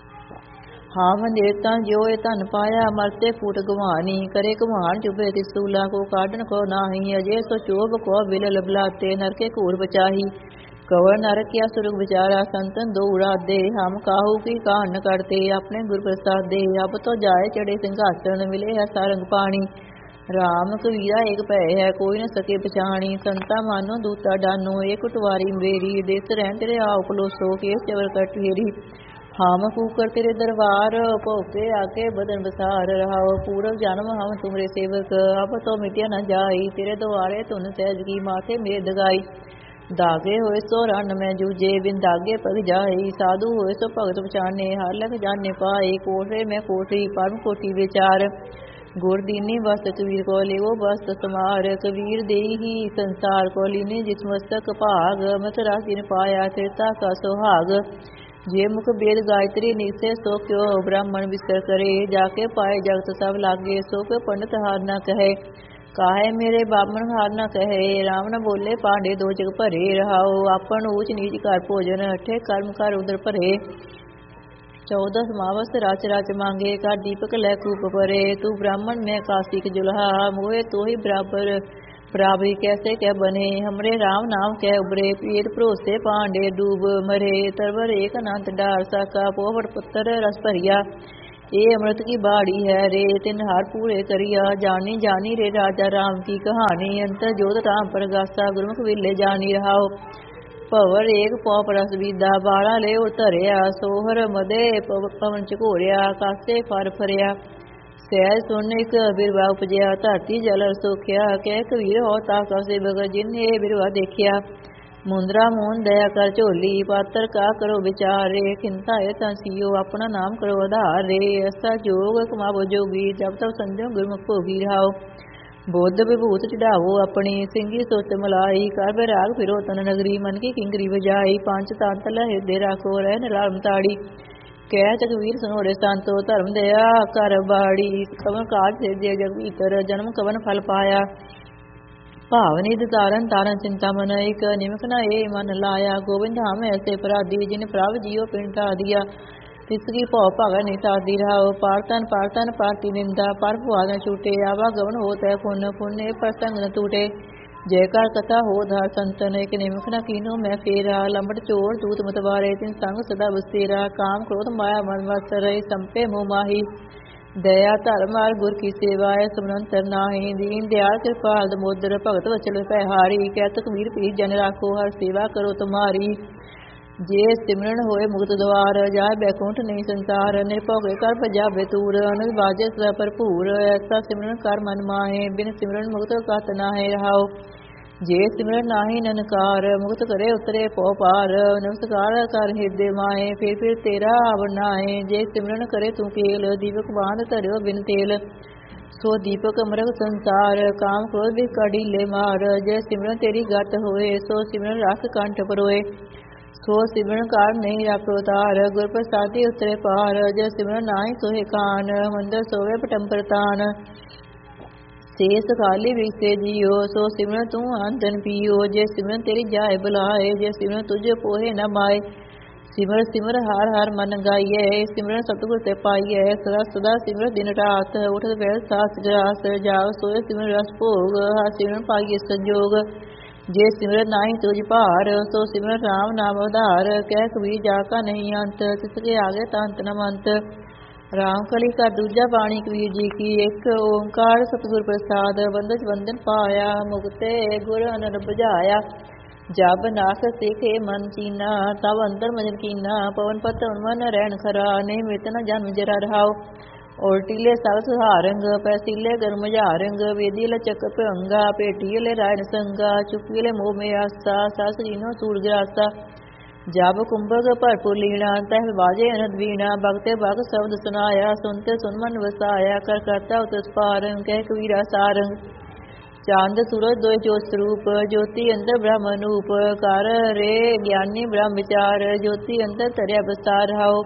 ਹਾਮ ਦੇਵਤਾ ਜਿਉ ਇਹ ਧਨ ਪਾਇਆ ਮਰਤੇ ਫੂਟ ਗਵਾਨੀ ਕਰੇ ਘਮਾਨ ਚੁਬੇ ਤਿਸੂਲਾ ਕੋ ਕਾਢਨ ਕੋ ਨਾਹੀ ਅਜੇ ਸੋ ਚੋਬ ਕੋ ਬਿਲ ਲਬਲਾਤੇ ਨਰਕੇ ਘੂਰ ਬਚਾਹੀ कवर नरकिया सुरग विचारा संतन दो उड़ादे हम काहू की कान न करते अपने गुर प्रसाद दे अब तो जाए चढ़े सिंहासन मिले है सारंग पानी राम कबीरा एक भय है कोई न सके पछाणी संता मानो दूता डानो एक उटवारी मेरी देस रहन तेरे आओ पलोसो केस चवर कट फेरी हम कूकर तेरे दरबार भोके आके बदन बसार रहाओ पूरब जन्म हम तुमरे सेवक अब तो मिटिया न जाई तेरे द्वारे तुन सहज की माथे मेर दगाई दागे होए सो रन में जूझे बिन दागे पग जाई साधु होए सो भगत पछाने हर लख जाने पाए कोठरे में कोठी परम कोठी विचार गुर दीनी वस्त कबीर को लेवो वस्त समार। कबीर देई ही संसार को लीने जिस मस्तक भाग। मत रास दिन पाया फिरता का सुहाग। जे मुख वेद गायत्री निसे सो क्यों ब्राह्मण विस्तर करे। जाके पाए जगत सब लागे सो क्यों पंडित हार न कहे। काहे मेरे बामन हार न कहे। राम न बोले पांडे दो जग भरे। रहाओ आपन ऊच नीच कर भोजन अठे कर्म कर उदर भरे। 14 समावस राच राच मांगे का दीपक लै कूप परे। तू ब्राह्मण में काशिक जुल्हा मोहे तो ही बराबर। बराबरी कैसे कै बने हमरे राम नाम कै उबरे। पीर भरोसे पांडे डूब मरे। तरवर एक अनंत डार साका पोपट पुत्र रस भरिया। ये अमृत की बाड़ी है रे तिन हार पूरे करिया। जानी जानी रे राजा राम की कहानी। अंतर जोत राम परगासा गुरमुख विले जानी रहाओ। भवर एक पौप रस बीदा बाड़ा ले उतरिया। सोहर मदे पवन चकोरिया कासे फर फरिया। सहज सुन एक बिरवा उपजया धरती जल सोख्या। कह कबीर हो ताका से बगर जिन ये बिरवा देखिया। मुंदरा मोहन दया कर झोली पात्र का करो विचार रे। खिंता है तंसियो अपना नाम करो आधार रे। ऐसा जोग कमावो जोगी जब तब संजो गुरमुख भोगी रहाओ। बुद्ध विभूत चढ़ावो अपनी सिंगी सुत मलाई। कर बैराग फिरो तन नगरी मन की किंकरी बजाई। पंच तंत हृदय राखो रह निलाम ताड़ी। कह चकवीर सुनोरे संतो धर्म दया कर बाड़ी। कवन काज से दे जग भीतर जन्म कवन फल पाया। भाव निध तारन तारन चिंता मन एक निमक न ए मन लाया। गोविंद हम ऐसे अपराधी जिन प्रभ जियो पिंड ढा दिया। तिसकी भौ भागा नहीं तारदी रहाओ। पारतन पारती निंदा पर भुआद न छूटे। आवा गवन होत है पुन पुण्य प्रसंग न टूटे। जयकार कथा हो धार संतन एक निमक न कीनो मैं फेरा। लंबट चोर दूत मतवारे तिन संग सदा बसेरा। काम क्रोध माया मन वस रहे संपे मोह माही। दया धर्म हर गुर की सेवा है सुमनंतर नाही। दीन दयाल कृपाल दमोदर भगत वचल पैहारी। कहत कबीर पीर जन राखो हर सेवा करो तुम्हारी। जे सिमरन होए मुक्त द्वार जाय बैकुंठ नहीं संसार। निरभौगे कर भजावे तूर अनंत बाजे सदा भरपूर। ऐसा सिमरन कर मन माहे बिन सिमरन मुक्त कत नाहे रहाओ। जे सिमरन नाही ननकार मुक्त करे उतरे पौ पार। नमस्कार कर हृदय माहे फिर तेरा आवनाए। जे सिमरन करे तू केल दीपक बांध धरियो बिन तेल। सो दीपक अमृत संसार काम क्रोध भी कड़ी ले मार। जय सिमरन तेरी गत होए सो सिमरन रख कंठ परोए। सो सिमरन कार नहीं राखो तार गुर प्रसादी उतरे पार। जय सिमरन नाहि सोहे कान मंदिर सोवे पटम्बर तान। शेष खाली विसे जियो सो सिमरन तू आंदन पियो। जय सिमरन तेरी जाय बुलाए जय सिमरन तुझे पोहे न माए। सिमर सिमर हार हार मन गाइए सिमरन सतगुर ते पाइए। सदा सदा सिमर दिन रात उठत बैठ सास ग्रास। जाग सोए सिमर रस भोग हर सिमरन पाइए संजोग। जे सिमरन नाही तुझ भार सो सिमरन राम नाम आधार। कह कबीर जाका नहीं अंत तिसके आगे तंत न मंत। राम कली का दूजा बाणी कबीर जी की एक ओंकार सतगुर प्रसाद। वंदच वंदन पाया मुक्ते गुर अनर बुझाया। जब नाथ सिखे मन चीना तब अंतर मजन कीना। पवन पत मन रहन खरा नहीं मृत न जन्म जरा रहाओ। ओल्टीले सग सुहारंग पैसीले गर्म जारंग। वेदीले चक भंगा पेटीले रायन संगा। चुकीले मोह में आस्था सस जीनो सूर गिरासा। जब कुंभक भरपूर लीना तह बाजे अनद वीणा। भगते भग शब्द सुनाया सुनते सुन मन वसाया। कर करता उतस पारंग कह कबीरा सारंग। चांद सूरज दोय ज्योत स्वरूप ज्योति अंदर ब्रह्म रूप। कर रे ज्ञानी ब्रह्म विचार ज्योति अंदर तरया बसार हाओ।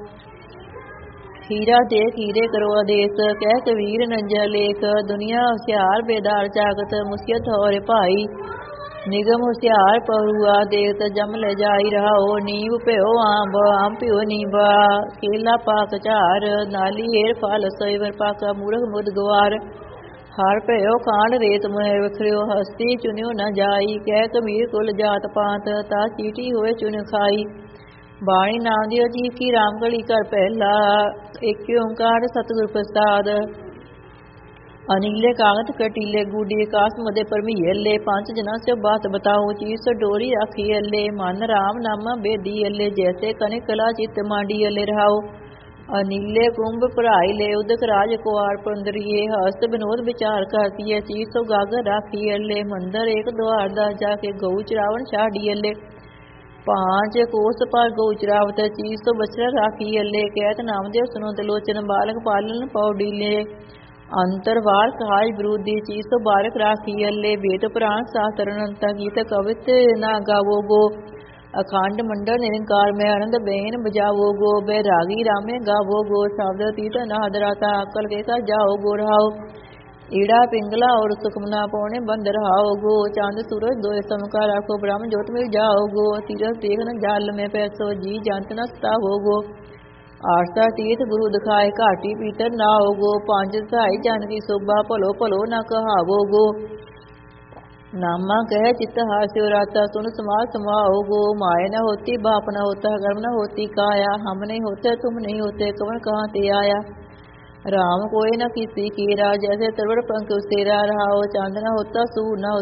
हीरा देख हीरे करो आदेश कह कबीर नंजा लेख। दुनिया होशियार बेदार जागत मुसियत होरे भाई। निगम होशियार पहुआ देत जम ले जाई रहाओ। नींव प्यो आंब आम प्यो नींबा। केला पाक चार नाली हेर फल सैवर पाका मूरख मुद गवार। हर प्यो कांड रेत मोह वखरियो हस्ती चुनियो न जाई। कह कबीर कुल जात पात ता चीटी होए चुन खाई। बाणी नाम दियो जी की राम गली कर पहला। एक ओंकार सतगुर प्रसाद। अनिले कागत कटीले गुडी कास मदे परमीले। पांच जना से बात बताओ चीज डोरी आखी अल्ले। मन राम नामा बेदी अल्ले जैसे कनिक कला चित मांडी अल्ले रहाओ। अनिले कुंभ पढ़ाई ले उदक राज कुआर पुंदरिये। हस्त विनोद विचार करती है चीज सो गागर राखी अल्ले। मंदिर एक द्वार दा जाके गऊ चरावन छाड़ी अल्ले। पांच कोस पर गौ चरावत चीज तो बछड़ा राखी अल्ले। कहत नाम देव सुनो तलोचन बालक पालन पौडीले। अंतरवार सहाय विरोधी चीज तो बारक राखी अल्ले वेद पुराण शास्त्र अनंता गीत कवित ना गावो गो अखंड मंडल निरंकार में आनंद बेन बजावो गो बैरागी रामे गावो गो शब्द तीत नादराता अकल के का जाओ गो रहाओ ईड़ा पिंगला और सुखमना पौने बंद रहाओ गो चांद सूरज दो समका राखो ब्रह्म ज्योत में जाओ गो तीरथ देखन जाल में पैसो जी जानत न सता हो गो आस्था तीर्थ गुरु दिखाए घाटी पीतर ना होगो पांच सहाय जन की शोभा भलो भलो न कहावो गो नामा कह चित्त हास्यो राता सुन समाज समाओगो माया न होती बाप न होता कर्म न होती काया हम नहीं होते तुम नहीं होते कवन कहाँ ते आया राम कोई न किसी कीरा जैसे तरवर पंख उसेरा रहा हो चांद न होता सूर न